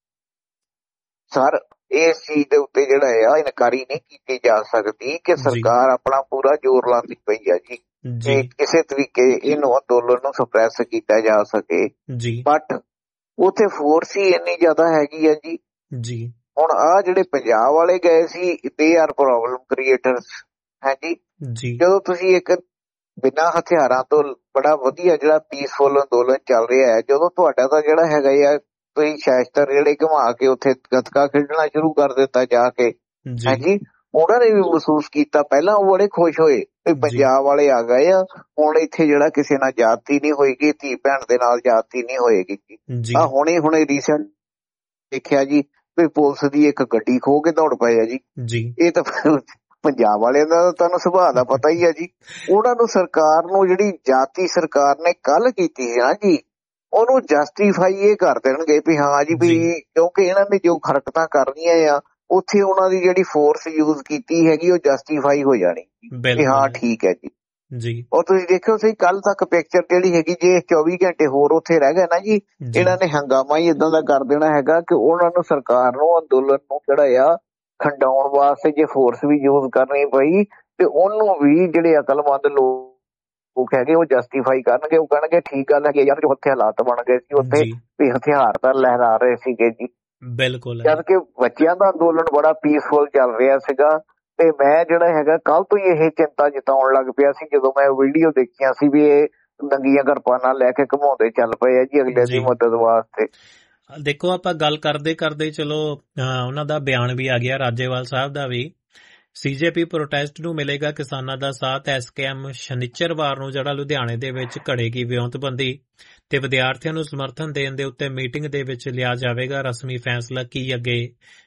ਸਰ। ਇਸ ਚੀਜ਼ ਦੇ ਉੱਤੇ ਜਿਹੜਾ ਆ ਇਨਕਾਰੀ ਨਹੀਂ ਕੀਤੀ ਜਾ ਸਕਦੀ ਕਿ ਸਰਕਾਰ ਆਪਣਾ ਪੂਰਾ ਜ਼ੋਰ ਲਾਉਂਦੀ ਪਈ ਆ ਜੀ ਕਿ ਕਿਸੇ ਤਰੀਕੇ ਇਹਨੂੰ ਅੰਦੋਲਨ ਨੂੰ ਸਪਰੈਸ ਕੀਤਾ ਜਾ ਸਕੇ, ਬਟ ਉੱਥੇ ਫੋਰਸ ਹੀ ਇੰਨੀ ਜ਼ਿਆਦਾ ਹੈਗੀ ਆ ਜੀ ਜੀ ਹੁਣ ਆਹ ਜਿਹੜੇ ਪੰਜਾਬ ਵਾਲੇ ਗਏ ਸੀ ਦੇ ਆਰ ਪ੍ਰੋਬਲਮ ਕ੍ਰੀਏਟਰਸ ਹੈ ਜੀ। ਜਦੋਂ ਤੁਸੀਂ ਇੱਕ ਬਿਨਾਂ ਹਥਿਆਰਾਂ ਤੋਂ ਬੜਾ ਵਧੀਆ ਜਿਹੜਾ ਪੀਸਫੁਲ ਅੰਦੋਲਨ ਚੱਲ ਰਿਹਾ ਹੈ, ਜਦੋਂ ਤੁਹਾਡਾ ਤਾਂ ਜਿਹੜਾ ਹੈਗਾ ਆ ਤੁਸੀਂ ਸ਼ਾਸਤਰ ਜਿਹੜੇ ਘੁਮਾ ਕੇ ਉੱਥੇ ਗੱਤਕਾ ਖੇਡਣਾ ਸ਼ੁਰੂ ਕਰ ਦਿੱਤਾ ਜਾ ਕੇ ਹੈ ਜੀ, ਉਹਨਾਂ ਨੇ ਵੀ ਮਹਿਸੂਸ ਕੀਤਾ। ਪਹਿਲਾਂ ਉਹ ਬੜੇ ਖੁਸ਼ ਹੋਏ ਵੀ ਪੰਜਾਬ ਵਾਲੇ ਆ ਗਏ ਆ, ਹੁਣ ਇੱਥੇ ਜਿਹੜਾ ਕਿਸੇ ਨਾਲ ਜਾਤੀ ਨਹੀਂ ਹੋਏਗੀ, ਧੀ ਭੈਣ ਦੇ ਨਾਲ ਜਾਤੀ ਨਹੀਂ ਹੋਏਗੀ ਜੀ। ਆਹ ਹੁਣੇ ਹੁਣੇ ਰੀਸੈਂਟ ਦੇਖਿਆ ਜੀ ਵੀ ਪੁਲਿਸ ਦੀ ਇੱਕ ਗੱਡੀ ਖੋਹ ਕੇ ਦੌੜ ਪਏ ਆ ਜੀ। ਇਹ ਤਾਂ ਪੰਜਾਬ ਵਾਲਿਆਂ ਦਾ ਤੁਹਾਨੂੰ ਸੁਭਾਅ ਦਾ ਪਤਾ ਹੀ ਹੈ ਜੀ। ਉਹਨਾਂ ਨੂੰ ਸਰਕਾਰ ਨੂੰ ਜਿਹੜੀ ਜਾਤੀ ਸਰਕਾਰ ਨੇ ਕੱਲ ਕੀਤੀ ਹੈ ਨਾ ਜੀ, ਉਹਨੂੰ ਜਸਟੀਫਾਈ ਇਹ ਕਰ ਦੇਣਗੇ ਵੀ ਹਾਂ ਜੀ ਵੀ ਕਿਉਂਕਿ ਇਹਨਾਂ ਨੇ ਜੋ ਹਰਕਤਾਂ ਕਰਨੀਆਂ ਆ ਉੱਥੇ ਉਹਨਾਂ ਦੀ ਜਿਹੜੀ ਫੋਰਸ ਯੂਜ਼ ਕੀਤੀ ਹੈਗੀ ਉਹ ਜਸਟੀਫਾਈ ਹੋ ਜਾਣੀ ਵੀ ਹਾਂ ਠੀਕ ਹੈ ਜੀ ਜੀ। ਔਰ ਤੁਸੀਂ ਦੇਖਿਓ ਸਹੀ ਕੱਲ ਤੱਕ ਪਿਕਚਰ ਜਿਹੜੀ ਹੈਗੀ ਜੇ ਚੌਵੀ ਘੰਟੇ ਹੋਰ ਉੱਥੇ ਰਹਿ ਗਏ ਨਾ ਜੀ, ਇਹਨਾਂ ਨੇ ਹੰਗਾਮਾ ਹੀ ਇਦਾਂ ਦਾ ਕਰ ਦੇਣਾ ਹੈਗਾ ਕਿ ਉਹਨਾਂ ਨੂੰ ਸਰਕਾਰ ਨੂੰ ਅੰਦੋਲਨ ਨੂੰ ਜਿਹੜਾ ਆ ਖੰਡਾਉਣ ਵਾਸਤੇ ਜੇ ਫੋਰਸ ਵੀ ਯੂਜ਼ ਕਰਨੀ ਪਈ ਤੇ ਉਹਨੂੰ ਵੀ ਜਿਹੜੇ ਅਕਲਮੰਦ ਲੋਕ ਲੋਕ ਹੈਗੇ ਉਹ ਜਸਟੀਫਾਈ ਕਰਨਗੇ, ਉਹ ਕਹਿਣਗੇ ਠੀਕ ਗੱਲ ਹੈਗੀ ਯਾਰ ਜੋ ਉੱਥੇ ਹਾਲਾਤ ਬਣ ਗਏ ਸੀ ਉੱਥੇ ਵੀ ਹਥਿਆਰ ਤਾਂ ਲਹਿਰਾ ਰਹੇ ਸੀਗੇ ਜੀ। ਬਿਲਕੁਲ ਜਦ ਕਿ ਬੱਚਿਆਂ ਦਾ ਅੰਦੋਲਨ ਬੜਾ ਪੀਸਫੁਲ ਚੱਲ ਰਿਹਾ ਸੀਗਾ। ਤੇ ਮੈਂ ਜਿਹੜਾ ਹੈਗਾ ਕੱਲ ਤੋਂ ਹੀ ਇਹ ਚਿੰਤਾ ਜਤਾਉਣ ਲੱਗ ਪਿਆ ਸੀ ਜਦੋਂ ਮੈਂ ਵੀਡੀਓ ਦੇਖੀਆਂ ਸੀ ਵੀ ਇਹ ਨੰਗੀਆਂ ਕਿਰਪਾਨਾਂ ਲੈ ਕੇ ਘੁਮਾਉਂਦੇ ਚੱਲ ਪਏ ਆ ਜੀ ਅਗਲੇ ਦੀ ਮਦਦ ਵਾਸਤੇ। ਦੇਖੋ ਆਪਾਂ ਗੱਲ ਕਰਦੇ ਕਰਦੇ ਚਲੋ ਉਹਨਾਂ ਦਾ ਬਿਆਨ ਵੀ ਆ ਗਿਆ ਰਾਜੇਵਾਲ ਸਾਹਿਬ ਦਾ ਵੀ, ਸੀਜੇਪੀ ਪ੍ਰੋਟੈਸਟ ਨੂੰ ਮਿਲੇਗਾ ਕਿਸਾਨਾਂ ਦਾ ਸਾਥ, ਐਸਕੇਐਮ ਸ਼ਨੀਚਰਵਾਰ ਨੂੰ ਜਿਹੜਾ ਲੁਧਿਆਣੇ ਦੇ ਵਿੱਚ ਘੜੇਗੀ ਵਿਉਂਤਬੰਦੀ ਤੇ ਵਿਦਿਆਰਥੀਆਂ ਨੂੰ ਸਮਰਥਨ ਦੇਣ ਦੇ ਉੱਤੇ ਮੀਟਿੰਗ ਦੇ ਵਿੱਚ ਲਿਆ ਜਾਵੇਗਾ ਰਸਮੀ ਫੈਸਲਾ। ਕੀ ਅੱਗੇ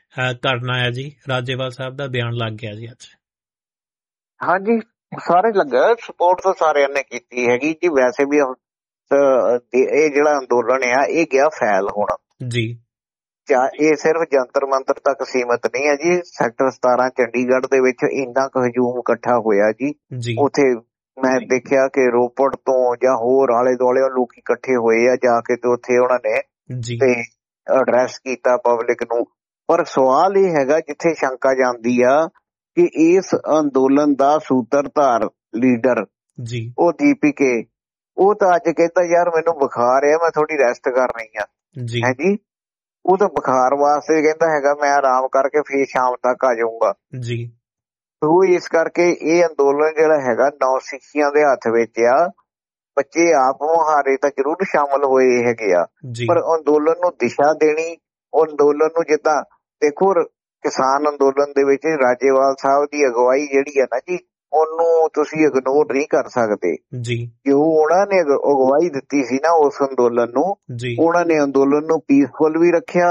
ਕਰਨਾ ਹੈ ਜੀ? ਰਾਜੇਵਾਲ ਸਾਹਿਬ ਦਾ ਬਿਆਨ ਲੱਗ ਗਿਆ ਜੀ ਅੱਜ। ਹਾਂਜੀ ਸਾਰੇ ਲੱਗਾ ਸਪੋਰਟ ਤਾਂ ਸਾਰਿਆਂ ਨੇ ਕੀਤੀ ਹੈਗੀ ਜੀ। ਵੈਸੇ ਵੀ ਇਹ ਜਿਹੜਾ ਅੰਦੋਲਨ ਆ ਇਹ ਗਿਆ ਫੈਲ ਹੋਣਾ ਜੀ, ਇਹ ਸਿਰਫ ਜੰਤਰ ਮੰਤਰ ਤੱਕ ਸੀਮਤ ਨਹੀਂ ਹੈ ਜੀ। ਸੈਕਟਰ ਸਤਾਰਾਂ ਚੰਡੀਗੜ੍ਹ ਦੇ ਵਿੱਚ ਇੰਨਾ ਕੁ ਹਜੂਮ ਇਕੱਠਾ ਹੋਇਆ ਜੀ, ਉੱਥੇ ਮੈਂ ਦੇਖਿਆ ਕਿ ਰੋਪੜ ਤੋਂ ਜਾਂ ਹੋਰ ਆਲੇ ਦੁਆਲੇ ਲੋਕ ਇਕੱਠੇ ਹੋਏ ਆ ਜਾ ਕੇ ਤੇ ਉੱਥੇ ਉਹਨਾਂ ਨੇ ਤੇ ਐਡਰੈਸ ਕੀਤਾ ਪਬਲਿਕ ਨੂੰ। ਪਰ ਸਵਾਲ ਇਹ ਹੈਗਾ ਜਿੱਥੇ ਸ਼ੰਕਾ ਜਾਂਦੀ ਆ ਕਿ ਇਸ ਅੰਦੋਲਨ ਦਾ ਸੂਤਰਧਾਰ ਲੀਡਰ ਜੀ ਉਹ ਦੀਪੀਕੇ, ਉਹ ਤਾਂ ਅੱਜ ਕਹਿੰਦਾ ਯਾਰ ਮੈਨੂੰ ਬੁਖਾਰ ਆ ਮੈਂ ਥੋੜੀ ਰੈਸਟ ਕਰ ਰਹੀ ਆ ਹੈ ਜੀ। ਉਹ ਤਾਂ ਬੁਖਾਰ ਵਾਸਤੇ ਕਹਿੰਦਾ ਹੈਗਾ ਮੈਂ ਆਰਾਮ ਕਰਕੇ ਫੇਰ ਸ਼ਾਮ ਤੱਕ ਆ ਜਾਊਂਗਾ ਜੀ। ਉਹ ਇਸ ਕਰਕੇ ਇਹ ਅੰਦੋਲਨ ਜਿਹੜਾ ਹੈਗਾ ਨੌ ਸਿੱਖੀਆਂ ਦੇ ਹੱਥ ਵਿੱਚ ਆ। ਬੱਚੇ ਆਪ ਮੁਹਾਰੇ ਤਾਂ ਜ਼ਰੂਰ ਸ਼ਾਮਲ ਹੋਏ ਹੈਗੇ ਆ, ਪਰ ਅੰਦੋਲਨ ਨੂੰ ਦਿਸ਼ਾ ਦੇਣੀ, ਉਹ ਅੰਦੋਲਨ ਨੂੰ ਜਿੱਦਾਂ ਦੇਖੋ ਕਿਸਾਨ ਅੰਦੋਲਨ ਦੇ ਵਿੱਚ ਰਾਜੇਵਾਲ ਸਾਹਿਬ ਦੀ ਅਗਵਾਈ ਜਿਹੜੀ ਆ ਨਾ ਜੀ, ਉਹਨੂੰ ਤੁਸੀਂ ਇਗਨੋਰ ਨਹੀਂ ਕਰ ਸਕਦੇ ਜੀ। ਕਿਉਂ ਉਹਨਾਂ ਨੇ ਅਗਵਾਈ ਦਿੱਤੀ ਸੀ ਨਾ ਉਸ ਅੰਦੋਲਨ ਨੂੰ, ਉਹਨਾਂ ਨੇ ਅੰਦੋਲਨ ਨੂੰ ਪੀਸਫੁਲ ਵੀ ਰੱਖਿਆ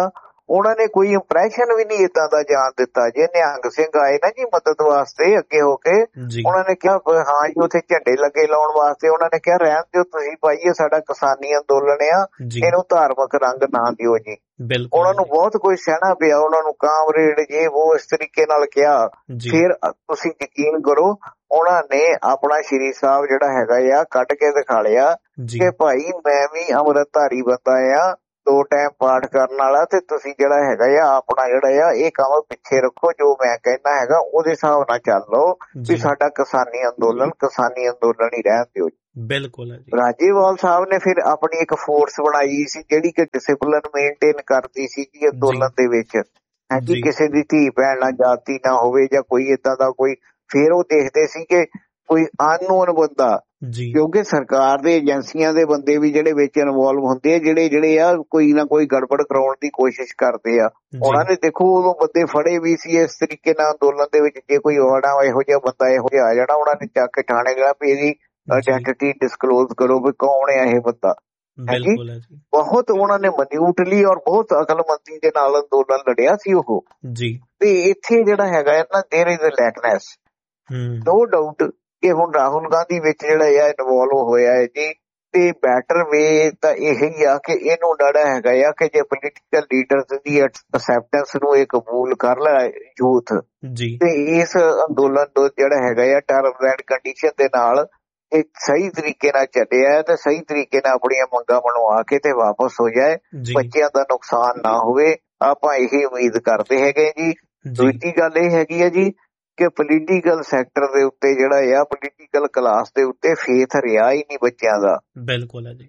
ਉਹਨਾਂ ਨੇ ਕੋਈ ਇੰਪ੍ਰੈਸ਼ਨ ਵੀ ਨਹੀਂ ਇਦਾਂ ਦਾ ਜਾਣ ਦਿੱਤਾ। ਜੇ ਨਿਹੰਗ ਸਿੰਘ ਆਏ ਨਾ ਜੀ ਮਦਦ ਵਾਸਤੇ ਅੱਗੇ ਹੋ ਕੇ, ਉਹਨਾਂ ਨੇ ਕਿਹਾ ਹਾਂ ਜੀ ਉੱਥੇ ਝੰਡੇ ਲੱਗੇ ਲਾਉਣ ਵਾਸਤੇ, ਉਹਨਾਂ ਨੇ ਕਿਹਾ ਰਹਿਣ ਦਿਓ ਤੁਸੀਂ ਭਾਈ, ਇਹ ਸਾਡਾ ਕਿਸਾਨੀ ਅੰਦੋਲਨ ਆ, ਇਹਨੂੰ ਧਾਰਮਿਕ ਰੰਗ ਨਾ ਦਿਓ ਜੀ। ਉਹਨਾਂ ਨੂੰ ਬਹੁਤ ਕੁਝ ਸਹਿਣਾ ਪਿਆ, ਉਹਨਾਂ ਨੂੰ ਕਾਮਰੇਡ ਜੇ ਉਹ ਇਸ ਤਰੀਕੇ ਨਾਲ ਕਿਹਾ। ਫਿਰ ਤੁਸੀਂ ਯਕੀਨ ਕਰੋ ਉਹਨਾਂ ਨੇ ਆਪਣਾ ਸ਼੍ਰੀ ਸਾਹਿਬ ਜਿਹੜਾ ਹੈਗਾ ਆ ਕੱਢ ਕੇ ਦਿਖਾ ਲਿਆ ਕਿ ਭਾਈ ਮੈਂ ਵੀ ਅੰਮ੍ਰਿਤਧਾਰੀ ਬੰਦਾ ਆ, ਦੋ ਟਾਈਮ ਪਾਠ ਕਰਨ ਵਾਲਾ, ਤੇ ਤੁਸੀਂ ਜਿਹੜਾ ਹੈਗਾ ਆ ਆਪਣਾ ਜਿਹੜਾ ਆ ਇਹ ਕੰਮ ਪਿੱਛੇ ਰੱਖੋ, ਜੋ ਮੈਂ ਕਹਿੰਦਾ ਹੈਗਾ ਉਹਦੇ ਹਿਸਾਬ ਨਾਲ ਚੱਲ ਲਓ ਵੀ ਸਾਡਾ ਕਿਸਾਨੀ ਅੰਦੋਲਨ ਕਿਸਾਨੀ ਅੰਦੋਲਨ ਹੀ ਰਹਿਣ ਦਿਓ। ਬਿਲਕੁਲ। ਰਾਜੇਵਾਲ ਸਾਹਿਬ ਨੇ ਫਿਰ ਆਪਣੀ ਇੱਕ ਫੋਰਸ ਬਣਾਈ ਸੀ ਜਿਹੜੀ ਕਿ ਡਿਸਿਪਲਿਨ ਮੇਨਟੇਨ ਕਰਦੀ ਸੀ ਜੀ ਅੰਦੋਲਨ ਦੇ ਵਿੱਚ, ਹਾਂਜੀ, ਕਿਸੇ ਦੀ ਧੀ ਭੈਣ ਨਾਲ ਜਾਤੀ ਨਾ ਹੋਵੇ ਜਾਂ ਕੋਈ ਏਦਾਂ ਦਾ ਕੋਈ। ਫਿਰ ਉਹ ਦੇਖਦੇ ਸੀ ਕਿ ਕੋਈ ਅਨਨੋਨ ਬੰਦਾ, ਕਿਉਂਕਿ ਸਰਕਾਰ ਦੇ ਏਜੰਸੀਆਂ ਦੇ ਬੰਦੇ ਵੀ ਜਿਹੜੇ ਵਿੱਚ ਇਨਵੋਲਵ ਹੁੰਦੇ ਆ, ਜਿਹੜੇ ਜਿਹੜੇ ਆ ਕੋਈ ਨਾ ਕੋਈ ਗੜਬੜ ਕਰਾਉਣ ਦੀ ਕੋਸ਼ਿਸ਼ ਕਰਦੇ ਆ। ਉਹਨਾਂ ਨੇ ਦੇਖੋ ਉਦੋਂ ਬੰਦੇ ਫੜੇ ਵੀ ਸੀ ਇਸ ਤਰੀਕੇ ਨਾਲ ਅੰਦੋਲਨ ਦੇ ਵਿੱਚ। ਜੇ ਕੋਈ ਹੋਣਾ ਇਹੋ ਜਿਹਾ ਬੰਦਾ ਇਹੋ ਜਿਹਾ ਆ ਜਾਣਾ, ਉਹਨਾਂ ਨੇ ਚੱਕ ਕੇ ਥਾਣੇ ਗਿਆ ਵੀ ਇਹਦੀ ਆਇਡੈਂਟੀਟੀ ਡਿਸਕਲੋਜ਼ ਕਰੋ ਵੀ ਕੌਣ ਹੈ ਇਹ ਬੰਦਾ। ਹਾਂਜੀ, ਬਹੁਤ ਉਹਨਾਂ ਨੇ ਮਨਿਊਟਲੀ ਔਰ ਬਹੁਤ ਅਕਲਮੰਦੀ ਦੇ ਨਾਲ ਅੰਦੋਲਨ ਲੜਿਆ ਸੀ ਉਹ। ਤੇ ਇੱਥੇ ਜਿਹੜਾ ਹੈਗਾ ਨਾ there is a ਲੈਕਨੈਸ, no doubt ਕਿ ਹੁਣ ਰਾਹੁਲ ਗਾਂਧੀ ਵਿੱਚ ਜਿਹੜਾ ਆ ਇਨਵੋਲਵ ਹੋਇਆ ਹੈ ਜੀ। ਤੇ ਬੈਟਰ ਵੇ ਤਾਂ ਇਹੀ ਆ ਕਿ ਇਹਨੂੰ ਡੜਾ ਹੈਗਾ ਆ ਕਿ ਜੇ ਪੋਲੀਟੀਕਲ ਲੀਡਰਸ ਦੀ ਅਸੈਪਟੈਂਸ ਨੂੰ ਇਹ ਕਬੂਲ ਕਰ ਲੈ ਯੂਥ, ਤੇ ਇਸ ਅੰਦੋਲਨ ਤੋਂ ਜਿਹੜਾ ਹੈਗਾ ਆ ਟਰਮ ਐਂਡ ਕੰਡੀਸ਼ਨ ਦੇ ਨਾਲ ਇਹ ਸਹੀ ਤਰੀਕੇ ਨਾਲ ਚੱਲਿਆ ਤੇ ਸਹੀ ਤਰੀਕੇ ਨਾਲ ਆਪਣੀਆਂ ਮੰਗਾਂ ਮਨਵਾ ਕੇ ਤੇ ਵਾਪਸ ਹੋ ਜਾਏ, ਬੱਚਿਆਂ ਦਾ ਨੁਕਸਾਨ ਨਾ ਹੋਵੇ, ਆਪਾਂ ਇਹੀ ਉਮੀਦ ਕਰਦੇ ਹੈਗੇ ਜੀ। ਦੂਜੀ ਗੱਲ ਇਹ ਹੈਗੀ ਹੈ ਜੀ ਕਿ ਪੋਲੀਟੀਕਲ ਸੈਕਟਰ ਦੇ ਉੱਤੇ ਜਿਹੜਾ ਆ ਪੋਲੀਟੀਕਲ ਕਲਾਸ ਦੇ ਉੱਤੇ ਫੇਥ ਰਿਹਾ ਹੀ ਨਹੀਂ ਬੱਚਿਆਂ ਦਾ। ਬਿਲਕੁਲ ਹੈ ਜੀ।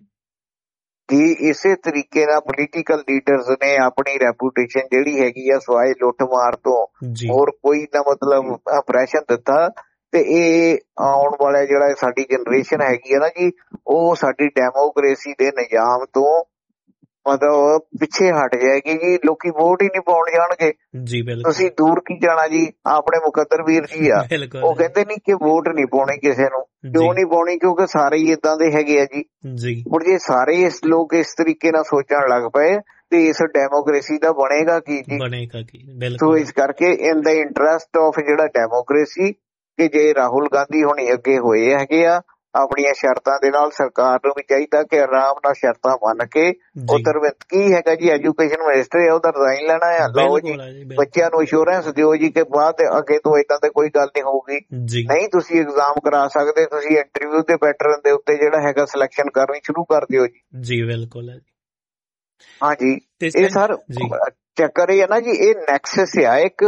ਕਿ ਇਸੇ ਤਰੀਕੇ ਨਾਲ ਪੋਲੀਟੀਕਲ ਲੀਡਰਸ ਨੇ ਆਪਣੀ ਰੈਪੂਟੇਸ਼ਨ ਜਿਹੜੀ ਹੈਗੀ ਆ ਸਵਾਏ ਲੁੱਟ ਮਾਰ ਤੋਂ ਹੋਰ ਕੋਈ ਨਾ ਮਤਲਬ ਇੰਪ੍ਰੈਸ਼ਨ ਦਿੱਤਾ। ਤੇ ਇਹ ਆਉਣ ਵਾਲਾ ਜਿਹੜਾ ਸਾਡੀ ਜਨਰੇਸ਼ਨ ਹੈਗੀ ਆ ਨਾ ਜੀ, ਉਹ ਸਾਡੀ ਡੈਮੋਕ੍ਰੇਸੀ ਦੇ ਨਿਜ਼ਾਮ ਤੋਂ ਮਤਲਬ ਪਿੱਛੇ ਹਟ ਜਾਏਗੀ ਜੀ। ਲੋਕੀ ਵੋਟ ਹੀ ਨਹੀਂ ਪਾਉਣ ਜਾਣਗੇ। ਤੁਸੀਂ ਦੂਰ ਕੀ ਜਾਣਾ ਜੀ, ਆਪਣੇ ਮੁਕੱਦਰ ਵੀਰ ਜੀ ਆ, ਉਹ ਕਹਿੰਦੇ ਨਹੀਂ ਕਿ ਵੋਟ ਨਹੀਂ ਪਾਉਣੀ ਕਿਸੇ ਨੂੰ। ਕਿਉਂ ਨਹੀਂ ਪਾਉਣੀ? ਕਿਉਂਕਿ ਸਾਰੇ ਹੀ ਏਦਾਂ ਦੇ ਹੈਗੇ ਆ ਜੀ। ਹੁਣ ਜੇ ਸਾਰੇ ਇਸ ਲੋਕ ਇਸ ਤਰੀਕੇ ਨਾਲ ਸੋਚਣ ਲੱਗ ਪਏ ਤੇ ਇਸ ਡੈਮੋਕ੍ਰੇਸੀ ਦਾ ਬਣੇਗਾ ਕੀ ਜੀ? ਬਣੇਗਾ ਕੀ? ਸੋ ਇਸ ਕਰਕੇ ਇਨ ਦਾ ਇੰਟਰਸਟ ਆਫ ਜਿਹੜਾ ਡੈਮੋਕ੍ਰੇਸੀ, ਕਿ ਜੇ ਰਾਹੁਲ ਗਾਂਧੀ ਹੁਣੀ ਅੱਗੇ ਹੋਏ ਹੈਗੇ ਆ ਆਪਣੀਆਂ ਸ਼ਰਤਾਂ ਦੇ ਨਾਲ, ਸਰਕਾਰ ਨੂੰ ਵੀ ਚਾਹੀਦਾ ਕਿ ਆਰਾਮ ਨਾਲ ਸ਼ਰਤਾਂ ਮੰਨ ਕੇ ਉਧਰ ਕੀ ਹੈਗਾ ਜੀ ਐਜੂਕੇਸ਼ਨ ਮਿਨਿਸਟਰ ਹੈ ਉਹਦਾ ਰਿਜ਼ਾਈਨ ਲੈਣਾ ਆ, ਲਓ ਜੀ ਬੱਚਿਆਂ ਨੂੰ ਇੰਸ਼ੋਰੈਂਸ ਦਿਓ ਜੀ ਕਿ ਬਾਅਦ ਅੱਗੇ ਤੋਂ ਏਦਾਂ ਤੇ ਕੋਈ ਗੱਲ ਨਹੀਂ ਹੋਊਗੀ। ਨਹੀਂ ਤੁਸੀਂ ਐਗਜ਼ਾਮ ਕਰਾ ਸਕਦੇ, ਤੁਸੀਂ ਇੰਟਰਵਿਊ ਦੇ ਪੈਟਰਨ ਦੇ ਉੱਤੇ ਜਿਹੜਾ ਹੈਗਾ ਸਿਲੈਕਸ਼ਨ ਕਰਨੀ ਸ਼ੁਰੂ ਕਰ ਦਿਓ ਜੀ। ਜੀ ਬਿਲਕੁਲ ਹੈ। ਹਾਂਜੀ, ਇਹ ਸਰ ਚੱਕਰ ਇਹ ਹੈ ਨਾ ਜੀ, ਇਹ ਨੈਕਸਸ ਆ ਇੱਕ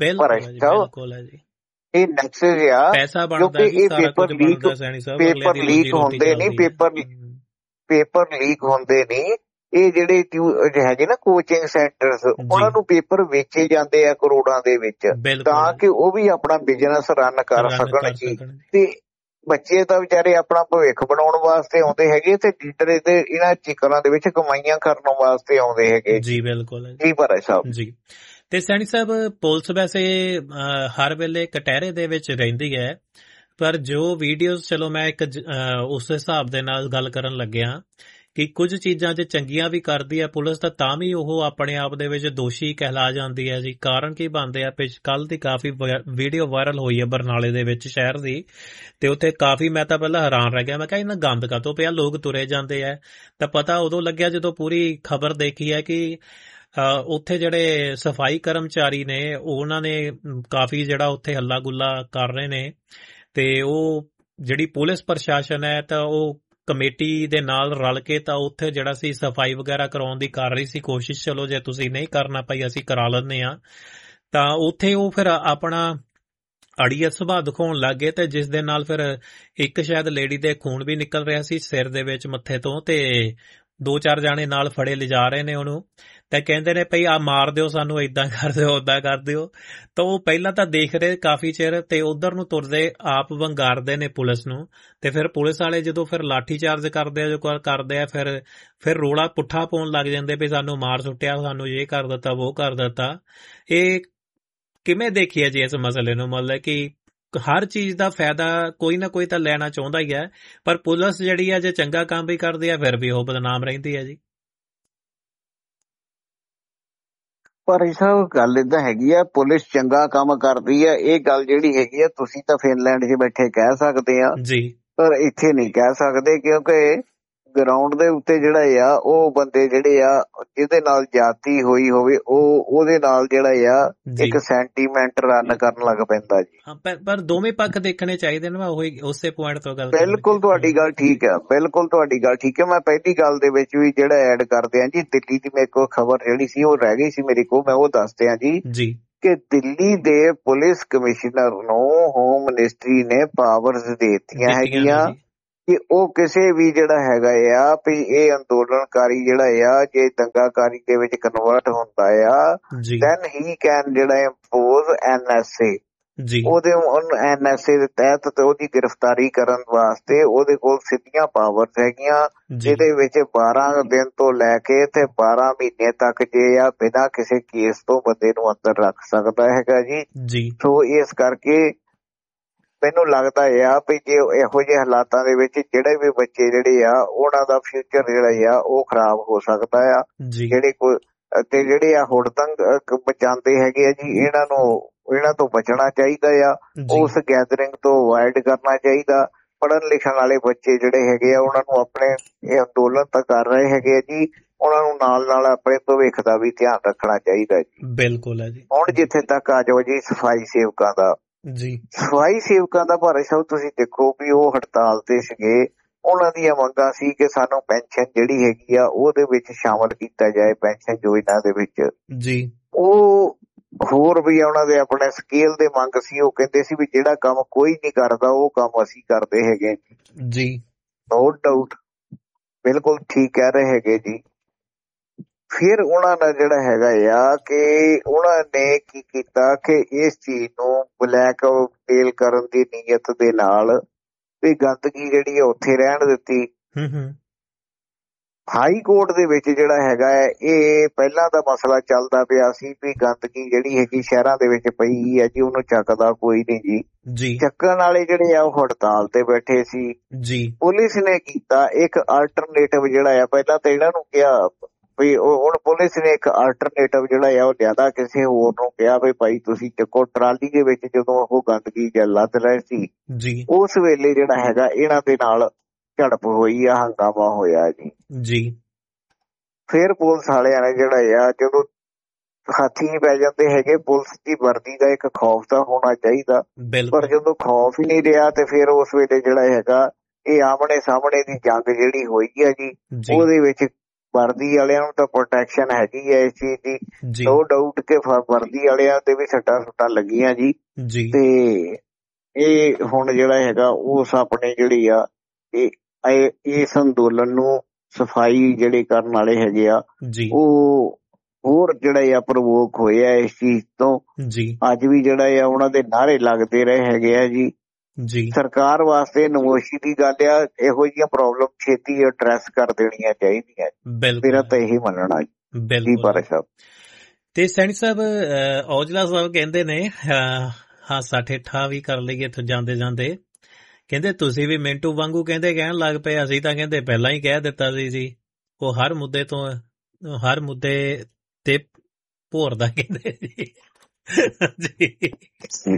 ਇਹ ਨੈਕਸਸ ਆ ਕਿਉਂਕਿ ਇਹ ਪੇਪਰ ਲੀਕ ਪੇਪਰ ਲੀਕ ਹੁੰਦੇ ਨਹੀਂ ਪੇਪਰ ਪੇਪਰ ਲੀਕ ਹੁੰਦੇ ਨਹੀਂ ਇਹ ਜਿਹੜੇ ਹੈਗੇ ਨਾ ਕੋਚਿੰਗ ਸੈਂਟਰਸ, ਉਹਨਾਂ ਨੂੰ ਪੇਪਰ ਵੇਚੇ ਜਾਂਦੇ ਆ ਕਰੋੜਾਂ ਦੇ ਵਿੱਚ, ਤਾਂ ਕਿ ਉਹ ਵੀ ਆਪਣਾ ਬਿਜ਼ਨਸ ਰਨ ਕਰ ਸਕਣ ਜੀ। ਤੇ ਬੱਚੇ ਤਾਂ ਵਿਚਾਰੇ ਆਪਣਾ ਭਵਿੱਖ ਬਣਾਉਣ ਵਾਸਤੇ ਆਉਂਦੇ ਹੈਗੇ ਤੇ ਲੀਡਰ ਇਹਦੇ ਇਹਨਾਂ ਚਿਕਰਾਂ ਦੇ ਵਿੱਚ ਕਮਾਈਆਂ ਕਰਨ ਵਾਸਤੇ ਆਉਂਦੇ ਹੈਗੇ ਜੀ। ਬਿਲਕੁਲ ਜੀ ਭਰਾ ਸਾਹਿਬ ਜੀ। ਤੇ ਸੈਣੀ ਸਾਹਿਬ, ਪੁਲਿਸ ਵੈਸੇ ਹਰ ਵੇਲੇ ਕਟਹਿਰੇ ਦੇ ਵਿੱਚ ਰਹਿੰਦੀ ਹੈ, ਪਰ ਜੋ ਵੀਡੀਓਜ਼, ਚਲੋ ਮੈਂ ਇੱਕ ਉਸ ਹਿਸਾਬ ਦੇ ਨਾਲ ਗੱਲ ਕਰਨ ਲੱਗਿਆ ਕਿ ਕੁਝ ਚੀਜ਼ਾਂ 'ਚ ਚੰਗੀਆਂ ਵੀ ਕਰਦੀ ਹੈ ਪੁਲਿਸ, ਤਾਂ ਤਾਂ ਵੀ ਉਹ ਆਪਣੇ ਆਪ ਦੇ ਵਿੱਚ ਦੋਸ਼ੀ ਕਹਿਲਾ ਜਾਂਦੀ ਹੈ ਜੀ। ਕਾਰਨ ਕੀ ਬਣਦੇ ਆ? ਕੱਲ੍ਹ ਦੀ ਕਾਫੀ ਵੀਡੀਓ ਵਾਇਰਲ ਹੋਈ ਹੈ ਬਰਨਾਲੇ ਦੇ ਵਿੱਚ ਸ਼ਹਿਰ ਦੀ, ਤੇ ਉੱਥੇ ਕਾਫੀ, ਮੈਂ ਤਾਂ ਪਹਿਲਾਂ ਹੈਰਾਨ ਰਹਿ ਗਿਆ, ਮੈਂ ਕਿਹਾ ਇਹਨਾਂ ਗੰਦ ਕਾਹਤੋਂ ਪਿਆ, ਲੋਕ ਤੁਰੇ ਜਾਂਦੇ ਆ। ਤਾਂ ਪਤਾ ਉਦੋਂ ਲੱਗਿਆ ਜਦੋਂ ਪੂਰੀ ਖਬਰ ਦੇਖੀ ਹੈ ਕਿ ਉੱਥੇ ਜਿਹੜੇ ਸਫਾਈ ਕਰਮਚਾਰੀ ਨੇ ਉਹਨਾਂ ਨੇ ਕਾਫੀ ਜਿਹੜਾ ਉੱਥੇ ਹੱਲਾ ਗੁੱਲਾ ਕਰ ਰਹੇ ਨੇ, ਤੇ ਉਹ ਜਿਹੜੀ ਪੁਲਿਸ ਪ੍ਰਸ਼ਾਸਨ ਹੈ ਤਾਂ ਉਹ ਕਮੇਟੀ ਦੇ ਨਾਲ ਰਲ ਕੇ ਤਾਂ ਉੱਥੇ ਜਿਹੜਾ ਸੀ ਸਫਾਈ ਵਗੈਰਾ ਕਰਾਉਣ ਦੀ ਕਰ ਰਹੀ ਸੀ ਕੋਸ਼ਿਸ਼। ਚਲੋ ਜੇ ਤੁਸੀਂ ਨਹੀਂ ਕਰਨਾ ਭਾਈ ਅਸੀਂ ਕਰਾ ਲੈਂਦੇ ਹਾਂ, ਤਾਂ ਉੱਥੇ ਉਹ ਫਿਰ ਆਪਣਾ ਅੜੀਅਤ ਸੁਭਾਅ ਦਿਖਾਉਣ ਲੱਗ ਗਏ, ਤੇ ਜਿਸ ਦੇ ਨਾਲ ਫਿਰ ਇੱਕ ਸ਼ਾਇਦ ਲੇਡੀ ਦੇ ਖੂਨ ਵੀ ਨਿਕਲ ਰਿਹਾ ਸੀ ਸਿਰ ਦੇ ਵਿੱਚ, ਮੱਥੇ ਤੋਂ, ਤੇ ਦੋ ਚਾਰ ਜਾਣੇ ਨਾਲ ਫੜੇ ਲਿਜਾ ਰਹੇ ਨੇ ਉਹਨੂੰ, ਤੇ ਕਹਿੰਦੇ ਨੇ ਭਈ ਆ ਮਾਰ ਦਿਓ ਸਾਨੂੰ, ਏਦਾਂ ਕਰ ਦਿਓ ਓਦਾਂ ਕਰ ਦਿਓ। ਤਾਂ ਉਹ ਪਹਿਲਾਂ ਤਾਂ ਦੇਖ ਰਹੇ ਕਾਫੀ ਚਿਰ, ਤੇ ਉਧਰ ਨੂੰ ਤੁਰਦੇ ਆਪ ਵੰਗਾਰਦੇ ਨੇ ਪੁਲਿਸ ਨੂੰ, ਤੇ ਫਿਰ ਪੁਲਿਸ ਵਾਲੇ ਜਦੋਂ ਫਿਰ ਲਾਠੀ ਚਾਰਜ ਕਰਦੇ ਆ, ਜੋ ਕਰਦੇ ਆ, ਫਿਰ ਫਿਰ ਰੋਲਾ ਪੁੱਠਾ ਪਾਉਣ ਲੱਗ ਜਾਂਦੇ ਵੀ ਸਾਨੂੰ ਮਾਰ ਸੁੱਟਿਆ, ਸਾਨੂੰ ਇਹ ਕਰ ਦਿੱਤਾ ਉਹ ਕਰ ਦਿੱਤਾ। ਇਹ ਕਿਵੇਂ ਦੇਖੀਏ ਜੀ ਇਸ ਮਸਲੇ ਨੂੰ? ਮਤਲਬ ਕਿ ਹਰ ਚੀਜ਼ ਦਾ ਫਾਇਦਾ ਕੋਈ ਨਾ ਕੋਈ ਤਾਂ ਲੈਣਾ ਚਾਹੁੰਦਾ ਹੀ ਹੈ, ਪਰ ਪੁਲਿਸ ਜਿਹੜੀ ਹੈ ਜੇ ਚੰਗਾ ਕੰਮ ਵੀ ਕਰਦੀ ਹੈ ਫਿਰ ਵੀ ਉਹ ਬਦਨਾਮ ਰਹਿੰਦੀ ਹੈ ਜੀ। ਪਰ ਸਾਹਿਬ ਗੱਲ ਏਦਾਂ ਹੈਗੀ ਆ, ਪੁਲਿਸ ਚੰਗਾ ਕੰਮ ਕਰਦੀ ਆ, ਇਹ ਗੱਲ ਜਿਹੜੀ ਹੈਗੀ ਆ ਤੁਸੀਂ ਤਾਂ ਫਿਨਲੈਂਡ 'ਚ ਬੈਠੇ ਕਹਿ ਸਕਦੇ ਆ ਜੀ, ਪਰ ਇੱਥੇ ਨਹੀਂ ਕਹਿ ਸਕਦੇ, ਕਿਉਂਕਿ ਗਰਾਊਂਡ ਦੇ ਉੱਤੇ ਜਿਹੜਾ ਆ ਉਹ ਬੰਦੇ ਜਿਹੜੇ ਆ ਜਿਹਦੇ ਨਾਲ ਜਾਤੀ ਹੋਈ ਹੋਵੇ ਉਹ ਉਹਦੇ ਨਾਲ ਜਿਹੜਾ ਆ ਇੱਕ ਸੈਂਟੀਮੈਂਟ ਰਨ ਕਰਨ ਲੱਗ ਪੈਂਦਾ ਜੀ। ਪਰ ਦੋਵੇਂ ਪੱਖ ਦੇਖਣੇ ਚਾਹੀਦੇ ਨੇ, ਉਹੀ ਉਸੇ ਪੁਆਇੰਟ ਤੋਂ ਗੱਲ। ਬਿਲਕੁਲ ਤੁਹਾਡੀ ਗੱਲ ਠੀਕ ਆ, ਬਿਲਕੁਲ ਤੁਹਾਡੀ ਗੱਲ ਠੀਕ ਹੈ। ਮੈਂ ਪਹਿਲੀ ਗੱਲ ਦੇ ਵਿੱਚ ਵੀ ਜਿਹੜਾ ਐਡ ਕਰਦੇ ਆ ਜੀ, ਦਿੱਲੀ ਦੀ ਮੇਰੇ ਕੋਲ ਖਬਰ ਜਿਹੜੀ ਸੀ ਉਹ ਰਹਿ ਗਈ ਸੀ ਮੇਰੇ ਕੋਲ, ਮੈਂ ਉਹ ਦੱਸਦੇ ਆ ਜੀ ਜੀ ਕਿ ਦਿੱਲੀ ਦੇ ਪੁਲਿਸ ਕਮਿਸ਼ਨਰ ਨੂੰ ਹੋਮ ਮਿਨਿਸਟਰੀ ਨੇ ਪਾਵਰਸ ਦੇ ਦਿੱਤੀਆਂ ਹੈਗੀਆਂ ਕਿ ਉਹ ਕਿਸੇ ਵੀ ਜਿਹੜਾ ਹੈਗਾ ਆ ਵੀ ਇਹ ਅੰਦੋਲਨਕਾਰੀ ਜਿਹੜਾ ਆ ਜੇ ਦੰਗਾਕਾਰੀ ਦੇ ਵਿੱਚ ਕਨਵਰਟ ਹੁੰਦਾ ਆ ਦੈਨ ਹੀ ਕੈਨ ਜਿਹੜਾ ਇੰਪੋਜ਼ ਐਨ ਐਸ ਏ, ਉਹਦੇ ਐਨ ਐਸ ਏ ਦੇ ਤਹਿਤ ਤੇ ਉਹਦੀ ਗ੍ਰਿਫਤਾਰੀ ਕਰਨ ਵਾਸਤੇ ਉਹਦੇ ਕੋਲ ਸਿੱਧੀਆਂ ਪਾਵਰਸ ਹੈਗੀਆਂ, ਜਿਹਦੇ ਵਿੱਚ ਬਾਰਾਂ ਦਿਨ ਤੋਂ ਲੈ ਕੇ ਤੇ ਬਾਰਾਂ ਮਹੀਨੇ ਤੱਕ ਜੇ ਆ ਬਿਨਾਂ ਕਿਸੇ ਕੇਸ ਤੋਂ ਬੰਦੇ ਨੂੰ ਅੰਦਰ ਰੱਖ ਸਕਦਾ ਹੈਗਾ ਜੀ। ਸੋ ਇਸ ਕਰਕੇ ਮੈਨੂੰ ਲੱਗਦਾ ਆ ਵੀ ਜੇ ਇਹੋ ਜਿਹੇ ਹਾਲਾਤਾਂ ਦੇ ਵਿੱਚ ਜਿਹੜੇ ਵੀ ਬੱਚੇ ਜਿਹੜੇ ਆ ਉਹਨਾਂ ਦਾ ਫਿਊਚਰ ਜਿਹੜਾ ਆ ਉਹ ਖਰਾਬ ਹੋ ਸਕਦਾ ਆ। ਜਿਹੜੇ ਕੋਈ ਤੇ ਜਿਹੜੇ ਆ ਹੁੜਦੰਗ ਬਚਾਉਂਦੇ ਹੈਗੇ ਆ ਜੀ, ਇਹਨਾਂ ਨੂੰ ਇਹਨਾਂ ਤੋਂ ਬਚਣਾ ਚਾਹੀਦਾ ਆ, ਉਸ ਗੈਦਰਿੰਗ ਤੋਂ ਅਵਾਇਡ ਕਰਨਾ ਚਾਹੀਦਾ। ਪੜ੍ਹਨ ਲਿਖਣ ਵਾਲੇ ਬੱਚੇ ਜਿਹੜੇ ਹੈਗੇ ਆ ਉਹਨਾਂ ਨੂੰ ਆਪਣੇ ਇਹ ਅੰਦੋਲਨ ਤਾਂ ਕਰ ਰਹੇ ਹੈਗੇ ਆ ਜੀ, ਉਹਨਾਂ ਨੂੰ ਨਾਲ ਨਾਲ ਆਪਣੇ ਭਵਿੱਖ ਦਾ ਵੀ ਧਿਆਨ ਰੱਖਣਾ ਚਾਹੀਦਾ ਜੀ। ਬਿਲਕੁਲ ਹੈ ਜੀ। ਹੁਣ ਜਿੱਥੇ ਤੱਕ ਆ ਜਾਓ ਜੀ ਸਫਾਈ ਸੇਵਕਾਂ ਦਾ, ਜੀ ਸਫਾਈ ਸੇਵਕਾਂ ਦਾ ਭਾਰਤ ਸਾਹਿਬ ਤੁਸੀਂ ਦੇਖੋ ਵੀ ਉਹ ਹੜਤਾਲ ਤੇ ਸੀਗੇ, ਉਹਨਾਂ ਦੀਆਂ ਮੰਗਾਂ ਸੀ ਕਿ ਸਾਨੂੰ ਪੈਨਸ਼ਨ ਜਿਹੜੀ ਹੈਗੀ ਆ ਉਹਦੇ ਵਿੱਚ ਸ਼ਾਮਲ ਕੀਤਾ ਜਾਏ, ਪੈਨਸ਼ਨ ਯੋਜਨਾ ਦੇ ਵਿੱਚ ਜੀ। ਉਹ ਹੋਰ ਵੀ ਉਹਨਾਂ ਦੇ ਆਪਣੇ ਸਕੇਲ ਦੇ ਮੰਗ ਸੀ, ਉਹ ਕਹਿੰਦੇ ਸੀ ਵੀ ਜਿਹੜਾ ਕੰਮ ਕੋਈ ਨਹੀਂ ਕਰਦਾ ਉਹ ਕੰਮ ਅਸੀਂ ਕਰਦੇ ਹੈਗੇ ਜੀ। ਨੋ ਡਾਊਟ, ਬਿਲਕੁਲ ਠੀਕ ਕਹਿ ਰਹੇ ਹੈਗੇ ਜੀ। ਫਿਰ ਉਹਨਾਂ ਦਾ ਜਿਹੜਾ ਹੈਗਾ ਆ ਕਿ ਉਹਨਾਂ ਨੇ ਕੀ ਕੀਤਾ ਕਿ ਇਸ ਚੀਜ਼ ਨੂੰ ਬਲੈਕਮੇਲ ਕਰਨ ਦੀ ਨੀਅਤ ਦੇ ਨਾਲ ਵੀ ਗੰਦਗੀ ਜਿਹੜੀ ਆ ਉੱਥੇ ਰਹਿਣ ਦਿੱਤੀ। ਹਾਈ ਕੋਰਟ ਦੇ ਵਿੱਚ ਜਿਹੜਾ ਹੈਗਾ ਹੈ ਇਹ ਪਹਿਲਾਂ ਦਾ ਮਸਲਾ ਚੱਲਦਾ ਪਿਆ ਸੀ ਵੀ ਗੰਦਗੀ ਜਿਹੜੀ ਹੈਗੀ ਸ਼ਹਿਰਾਂ ਦੇ ਵਿੱਚ ਪਈ ਹੈ ਜੀ, ਉਹਨੂੰ ਚੱਕਦਾ ਕੋਈ ਨਹੀਂ ਜੀ। ਚੱਕਣ ਵਾਲੇ ਜਿਹੜੇ ਆ ਉਹ ਹੜਤਾਲ ਤੇ ਬੈਠੇ ਸੀ ਜੀ। ਪੁਲਿਸ ਨੇ ਕੀਤਾ ਇੱਕ ਆਲਟਰਨੇਟਿਵ ਜਿਹੜਾ ਆ, ਪਹਿਲਾਂ ਤਾਂ ਇਹਨਾਂ ਨੂੰ ਕਿਹਾ ਵੀ ਹੁਣ ਪੁਲਿਸ ਨੇ ਇੱਕ ਆਲਟਰਨੇਟਿਵ ਜਿਹੜਾ ਆ ਉਹ ਜ਼ਿਆਦਾ ਕਿਸੇ ਹੋਰ ਨੂੰ ਕਿਹਾ ਵੀ ਭਾਈ ਤੁਸੀਂ ਚੱਕੋ। ਟਰਾਲੀ ਦੇ ਵਿੱਚ ਜਦੋਂ ਉਹ ਗੰਦਗੀ ਲੱਦ ਰਹੇ ਸੀ ਉਸ ਵੇਲੇ ਜਿਹੜਾ ਹੈਗਾ ਇਹਨਾਂ ਦੇ ਨਾਲ ਝੜਪ ਹੋਈ ਆ, ਹੰਗਾਮਾ ਹੋਇਆ ਜੀ ਜੀ। ਫਿਰ ਪੁਲਿਸ ਵਾਲਿਆਂ ਨੇ ਜਿਹੜਾ ਆ ਜਦੋਂ ਹਾਥੀ ਪੈ ਜਾਂਦੇ ਹੈਗੇ, ਪੁਲਿਸ ਦੀ ਵਰਦੀ ਦਾ ਇੱਕ ਖੌਫ ਤਾਂ ਹੋਣਾ ਚਾਹੀਦਾ, ਪਰ ਜਦੋਂ ਖੌਫ ਹੀ ਨਹੀਂ ਰਿਹਾ ਤੇ ਫਿਰ ਉਸ ਵੇਲੇ ਜਿਹੜਾ ਹੈਗਾ ਇਹ ਆਮਣੇ ਸਾਹਮਣੇ ਦੀ ਜੰਗ ਜਿਹੜੀ ਹੋਈ ਆ ਜੀ, ਉਹਦੇ ਵਿੱਚ ਵਰਦੀ ਵਾਲਿਆਂ ਨੂੰ ਤਾਂ ਪ੍ਰੋਟੈਕਸ਼ਨ ਹੈਗੀ ਹੈ ਇਸ ਚੀਜ਼ ਦੀ, ਨੋ ਡਾਊਟ ਕਿ ਵਰਦੀ ਵਾਲਿਆਂ ਦੇ ਵੀ ਸੱਟਾਂ ਸੁੱਟਾਂ ਲੱਗੀਆਂ ਜੀ। ਤੇ ਇਹ ਹੁਣ ਜਿਹੜਾ ਹੈਗਾ ਉਸ ਆਪਣੇ ਜਿਹੜੀ ਆ ਇਹ ਇਸ ਅੰਦੋਲਨ ਨੂੰ ਸਫਾਈ ਜਿਹੜੇ ਕਰਨ ਵਾਲੇ ਹੈਗੇ ਆ ਉਹ ਹੋਰ ਜਿਹੜਾ ਆ ਪ੍ਰਵੋਕ ਹੋਇਆ ਇਸ ਚੀਜ਼ ਤੋਂ। ਅੱਜ ਵੀ ਜਿਹੜਾ ਆ ਉਹਨਾਂ ਦੇ ਨਾਅਰੇ ਲੱਗਦੇ ਰਹੇ ਹੈਗੇ ਆ ਜੀ। ਜੀ ਸਰਕਾਰ ਵਾਸਤੇ ਨਮੋਸ਼ੀ ਦੀ ਗੱਲ ਆ, ਇਹੋ ਜਿਹੀਆਂ ਪ੍ਰੋਬਲਮ ਛੇਤੀ ਐਡਰੈਸ ਕਰ ਦੇਣੀਆਂ ਚਾਹੀਦੀਆਂ, ਮੇਰਾ ਤਾਂ ਇਹੀ ਮੰਨਣਾ ਜੀ। ਪਰ ਸਾਹਿਬ ਤੇ ਸੈਣੀ ਸਾਹਿਬ ਔਜਲਾ ਸਾਹਿਬ ਕਹਿੰਦੇ ਨੇ ਹਾਸਾ ਠੇਠਾ ਵੀ ਕਰ ਲਈਏ ਇੱਥੋਂ ਜਾਂਦੇ ਜਾਂਦੇ, ਕਹਿੰਦੇ ਤੁਸੀਂ ਵੀ ਮਿੰਟੂ ਵਾਂਗੂ ਕਹਿੰਦੇ ਕਹਿਣ ਲੱਗ ਪਏ, ਅਸੀਂ ਤਾਂ ਕਹਿੰਦੇ ਪਹਿਲਾਂ ਹੀ ਕਹਿ ਦਿੱਤਾ ਸੀ ਜੀ। ਉਹ ਹਰ ਮੁੱਦੇ ਤੋਂ ਹਰ ਮੁੱਦੇ ਤੇ ਭੋਰਦਾ ਕਹਿੰਦੇ ਜੀ।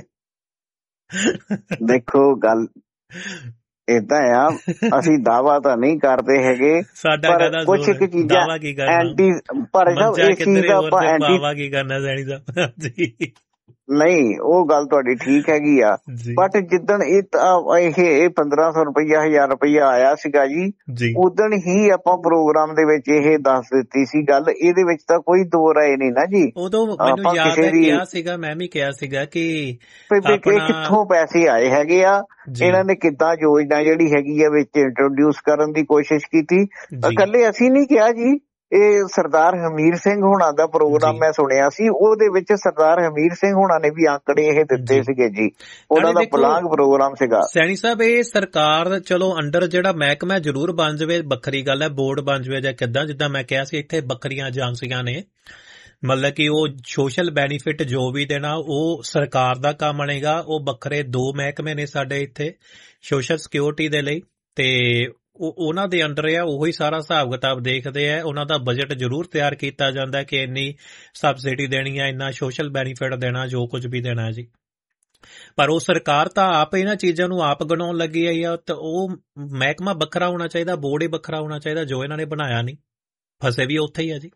ਦੇਖੋ ਗੱਲ ਏਦਾਂ ਆ, ਅਸੀਂ ਦਾਵਾ ਤਾਂ ਨਹੀਂ ਕਰਦੇ ਹੈਗੇ, ਪਰ ਕੁਛ ਇੱਕ ਚੀਜ਼ਾਂ ਐਂਟੀ ਪਰ ਇਸ ਚੀਜ਼ ਦਾ ਆਪਾਂ ਐਂਟੀ ਕੀ ਕਰਨਾ ਸੈਣੀ ਸਾਹਿਬ ਨਹੀਂ, ਉਹ ਗੱਲ ਤੁਹਾਡੀ ਠੀਕ ਹੈਗੀ ਆ, ਬਟ ਜਿੱਦਣ ਇਹ ਇਹ ਪੰਦਰਾਂ ਸੌ ਰੁਪਇਆ ਹਜ਼ਾਰ ਰੁਪਇਆ ਆਇਆ ਸੀਗਾ ਜੀ, ਉਦਣ ਹੀ ਆਪਾਂ ਪ੍ਰੋਗਰਾਮ ਦੇ ਵਿੱਚ ਇਹ ਦੱਸ ਦਿੱਤੀ ਸੀ ਗੱਲ, ਇਹਦੇ ਵਿੱਚ ਤਾਂ ਕੋਈ ਦੋ ਰਾਏ ਨਹੀਂ ਨਾ ਜੀ। ਉਦੋਂ ਮੈਨੂੰ ਯਾਦ ਹੈ ਕਿਹਾ ਸੀਗਾ, ਮੈਂ ਵੀ ਕਿਹਾ ਸੀਗਾ ਕਿ ਕਿੱਥੋਂ ਪੈਸੇ ਆਏ ਹੈਗੇ ਆ, ਇਹਨਾਂ ਨੇ ਕਿੱਦਾਂ ਯੋਜਨਾ ਜਿਹੜੀ ਹੈਗੀ ਆ ਵਿੱਚ ਇੰਟਰੋਡਿਊਸ ਕਰਨ ਦੀ ਕੋਸ਼ਿਸ਼ ਕੀਤੀ। ਇਕੱਲੇ ਅਸੀਂ ਨਹੀਂ ਕਿਹਾ ਜੀ, ਇਹ ਸਰਦਾਰ ਹਮੀਰ ਸਿੰਘ ਹੋਣਾ ਦਾ ਪ੍ਰੋਗਰਾਮ ਮੈਂ ਸੁਣਿਆ ਸੀ, ਉਹਦੇ ਵਿੱਚ ਸਰਦਾਰ ਹਮੀਰ ਸਿੰਘ ਹੋਣਾ ਨੇ ਵੀ ਆંકੜੇ ਇਹ ਦਿੱਤੇ ਸੀਗੇ ਜੀ, ਉਹਨਾਂ ਦਾ ਪਲਾਂਗ ਪ੍ਰੋਗਰਾਮ ਸੀਗਾ। ਸੈਣੀ ਸਾਹਿਬ ਇਹ ਸਰਕਾਰ ਚਲੋ ਅੰਡਰ ਜਿਹੜਾ ਮਹਿਕਮਾ ਜ਼ਰੂਰ ਬਣ ਜਾਵੇ, ਵੱਖਰੀ ਗੱਲ ਹੈ, ਬੋਰਡ ਬਣ ਜਾਵੇ ਜਾਂ ਕਿੱਦਾਂ, ਜਿੱਦਾਂ ਮੈਂ ਕਿਹਾ ਸੀ ਇੱਥੇ ਬੱਕਰੀਆਂ ਏਜੰਸੀਆਂ ਨੇ, ਮਤਲਬ ਕਿ ਉਹ ਸੋਸ਼ਲ ਬੈਨੀਫਿਟ ਜੋ ਵੀ ਦੇਣਾ ਉਹ ਸਰਕਾਰ ਦਾ ਕੰਮ ਬਣੇਗਾ। ਉਹ ਵੱਖਰੇ ਦੋ ਮਹਿਕਮੇ ਨੇ ਸਾਡੇ ਇੱਥੇ ਸੋਸ਼ਲ ਸਿਕਿਉਰਿਟੀ ਦੇ ਲਈ, ਤੇ ਉਹਨਾਂ ਦੇ ਅੰਡਰ ਆ, ਉਹੀ ਸਾਰਾ ਹਿਸਾਬ ਕਿਤਾਬ ਦੇਖਦੇ ਆ। ਉਹਨਾਂ ਦਾ ਬਜਟ ਜ਼ਰੂਰ ਤਿਆਰ ਕੀਤਾ ਜਾਂਦਾ ਕਿ ਇੰਨੀ ਸਬਸਿਡੀ ਦੇਣੀ ਆ, ਇੰਨਾ ਸੋਸ਼ਲ ਬੈਨੀਫਿਟ ਦੇਣਾ, ਜੋ ਕੁਝ ਵੀ ਦੇਣਾ ਜੀ। ਪਰ ਉਹ ਸਰਕਾਰ ਤਾਂ ਆਪ ਇਹਨਾਂ ਚੀਜ਼ਾਂ ਨੂੰ ਆਪ ਗਣਾਉਣ ਲੱਗੀ ਆਈ ਆ। ਤਾਂ ਉਹ ਮਹਿਕਮਾ ਵੱਖਰਾ ਹੋਣਾ ਚਾਹੀਦਾ, ਬੋਰਡ ਹੀ ਵੱਖਰਾ ਹੋਣਾ ਚਾਹੀਦਾ, ਜੋ ਇਹਨਾਂ ਨੇ ਬਣਾਇਆ ਨਹੀਂ। ਫਸੇ ਵੀ ਉੱਥੇ ਹੀ ਆ ਜੀ।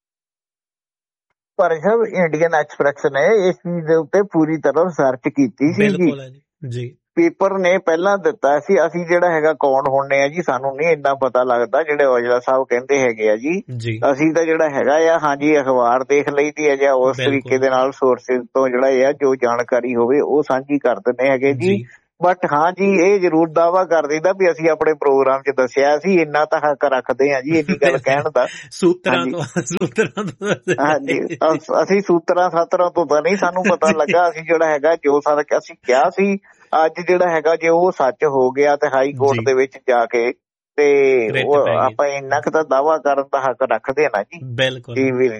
ਪਰ ਸਰ ਇੰਡੀਅਨ ਐਕਸਪ੍ਰੈਸ ਨੇ ਇਸ ਚੀਜ਼ ਦੇ ਉੱਤੇ ਪੂਰੀ ਤਰ੍ਹਾਂ ਰਿਸਰਚ ਕੀਤੀ ਸੀ ਜੀ। ਜੀ ਪੇਪਰ ਨੇ ਪਹਿਲਾਂ ਦਿੱਤਾ ਸੀ। ਅਸੀਂ ਜਿਹੜਾ ਹੈਗਾ ਕੌਣ ਹੁੰਨੇ ਆ ਜੀ, ਸਾਨੂੰ ਨਹੀਂ ਇੰਨਾ ਪਤਾ ਲੱਗਦਾ। ਜਿਹੜੇ ਔਜਲਾ ਸਾਹਿਬ ਕਹਿੰਦੇ ਹੈਗੇ ਆ ਜੀ, ਅਸੀਂ ਤਾਂ ਜਿਹੜਾ ਹੈਗਾ ਆ ਹਾਂਜੀ ਅਖਬਾਰ ਦੇਖ ਲਈਦੀ ਹੈ ਜਾਂ ਉਸ ਤਰੀਕੇ ਦੇ ਨਾਲ ਸੋਰਸਿਸ ਤੋਂ ਜਿਹੜਾ ਆ ਜੋ ਜਾਣਕਾਰੀ ਹੋਵੇ ਉਹ ਸਾਂਝੀ ਕਰ ਦਿੰਦੇ ਹੈਗੇ ਜੀ। ਬਟ ਹਾਂ ਜੀ ਇਹ ਜ਼ਰੂਰ ਦਾਵਾ ਕਰ ਦਿੰਦਾ ਵੀ ਅਸੀਂ ਆਪਣੇ ਪ੍ਰੋਗਰਾਮ 'ਚ ਦੱਸਿਆ ਸੀ, ਇੰਨਾ ਤਾਂ ਹੱਕ ਰੱਖਦੇ ਹਾਂ ਜੀ ਇੰਨੀ ਗੱਲ ਕਹਿਣ ਦਾ। ਸੂਤਰਾਂ ਤੋਂ ਸੂਤਰਾਂ ਤੋਂ ਹਾਂਜੀ ਅਸੀਂ ਸੂਤਰਾਂ ਸਾਤਰਾਂ ਤੋਂ ਤਾਂ ਨਹੀਂ, ਸਾਨੂੰ ਪਤਾ ਲੱਗਾ। ਅਸੀਂ ਜਿਹੜਾ ਹੈਗਾ ਜੋ ਸਾਰਾ ਅਸੀਂ ਕਿਹਾ ਸੀ, ਅੱਜ ਜਿਹੜਾ ਹੈਗਾ ਜੇ ਉਹ ਸੱਚ ਹੋ ਗਿਆ ਤੇ ਹਾਈ ਕੋਰਟ ਦੇ ਵਿੱਚ ਜਾ ਕੇ ਤੇ ਉਹ ਆਪਾਂ ਇੰਨਾ ਕੁ ਤਾਂ ਦਾਵਾ ਕਰਨ ਦਾ ਹੱਕ ਰੱਖਦੇ ਨਾ ਜੀ। ਬਿਲਕੁਲ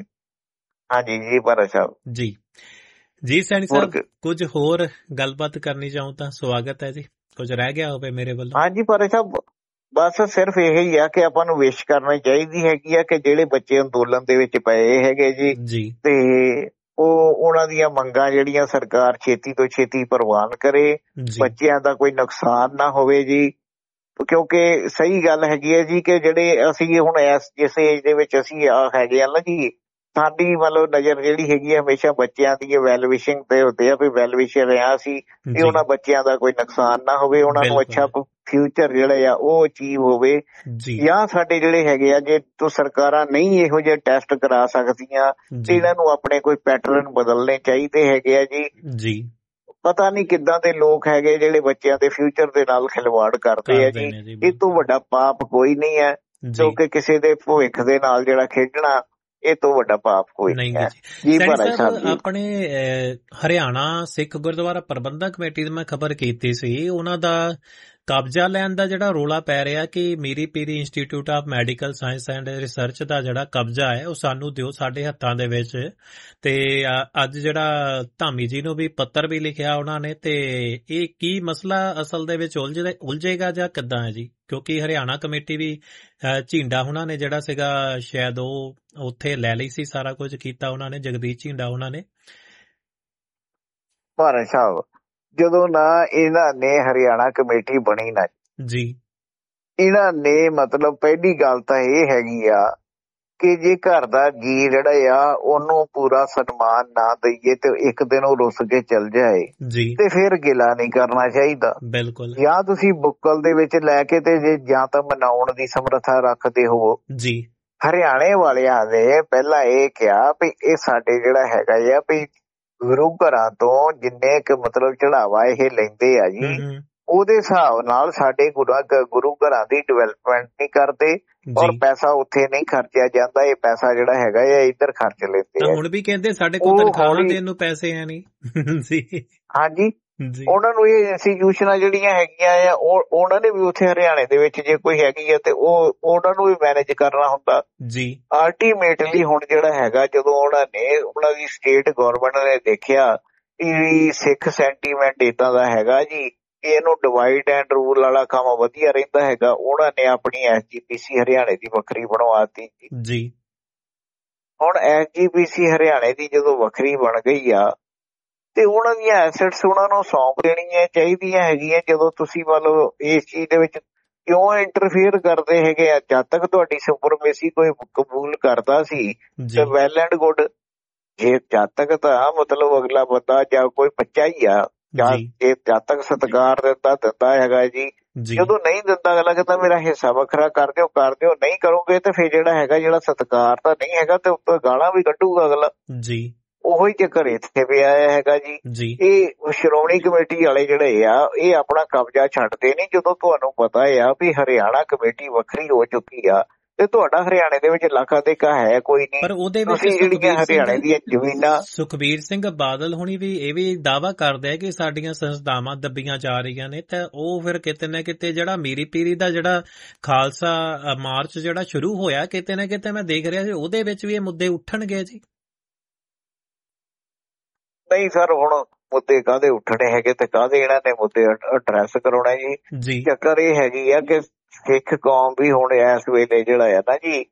ਹਾਂਜੀ ਜੀ ਭਾਰਤ ਸਾਹਿਬ ਜੀ। ਜੀ ਸੈਣੀ ਸਾਹਿਬ ਕੁਝ ਹੋਰ ਗੱਲਬਾਤ ਕਰਨੀ ਚਾਹੂੰ ਤਾਂ ਸਵਾਗਤ ਹੈ ਜੀ। ਕੁਝ ਰਹਿ ਗਿਆ ਹੋਵੇ ਮੇਰੇ ਵੱਲੋਂ? ਹਾਂਜੀ ਭਾਰਤ ਸਾਹਿਬ ਬਸ ਸਿਰਫ ਇਹੀ ਆ ਕਿ ਆਪਾਂ ਨੂੰ ਵਿਸ਼ ਕਰਨੀ ਚਾਹੀਦੀ ਹੈਗੀ ਆ ਕਿ ਜਿਹੜੇ ਬੱਚੇ ਅੰਦੋਲਨ ਦੇ ਵਿੱਚ ਪਏ ਹੈਗੇ ਜੀ ਤੇ ਉਹ ਉਹਨਾਂ ਦੀਆਂ ਮੰਗਾਂ ਜਿਹੜੀਆਂ ਸਰਕਾਰ ਛੇਤੀ ਤੋਂ ਛੇਤੀ ਪ੍ਰਵਾਨ ਕਰੇ, ਬੱਚਿਆਂ ਦਾ ਕੋਈ ਨੁਕਸਾਨ ਨਾ ਹੋਵੇ ਜੀ। ਕਿਉਂਕਿ ਸਹੀ ਗੱਲ ਹੈਗੀ ਹੈ ਜੀ ਕਿ ਜਿਹੜੇ ਅਸੀਂ ਹੁਣ ਇਸ ਜਿਸ ਏਜ ਦੇ ਵਿੱਚ ਅਸੀਂ ਹੈਗੇ ਆ ਨਾ ਜੀ, ਸਾਡੀ ਮਤਲਬ ਨਜ਼ਰ ਜਿਹੜੀ ਹੈਗੀ ਆ ਹਮੇਸ਼ਾ ਬੱਚਿਆਂ ਦੀ ਵੈਲ ਵਿਸ਼ਿੰਗ ਤੇ ਹੁੰਦੇ ਆ ਵੀ ਵੈਲ ਵਿਸ਼ਰ ਰਿਹਾ ਸੀ ਕਿ ਉਹਨਾਂ ਬੱਚਿਆਂ ਦਾ ਕੋਈ ਨੁਕਸਾਨ ਨਾ ਹੋਵੇ, ਉਹਨਾਂ ਨੂੰ ਅੱਛਾ ਫਿਊਚਰ ਜਿਹੜਾ ਆ ਉਹ ਅਚੀਵ ਹੋਵੇ। ਜਾਂ ਸਾਡੇ ਜਿਹੜੇ ਹੈਗੇ ਆ ਜੇ ਤੋਂ ਸਰਕਾਰਾਂ ਨਹੀਂ ਇਹੋ ਜਿਹੇ ਟੈਸਟ ਕਰਾ ਸਕਦੀਆਂ ਤੇ ਇਹਨਾਂ ਨੂੰ ਆਪਣੇ ਕੋਈ ਪੈਟਰਨ ਬਦਲਣੇ ਚਾਹੀਦੇ ਹੈਗੇ ਆ ਜੀ। ਪਤਾ ਨਹੀਂ ਕਿੱਦਾਂ ਦੇ ਲੋਕ ਹੈਗੇ ਜਿਹੜੇ ਬੱਚਿਆਂ ਦੇ ਫਿਊਚਰ ਦੇ ਨਾਲ ਖਿਲਵਾੜ ਕਰਦੇ ਆ ਜੀ। ਇਹ ਤੋਂ ਵੱਡਾ ਪਾਪ ਕੋਈ ਨਹੀਂ ਹੈ ਕਿਉਂਕਿ ਕਿਸੇ ਦੇ ਭਵਿੱਖ ਦੇ ਨਾਲ ਜਿਹੜਾ ਖੇਡਣਾ ਇਹ ਤੋਂ ਵੱਡਾ ਪਾਪ ਕੋਈ ਨਹੀਂ ਹੈ ਜੀ। ਆਪਣੇ ਹਰਿਆਣਾ ਸਿੱਖ ਗੁਰਦੁਆਰਾ ਪ੍ਰਬੰਧਕ ਕਮੇਟੀ ਦੀ ਮੈਂ ਖਬਰ ਕੀਤੀ ਸੀ, ਉਹਨਾਂ ਦਾ ਕਬਜ਼ਾ ਲੈਣ ਦਾ ਜਿਹੜਾ ਰੌਲਾ ਪੈ ਰਿਹਾ ਕਿ Miri Piri institute of medical science and research ਦਾ ਜਿਹੜਾ ਕਬਜ਼ਾ ਹੈ ਉਹ ਸਾਨੂੰ ਦਿਓ ਸਾਡੇ ਹੱਥਾਂ ਦੇ ਵਿੱਚ। ਤੇ ਅੱਜ ਜਿਹੜਾ ਧਾਮੀ ਜੀ ਨੂੰ ਵੀ ਪੱਤਰ ਵੀ ਲਿਖਿਆ ਉਹਨਾਂ ਨੇ, ਤੇ ਇਹ ਕੀ ਮਸਲਾ ਅਸਲ ਦੇ ਵਿੱਚ ਉਲਝ ਉਲਝੇਗਾ ਜਾਂ ਕਿੱਦਾਂ ਹੈ ਜੀ? ਕਿਉਂਕਿ ਹਰਿਆਣਾ ਕਮੇਟੀ ਵੀ ਝੀਂਡਾ ਉਹਨਾਂ ਨੇ ਜਿਹੜਾ ਸੀਗਾ ਸ਼ਾਇਦ ਉਹ ਉੱਥੇ ਲੈ ਲਈ ਸੀ, ਸਾਰਾ ਕੁਝ ਕੀਤਾ ਉਹਨਾਂ ਨੇ, ਜਗਦੀਸ਼ ਝੀਂਡਾ ਉਹਨਾਂ ਨੇ। ਭਾਰਤ ਸਾਹਿਬ ਜਦੋਂ ਨਾ ਇਹਨਾਂ ਨੇ ਹਰਿਆਣਾ ਕਮੇਟੀ ਬਣੀ ਨਾ ਜੀ, ਇਹਨਾਂ ਨੇ ਮਤਲਬ ਪਹਿਲੀ ਗੱਲ ਤਾਂ ਇਹ ਹੈਗੀ ਆ ਕਿ ਜੇ ਘਰ ਦਾ ਜੀ ਜਿਹੜਾ ਆ ਉਹਨੂੰ ਪੂਰਾ ਸਨਮਾਨ ਨਾ ਦਈਏ ਤੇ ਇੱਕ ਦਿਨ ਉਹ ਰੁੱਸ ਕੇ ਚਲ ਜਾਏ ਤੇ ਫਿਰ ਗਿਲਾ ਨਹੀਂ ਕਰਨਾ ਚਾਹੀਦਾ। ਬਿਲਕੁਲ। ਜਾਂ ਤੁਸੀਂ ਬੁੱਕਲ ਦੇ ਵਿੱਚ ਲੈ ਕੇ ਤੇ ਜੇ ਜਾਂ ਤਾਂ ਮਨਾਉਣ ਦੀ ਸਮਰੱਥਾ ਰੱਖਦੇ ਹੋ ਜੀ। ਹਰਿਆਣੇ ਵਾਲਿਆਂ ਨੇ ਪਹਿਲਾਂ ਇਹ ਕਿਹਾ ਵੀ ਇਹ ਸਾਡੇ ਜਿਹੜਾ ਹੈਗਾ ਆ ਵੀ ਗੁਰੂ ਘਰਾਂ ਤੋਂ ਜਿੰਨੇ ਕੁ ਮਤਲਬ ਚੜਾਵਾ ਇਹ ਲੈਂਦੇ ਆ ਜੀ ਉਹਦੇ ਹਿਸਾਬ ਨਾਲ ਸਾਡੇ ਗੁਰੂ ਗੁਰੂ ਘਰਾਂ ਦੀ ਡਿਵੈਲਪਮੈਂਟ ਨਹੀਂ ਕਰਦੇ ਔਰ ਪੈਸਾ ਉੱਥੇ ਨਹੀਂ ਖਰਚਿਆ ਜਾਂਦਾ। ਇਹ ਪੈਸਾ ਜਿਹੜਾ ਹੈਗਾ ਇਹ ਇੱਧਰ ਖਰਚ ਲੈਂਦੇ ਆ। ਹੁਣ ਵੀ ਕਹਿੰਦੇ ਸਾਡੇ ਕੋਲ ਤਨਖਾਹਾਂ ਦੇਣ ਨੂੰ ਪੈਸੇ ਹੈ ਨਹੀਂ। ਹਾਂਜੀ ਉਹਨਾਂ ਨੂੰ ਇਹ ਇੰਸਟੀਟਿਊਸ਼ਨਾਂ ਜਿਹੜੀਆਂ ਹੈਗੀਆਂ ਆ ਉਹ ਉਹਨਾਂ ਨੇ ਵੀ ਉੱਥੇ ਹਰਿਆਣੇ ਦੇ ਵਿੱਚ ਜੇ ਕੋਈ ਹੈਗੀ ਆ ਤੇ ਉਹ ਉਹਨਾਂ ਨੂੰ ਵੀ ਮੈਨੇਜ ਕਰਨਾ ਹੁੰਦਾ ਜੀ। ਅਲਟੀਮੇਟਲੀ ਹੁਣ ਜਿਹੜਾ ਹੈਗਾ ਜਦੋਂ ਉਹਨਾਂ ਨੇ ਉਹਨਾਂ ਦੀ ਸਟੇਟ ਗੌਰਮੈਂਟ ਨੇ ਦੇਖਿਆ ਕਿ ਸਿੱਖ ਸੈਂਟੀਮੈਂਟ ਏਦਾਂ ਦਾ ਹੈਗਾ ਜੀ ਕਿ ਇਹਨੂੰ ਡਿਵਾਈਡ ਐਂਡ ਰੂਲ ਵਾਲਾ ਕੰਮ ਵਧੀਆ ਰਹਿੰਦਾ ਹੈਗਾ, ਉਹਨਾਂ ਨੇ ਆਪਣੀ ਐਸ ਜੀ ਪੀ ਸੀ ਹਰਿਆਣੇ ਦੀ ਵੱਖਰੀ ਬਣਵਾਤੀ ਜੀ। ਹੁਣ ਐਸ ਜੀ ਪੀ ਸੀ ਹਰਿਆਣੇ ਦੀ ਜਦੋਂ ਵੱਖਰੀ ਬਣ ਗਈ ਆ ਤੇ ਉਹਨਾਂ ਦੀਆਂ ਐਸੈਟਸ ਉਹਨਾਂ ਨੂੰ ਸੌਂਪ ਦੇਣੀਆਂ ਚਾਹੀਦੀਆਂ ਹੈਗੀਆਂ। ਜਦੋਂ ਤੁਸੀਂ ਮਤਲਬ ਇਸ ਚੀਜ਼ ਦੇ ਵਿੱਚ ਕਿਉਂ ਇੰਟਰਫੇਅਰ ਕਰਦੇ ਹੈਗੇ ਆ? ਜਦ ਤੱਕ ਤੁਹਾਡੀ ਸੁਪਰਮੇਸੀ ਕੋਈ ਕਬੂਲ ਕਰਦਾ ਸੀ ਤੇ ਵੈਲ ਐਂਡ ਗੁੱਡ, ਜੇ ਜਦ ਤੱਕ ਤਾਂ ਮਤਲਬ ਅਗਲਾ ਬੰਦਾ ਜਾਂ ਕੋਈ ਬੱਚਾ ਹੀ ਆ ਜਾਂ ਇਹ ਜਦ ਤੱਕ ਸਤਿਕਾਰ ਦਿੰਦਾ ਦਿੰਦਾ ਹੈਗਾ ਜੀ। ਜਦੋਂ ਨਹੀਂ ਦਿੰਦਾ ਅਗਲਾ ਕਹਿੰਦਾ ਮੇਰਾ ਹਿੱਸਾ ਵੱਖਰਾ ਕਰ ਦਿਓ ਕਰ ਦਿਓ, ਨਹੀਂ ਕਰੋਗੇ ਤੇ ਫਿਰ ਜਿਹੜਾ ਹੈਗਾ ਜਿਹੜਾ ਸਤਿਕਾਰ ਤਾਂ ਨਹੀਂ ਹੈਗਾ ਤੇ ਉੱਪਰ ਗਾਲਾਂ ਵੀ ਕੱਢੂਗਾ ਅਗਲਾ ਜੀ। ਉਹੀ ਚੱਕਰ ਇੱਥੇ ਪਿਆ ਹੈਗਾ ਜੀ। ਇਹ ਸ਼੍ਰੋਮਣੀ ਕਮੇਟੀ ਵਾਲੇ ਜਿਹੜੇ ਆ ਇਹ ਆਪਣਾ ਕਬਜ਼ਾ ਛੱਡਦੇ ਨਹੀਂ। ਜਦੋਂ ਤੁਹਾਨੂੰ ਪਤਾ ਆ ਵੀ ਹਰਿਆਣਾ ਕਮੇਟੀ ਵੱਖਰੀ ਹੋ ਚੁੱਕੀ ਆ ਤੇ ਤੁਹਾਡਾ ਹਰਿਆਣੇ ਦੇ ਵਿੱਚ ਲੱਖ ਅਧਿਕਾ ਹੈ ਕੋਈ ਨਹੀਂ, ਪਰ ਉਹਦੇ ਵਿੱਚ ਜਿਹੜੀਆਂ ਹਰਿਆਣੇ ਦੀਆਂ ਜ਼ਮੀਨਾਂ ਸੁਖਬੀਰ ਸਿੰਘ ਬਾਦਲ ਹੁਣੀ ਵੀ ਇਹ ਵੀ ਦਾਅਵਾ ਕਰਦੇ ਆ ਕਿ ਸਾਡੀਆਂ ਸੰਸਥਾਵਾਂ ਦੱਬੀਆਂ ਜਾ ਰਹੀਆਂ ਨੇ, ਤਾਂ ਉਹ ਫਿਰ ਕਿਤੇ ਨਾ ਕਿਤੇ ਜਿਹੜਾ ਮੀਰੀ ਪੀਰੀ ਦਾ ਜਿਹੜਾ ਖਾਲਸਾ ਮਾਰਚ ਜਿਹੜਾ ਸ਼ੁਰੂ ਹੋਇਆ ਕਿਤੇ ਨਾ ਕਿਤੇ ਮੈਂ ਦੇਖ ਰਿਹਾ ਸੀ ਉਹਦੇ ਵਿੱਚ ਵੀ ਇਹ ਮੁੱਦੇ ਉੱਠਣਗੇ ਜੀ। ਨਹੀਂ ਸਰ ਹੁਣ ਮੁੱਦੇ ਕਾਹਦੇ ਉੱਠਣੇ ਹੈਗੇ ਤੇ ਕਾਹਦੇ ਇਹਨਾਂ ਨੇ ਮੁੱਦੇ ਐਡਰੈਸ ਕਰਾਉਣਾ ਜੀ। ਚੱਕਰ ਇਹ ਹੈਗੀ ਆ ਕਿ ਸਿੱਖ ਕੌਮ ਵੀ ਹੁਣ ਇਸ ਵੇਲੇ ਜਿਹੜਾ ਆ ਨਾ ਜੀ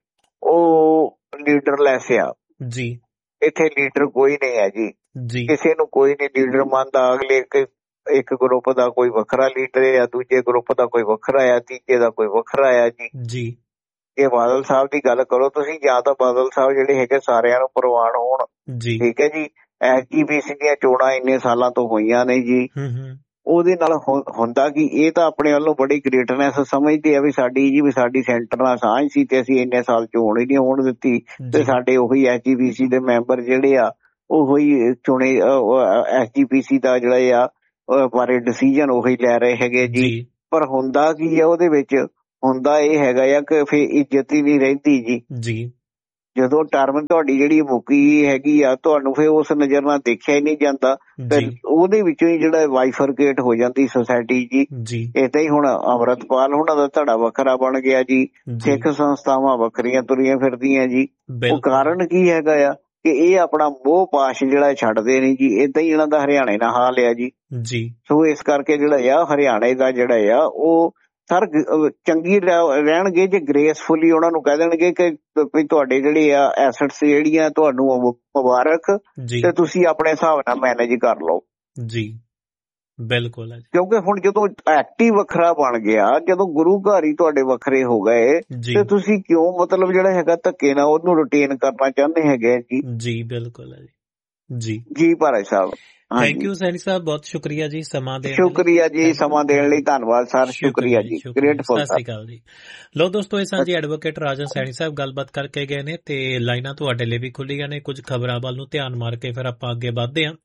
ਉਹ ਲੀਡਰਲੈਸ ਆ ਜੀ। ਇੱਥੇ ਲੀਡਰ ਕੋਈ ਨਹੀਂ ਹੈ ਜੀ, ਜੀ ਕਿਸੇ ਨੂੰ ਕੋਈ ਨਹੀਂ ਲੀਡਰ ਮੰਨਦਾ। ਅਗਲੇ ਇੱਕ ਗਰੁੱਪ ਦਾ ਕੋਈ ਵੱਖਰਾ ਲੀਡਰ ਆ, ਦੂਜੇ ਗਰੁੱਪ ਦਾ ਕੋਈ ਵੱਖਰਾ ਆ, ਤੀਜੇ ਦਾ ਕੋਈ ਵੱਖਰਾ ਆ ਜੀ। ਜੀ ਇਹ ਬਾਦਲ ਸਾਹਿਬ ਦੀ ਗੱਲ ਕਰੋ ਤੁਸੀਂ, ਜਾਂ ਤਾਂ ਬਾਦਲ ਸਾਹਿਬ ਜਿਹੜੇ ਹੈਗੇ ਸਾਰਿਆਂ ਨੂੰ ਪ੍ਰਵਾਨ ਹੋਣ, ਠੀਕ ਹੈ ਜੀ। ਐਸਜੀਪੀਸੀ ਦੀਆਂ ਚੋਣਾਂ ਇੰਨੇ ਸਾਲਾਂ ਤੋਂ ਹੋਈਆਂ ਨੇ ਜੀ, ਉਹਦੇ ਨਾਲ ਹੁੰਦਾ ਕਿ ਇਹ ਤਾਂ ਆਪਣੇ ਵੱਲੋਂ ਬੜੀ ਗ੍ਰੇਟਨੈਸ ਸਮਝਦੇ ਆ ਵੀ ਸਾਡੀ ਜੀ ਵੀ ਸਾਡੀ ਸੈਂਟਰ ਨਾਲ ਸਾਂਝ ਸੀ ਤੇ ਅਸੀਂ ਇੰਨੇ ਸਾਲ ਚੋਣ ਹੀ ਨਹੀਂ ਹੋਣ ਦਿੱਤੀ, ਤੇ ਸਾਡੇ ਉਹੀ ਐਸਜੀਪੀਸੀ ਦੇ ਮੈਂਬਰ ਜਿਹੜੇ ਆ ਉਹੀ ਚੁਣੇ ਐਸਜੀਪੀਸੀ ਦਾ ਜਿਹੜਾ ਆ ਬਾਰੇ ਡਿਸੀਜਨ ਉਹੀ ਲੈ ਰਹੇ ਹੈਗੇ ਜੀ। ਪਰ ਹੁੰਦਾ ਕੀ ਆ ਉਹਦੇ ਵਿੱਚ, ਹੁੰਦਾ ਇਹ ਹੈਗਾ ਆ ਕਿ ਫਿਰ ਇੱਜ਼ਤ ਹੀ ਨਹੀਂ ਰਹਿੰਦੀ ਜੀ। ਜੀ ਜਦੋਂ ਟਰਮ ਤੁਹਾਡੀ ਜਿਹੜੀ ਮੁੱਕੀ ਹੈਗੀ ਆ, ਤੁਹਾਨੂੰ ਫਿਰ ਉਸ ਨਜ਼ਰ ਨਾਲ ਦੇਖਿਆ ਹੀ ਨਹੀਂ ਜਾਂਦਾ, ਤੇ ਉਹਦੇ ਵਿੱਚੋਂ ਹੀ ਜਿਹੜਾ ਵਾਈਫਰਕੇਟ ਹੋ ਜਾਂਦੀ ਸੋਸਾਇਟੀ ਜੀ। ਏਦਾਂ ਹੀ ਹੁਣ ਅੰਮ੍ਰਿਤਪਾਲ ਉਹਨਾਂ ਦਾ ਧੜਾ ਵੱਖਰਾ ਬਣ ਗਿਆ ਜੀ, ਸਿੱਖ ਸੰਸਥਾਵਾਂ ਵੱਖਰੀਆਂ ਤੁਰੀਆਂ ਫਿਰਦੀਆਂ ਜੀ। ਉਹ ਕਾਰਨ ਕੀ ਹੈਗਾ ਆ ਕਿ ਇਹ ਆਪਣਾ ਮੋਹ ਪਾਸ਼ ਜਿਹੜਾ ਛੱਡਦੇ ਨਹੀਂ ਜੀ। ਏਦਾਂ ਹੀ ਇਹਨਾਂ ਦਾ ਹਰਿਆਣੇ ਨਾਲ ਹਾਲ ਆ ਜੀ। ਸੋ ਇਸ ਕਰਕੇ ਜਿਹੜਾ ਆ ਹਰਿਆਣੇ ਦਾ ਜਿਹੜਾ ਆ ਉਹ ਸਰ ਚੰਗੀ ਰਹਿਣਗੇ ਜੇ ਗ੍ਰੇਸਫੁਲੀ ਉਹਨਾਂ ਨੂੰ ਕਹਿ ਦੇਣਗੇ ਕਿ ਵੀ ਤੁਹਾਡੇ ਜਿਹੜੇ ਆ ਐਸਟਸ ਜਿਹੜੀਆਂ ਤੁਹਾਨੂੰ ਮੁਬਾਰਕ, ਤੇ ਤੁਸੀਂ ਆਪਣੇ ਹਿਸਾਬ ਨਾਲ ਮੈਨੇਜ ਕਰ ਲਓ ਜੀ। ਬਿਲਕੁਲ, ਕਿਉਂਕਿ ਹੁਣ ਜਦੋਂ ਐਕਟਿਵ ਵੱਖਰਾ ਬਣ ਗਿਆ, ਜਦੋਂ ਗੁਰੂ ਘਰ ਹੀ ਤੁਹਾਡੇ ਵੱਖਰੇ ਹੋ ਗਏ, ਤੇ ਤੁਸੀਂ ਕਿਉਂ ਮਤਲਬ ਜਿਹੜਾ ਹੈਗਾ ਧੱਕੇ ਨਾਲ ਉਹਨੂੰ ਰਿਟੇਨ ਕਰਨਾ ਚਾਹੁੰਦੇ ਹੈਗੇ ਜੀ। ਜੀ ਬਿਲਕੁਲ ਜੀ। ਜੀ ਭਾਰਾ ਸਾਹਿਬ, ਥੈਂਕ ਯੂ ਸੈਣੀ ਸਾਹਿਬ, ਬਹੁਤ ਸ਼ੁਕਰੀਆ ਜੀ ਸਮਾਂ ਦੇਣ ਲਈ। ਸ਼ੁਕਰੀਆ ਜੀ ਸਮਾਂ ਦੇਣ ਲਈ, ਧੰਨਵਾਦ ਸਰ, ਸ਼ੁਕਰੀਆ ਜੀ, ਗ੍ਰੇਟਫੁਲ। ਸਤਿ ਸ਼੍ਰੀ ਅਕਾਲ ਜੀ। ਲੋ ਦੋਸਤੋ, ਇਹ ਸਾਂਝੀ ਐਡਵੋਕੇਟ ਰਾਜਨ ਸੈਣੀ ਸਾਹਿਬ ਗੱਲਬਾਤ ਕਰਕੇ ਗਏ ਨੇ, ਤੇ ਲਾਈਨਾਂ ਤੁਹਾਡੇ ਲਈ ਵੀ ਖੁੱਲੀਆਂ ਨੇ। ਕੁਝ ਖਬਰਾਂ ਵੱਲ ਨੂੰ ਧਿਆਨ ਮਾਰ ਕੇ ਫਿਰ ਆਪਾਂ ਅੱਗੇ ਵੱਧਦੇ ਹਾਂ।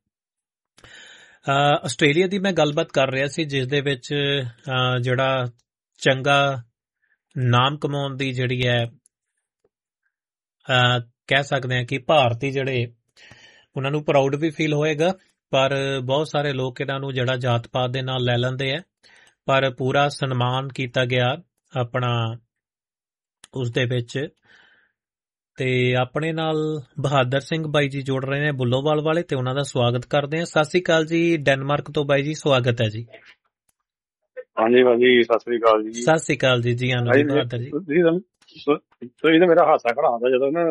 ਆਸਟ੍ਰੇਲੀਆ ਦੀ ਮੈਂ ਗੱਲਬਾਤ ਕਰ ਰਿਹਾ ਸੀ, ਜਿਸ ਦੇ ਵਿੱਚ ਜਿਹੜਾ ਚੰਗਾ ਨਾਮ ਕਮਾਉਣ ਦੀ ਜਿਹੜੀ ਹੈ ਕਹਿ ਸਕਦੇ ਹਾਂ ਕਿ ਭਾਰਤੀ ਜਿਹੜੇ ਉਹਨਾਂ ਨੂੰ ਪ੍ਰਾਊਡ ਵੀ ਫੀਲ ਹੋਏਗਾ, ਪਰ ਬਹੁਤ ਸਾਰੇ ਲੋਕ ਇਹਨਾਂ ਨੂੰ ਜਿਹੜਾ ਜਾਤ ਪਾਤ ਦੇ ਨਾਲ ਲੈ ਲੈਂਦੇ ਆ, ਪਰ ਪੂਰਾ ਸਨਮਾਨ ਕੀਤਾ ਗਿਆ ਆਪਣਾ ਉਸ ਦੇ ਵਿੱਚ। ਤੇ ਆਪਣੇ ਨਾਲ ਬਹਾਦਰ ਸਿੰਘ ਬਾਈ ਜੀ ਜੁੜ ਰਹੇ ਨੇ ਬੁੱਲੋਵਾਲ ਵਾਲੇ, ਤੇ ਉਹਨਾਂ ਦਾ ਸਵਾਗਤ ਕਰਦੇ ਆ। ਸਤਿ ਸ੍ਰੀ ਅਕਾਲ ਜੀ, ਡੈਨਮਾਰਕ ਤੋਂ ਬਾਈ ਜੀ, ਸਵਾਗਤ ਹੈ ਜੀ। ਹਾਂਜੀ ਭਾਜੀ, ਸਤਿ ਸ੍ਰੀ ਅਕਾਲ ਜੀ। ਸਤਿ ਸ੍ਰੀ ਅਕਾਲ ਜੀ। ਜੀ ਹਾਂ ਜੀ, ਬਹਾਦਰ ਜੀ। ਤੁਸੀਂ ਤਾਂ ਮੇਰਾ ਹਾਸਾ ਖੜਾਉਂਦਾ ਜਦੋਂ ਨਾ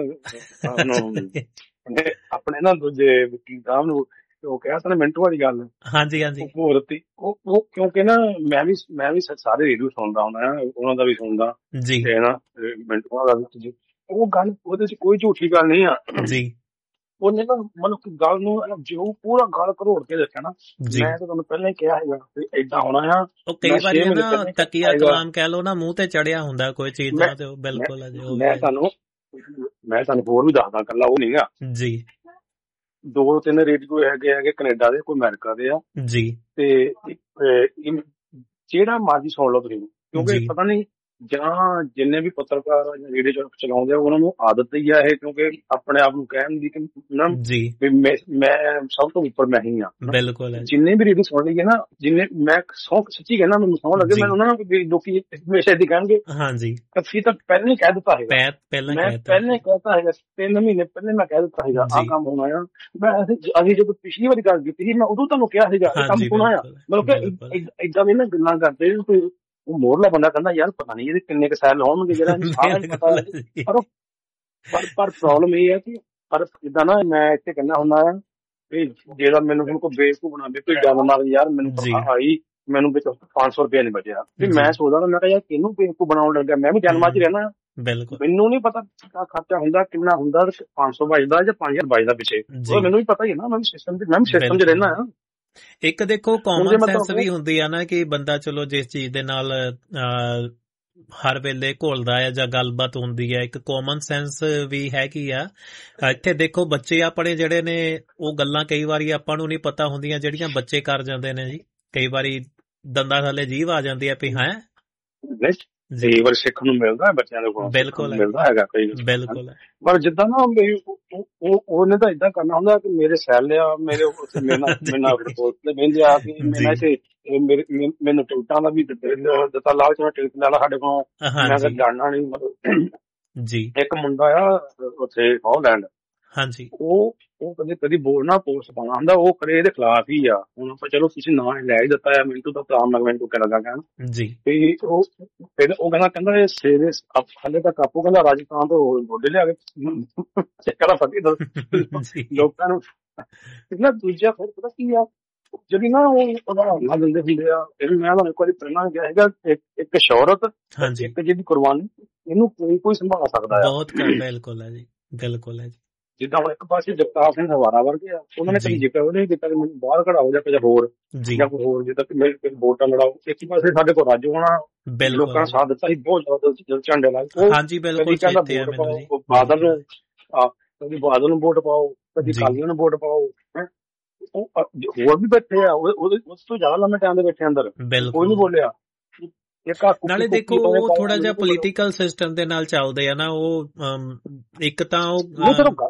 ਆਪਣੇ ਨਾ ਦੂਜੇ ਵਕੀਲ ਸਾਹਿਬ ਨੂੰ ਉਹ ਕਿਹਾ ਤਾਂ ਮਿੰਟੂ ਵਾਲੀ ਗੱਲ। ਹਾਂਜੀ ਹਾਂਜੀ, ਉਹ ਉਹ ਕਿਉਂਕਿ ਨਾ ਮੈਂ ਵੀ ਮੈਂ ਵੀ ਸਾਰੇ ਰੇਡੀਓ ਸੁਣਦਾ ਹੁੰਦਾ, ਉਹਨਾਂ ਦਾ ਵੀ ਸੁਣਦਾ ਜੀ, ਤੇ ਨਾ ਮਿੰਟੂ ਦਾ ਵੀ ਉਹ ਗੱਲ, ਉਹਦੇ ਚ ਕੋਈ ਝੂਠੀ ਗੱਲ ਨਹੀਂ ਆ ਜੀ। ਉਹਨੇ ਨਾ ਮਤਲਬ ਕਿ ਗੱਲ ਨੂੰ ਜੋ ਪੂਰਾ ਗੱਲ ਘਰੋੜ ਕੇ ਦੱਸਿਆ ਨਾ, ਮੈਂ ਤਾਂ ਤੁਹਾਨੂੰ ਪਹਿਲਾਂ ਹੀ ਕਿਹਾ ਹੈਗਾ ਵੀ ਏਦਾਂ ਹੋਣਾ ਆ। ਉਹ ਕਈ ਵਾਰੀ ਨਾ ਤਕੀਆ ਕਲਾਮ ਕਹਿ ਲਓ ਨਾ, ਮੂੰਹ ਤੇ ਚੜਿਆ ਹੁੰਦਾ ਕੋਈ ਚੀਜ਼ ਦਾ, ਤੇ ਬਿਲਕੁਲ ਮੈਂ ਤੁਹਾਨੂੰ ਮੈਂ ਤੁਹਾਨੂੰ ਹੋਰ ਵੀ ਦੱਸਦਾ, ਇਕੱਲਾ ਉਹ ਨਹੀਂ ਆ ਜੀ। ਦੋ ਤਿੰਨ ਰੇਡੀਓ ਹੈਗੇ ਹੈਗੇ ਕੈਨੇਡਾ ਦੇ, ਕੋਈ ਅਮਰੀਕਾ ਦੇ ਆ ਜੀ, ਤੇ ਜਿਹੜਾ ਮਰਜ਼ੀ ਸੁਣ ਲਓ ਤੁਸੀਂ, ਕਿਉਂਕਿ ਪਤਾ ਨਹੀਂ ਜਾਂ ਜਿੰਨੇ ਵੀ ਪੱਤਰਕਾਰ ਰੇਡੀਓ ਚਲਾਉਂਦੇ ਆ ਉਹਨਾਂ ਨੂੰ ਆਦਤ ਹੀ ਆ ਇਹ, ਕਿਉਂਕਿ ਆਪਣੇ ਆਪ ਨੂੰ ਕਹਿਣ ਦੀ ਕਿ ਮੈਂ ਸਭ ਤੋਂ ਉੱਪਰ ਮੈਂ ਹੀ ਆ। ਬਿਲਕੁਲ, ਜਿੰਨੇ ਵੀ ਰੇਡੀਓ ਸੁਣ ਲਈਏ ਨਾ, ਜਿੰਨੇ ਮੈਂ ਸੌ ਸੱਚੀ ਕਹਿਣਾ, ਮੈਨੂੰ ਸੌ ਲੱਗੇ ਮੈਨੂੰ ਉਹਨਾਂ ਨੂੰ ਲੋਕੀ ਹਮੇਸ਼ਾ ਏਦਾਂ ਕਹਿਣਗੇ ਹਾਂਜੀ ਅਸੀਂ ਤਾਂ ਪਹਿਲਾਂ ਹੀ ਕਹਿ ਦਿੱਤਾ ਹੈਗਾ, ਮੈਂ ਪਹਿਲਾਂ ਹੀ ਕਹਿਤਾ ਹੈਗਾ, ਤਿੰਨ ਮਹੀਨੇ ਪਹਿਲੇ ਮੈਂ ਕਹਿ ਦਿੱਤਾ ਹੈਗਾ ਆਹ ਕੰਮ ਹੋਣਾ ਆ। ਮੈਂ ਅਸੀਂ ਜਦੋਂ ਪਿਛਲੀ ਵਾਰੀ ਗੱਲ ਕੀਤੀ ਸੀ, ਮੈਂ ਉਦੋਂ ਤੁਹਾਨੂੰ ਕਿਹਾ ਸੀਗਾ ਇਹ ਕੰਮ ਹੋਣਾ ਆ। ਮਤਲਬ ਕਿ ਏਦਾਂ ਵੀ ਨਾ ਗੱਲਾਂ ਕਰਦੇ, ਉਹ ਮੋਰਲਾ ਬੰਦਾ ਕਹਿੰਦਾ ਯਾਰ ਪਤਾ ਨੀ ਇਹਦੇ ਕਿੰਨੇ ਕੁ ਸੈੱਲ ਹੋਣਗੇ, ਜਿਹੜਾ ਸਾਰਾ ਪਤਾ। ਪਰ ਪਰ ਪ੍ਰੋਬਲਮ ਇਹ ਹੈ ਕਿ ਪਰ ਜਿੱਦਾਂ ਨਾ ਮੈਂ ਇੱਥੇ ਕਹਿੰਦਾ ਹੁੰਦਾ ਆ ਵੀ ਜਿਹੜਾ ਮੈਨੂੰ ਹੁਣ ਕੋਈ ਬੇਵਕੂਫ ਬਣਾਵੇ, ਕੋਈ ਗੱਲ ਮਾਰ ਯਾਰ ਮੈਨੂੰ ਤਨਖਾਹ ਆਈ, ਮੈਨੂੰ ਵਿੱਚ ਪੰਜ ਸੌ ਰੁਪਇਆ ਨੀ ਬਚਿਆ, ਵੀ ਮੈਂ ਸੋਚਦਾ ਮੈਂ ਕਿਹਾ ਯਾਰ ਕਿਹਨੂੰ ਬੇਵਕੂਫ ਬਣਾਉਣ ਲੱਗਾ, ਮੈਂ ਵੀ ਜਨਮਾਂ ਚ ਰਹਿਣਾ। ਮੈਨੂੰ ਨੀ ਪਤਾ ਖਰਚਾ ਹੁੰਦਾ ਕਿੰਨਾ ਹੁੰਦਾ, ਪੰਜ ਸੌ ਬਚਦਾ ਜਾਂ ਪੰਜ ਹਜ਼ਾਰ ਬਚਦਾ ਪਿੱਛੇ, ਮੈਨੂੰ ਵੀ ਪਤਾ ਹੀ ਹੈ ਨਾ, ਮੈਂ ਸਿਸਟਮ ਚ ਮੈਂ ਸਿਸਟਮ ਚ ਰਹਿਣਾ ਆ। ਇੱਕ ਦੇਖੋ ਕਾਮਨ ਸੈਂਸ ਵੀ ਹੁੰਦੀ ਆ ਨਾ ਕਿ ਬੰਦਾ ਚਲੋ ਜਿਸ ਚੀਜ਼ ਦੇ ਨਾਲ ਹਰ ਵੇਲੇ ਘੁਲਦਾ ਹੈ ਜਾਂ ਗੱਲਬਾਤ ਹੁੰਦੀ ਹੈ, ਇੱਕ ਕਾਮਨ ਸੈਂਸ ਵੀ ਹੈਗੀ ਆ। ਇੱਥੇ ਦੇਖੋ ਬੱਚੇ ਆਪਣੇ ਜਿਹੜੇ ਨੇ ਉਹ ਗੱਲਾਂ ਕਈ ਵਾਰੀ ਆਪਾਂ ਨੂੰ ਨਹੀਂ ਪਤਾ ਹੁੰਦੀਆਂ ਜਿਹੜੀਆਂ ਬੱਚੇ ਕਰ ਜਾਂਦੇ ਨੇ ਜੀ। ਕਈ ਵਾਰੀ ਦੰਦਾਂ ਥੱਲੇ ਜੀਭ ਆ ਜਾਂਦੀ ਹੈ ਵੀ ਹੈਂ ਕਈ ਵਾਰ ਸਿੱਖਣ ਨੂੰ ਮਿਲਦਾ ਬੱਚਿਆਂ ਦੇ ਕੋਲ, ਬਿਲਕੁਲ ਮਿਲਦਾ ਹੈਗਾ ਕਈ ਬਿਲਕੁਲ। ਪਰ ਜਿੱਦਾਂ ਨਾ ਉਹਨੇ ਤਾਂ ਏਦਾਂ ਕਰਨਾ ਹੁੰਦਾ ਕਿ ਮੇਰੇ ਸੈੱਲ ਆ, ਮੇਰੇ ਮੇਰੇ ਨਾਲ ਬਹਿੰਦੇ ਆ ਕਿ ਮੈਨੂੰ ਟਿਕਟਾਂ ਦਾ ਵੀ ਦਿੱਤਾ ਲਾਲਚ, ਮੈਂ ਟਿਕਟ ਲੈ ਲਾ ਸਾਡੇ ਕੋਲ, ਮੈਂ ਤਾਂ ਜਾਣਨਾ ਨੀ ਜੀ। ਇੱਕ ਮੁੰਡਾ ਆ ਉੱਥੇ ਹਾਲੈਂਡ, ਹਾਂਜੀ, ਉਹ ਉਹ ਕਦੇ ਕਦੀ ਬੋਲਣਾ ਪੋਸਟ ਪਾਉਣਾ ਹੁੰਦਾ, ਉਹ ਕਰੇ ਇਹਦੇ ਖਿਲਾਫ ਹੀ ਆ। ਹੁਣ ਆਪਾਂ ਚਲੋ ਤੁਸੀਂ ਨਾਂ ਲੈ ਹੀ ਦਿੱਤਾ ਆ, ਮਿੰਟੂ ਦਾ ਆਮ ਲੱਗ ਮਿੰਟੂ ਕਹਿ ਲੱਗਾ ਕਹਿਣ ਜੀ ਤੇ ਉਹ ਫਿਰ ਉਹ ਕਹਿੰਦਾ ਕਹਿੰਦਾ ਇਹ ਸਵੇਰੇ ਹਾਲੇ ਤੱਕ ਆਪੂ ਕਹਿੰਦਾ ਰਾਜਸਥਾਨ ਤੋਂ ਗੋਡੇ ਲਿਆ ਕੇ ਕਹਿੰਦਾ ਫਤੀ ਲੋਕਾਂ ਨੂੰ ਕਿੰਨਾ। ਦੂਜਾ ਫਿਰ ਪਤਾ ਕੀ ਆ, ਜਿਹੜੀ ਨਾ ਉਹ ਉਦਾਹਰਨਾਂ ਦਿੰਦੇ ਹੁੰਦੇ ਆ, ਇਹ ਮੈਂ ਤੁਹਾਨੂੰ ਇੱਕ ਵਾਰੀ ਪਹਿਲਾਂ ਕਿਹਾ ਹੈਗਾ, ਇੱਕ ਸ਼ੌਹਰਤ ਇੱਕ ਜਿਹਦੀ ਕੁਰਬਾਨੀ, ਇਹਨੂੰ ਕੋਈ ਕੋਈ ਸੰਭਾਲ ਸਕਦਾ ਆ। ਬਹੁਤ ਬਿਲਕੁਲ ਹੈ ਜੀ, ਬਿਲਕੁਲ ਹੈ ਜੀ। ਜਿੱਦਾਂ ਹੁਣ ਇੱਕ ਪਾਸੇ ਜਗਤਾਰ ਸਿੰਘ ਹਵਾਰਾ ਵਰਗੇ ਆ, ਉਹਨਾਂ ਨੇ ਕਦੀ ਜ਼ਿਕਰ ਉਹ ਨਹੀਂ ਕੀਤਾ ਕਿ ਮੈਨੂੰ ਬਾਹਰ ਕਢਾਓ ਜਾਂ ਕੁਝ ਹੋਰ ਜਾਂ ਕੋਈ ਹੋਰ, ਜਿੱਦਾਂ ਕਿ ਮੇਰੇ ਵੋਟਾਂ ਲੜਾਓ। ਇੱਕ ਪਾਸੇ ਸਾਡੇ ਕੋਲ ਰਾਜੂ ਹੋਣਾ ਲੋਕਾਂ ਨੇ ਸਾਥ ਦਿੱਤਾ ਸੀ ਬਹੁਤ ਜ਼ਿਆਦਾ ਝੰਡੇ ਨਾਲ, ਕਦੀ ਕਹਿੰਦਾ ਵੋਟ ਪਾਓ ਬਾਦਲ ਨੂੰ, ਕਦੀ ਬਾਦਲ ਨੂੰ ਵੋਟ ਪਾਓ, ਕਦੀ ਅਕਾਲੀਆਂ ਨੂੰ ਵੋਟ ਪਾਓ। ਹੋਰ ਵੀ ਬੈਠੇ ਆ ਉਸ ਤੋਂ ਜ਼ਿਆਦਾ ਲੰਮੇ ਟਾਈਮ ਦੇ ਬੈਠੇ ਅੰਦਰ, ਕੋਈ ਨੀ ਬੋਲਿਆ। ਨਾਲੇ ਦੇਖੋ ਉਹ ਥੋੜਾ ਜਿਹਾ ਪੋਲੀਟੀਕਲ ਸਿਸਟਮ ਦੇ ਨਾਲ ਚੱਲਦੇ ਆ ਨਾ, ਉਹ ਇੱਕ ਤਾਂ ਉਹ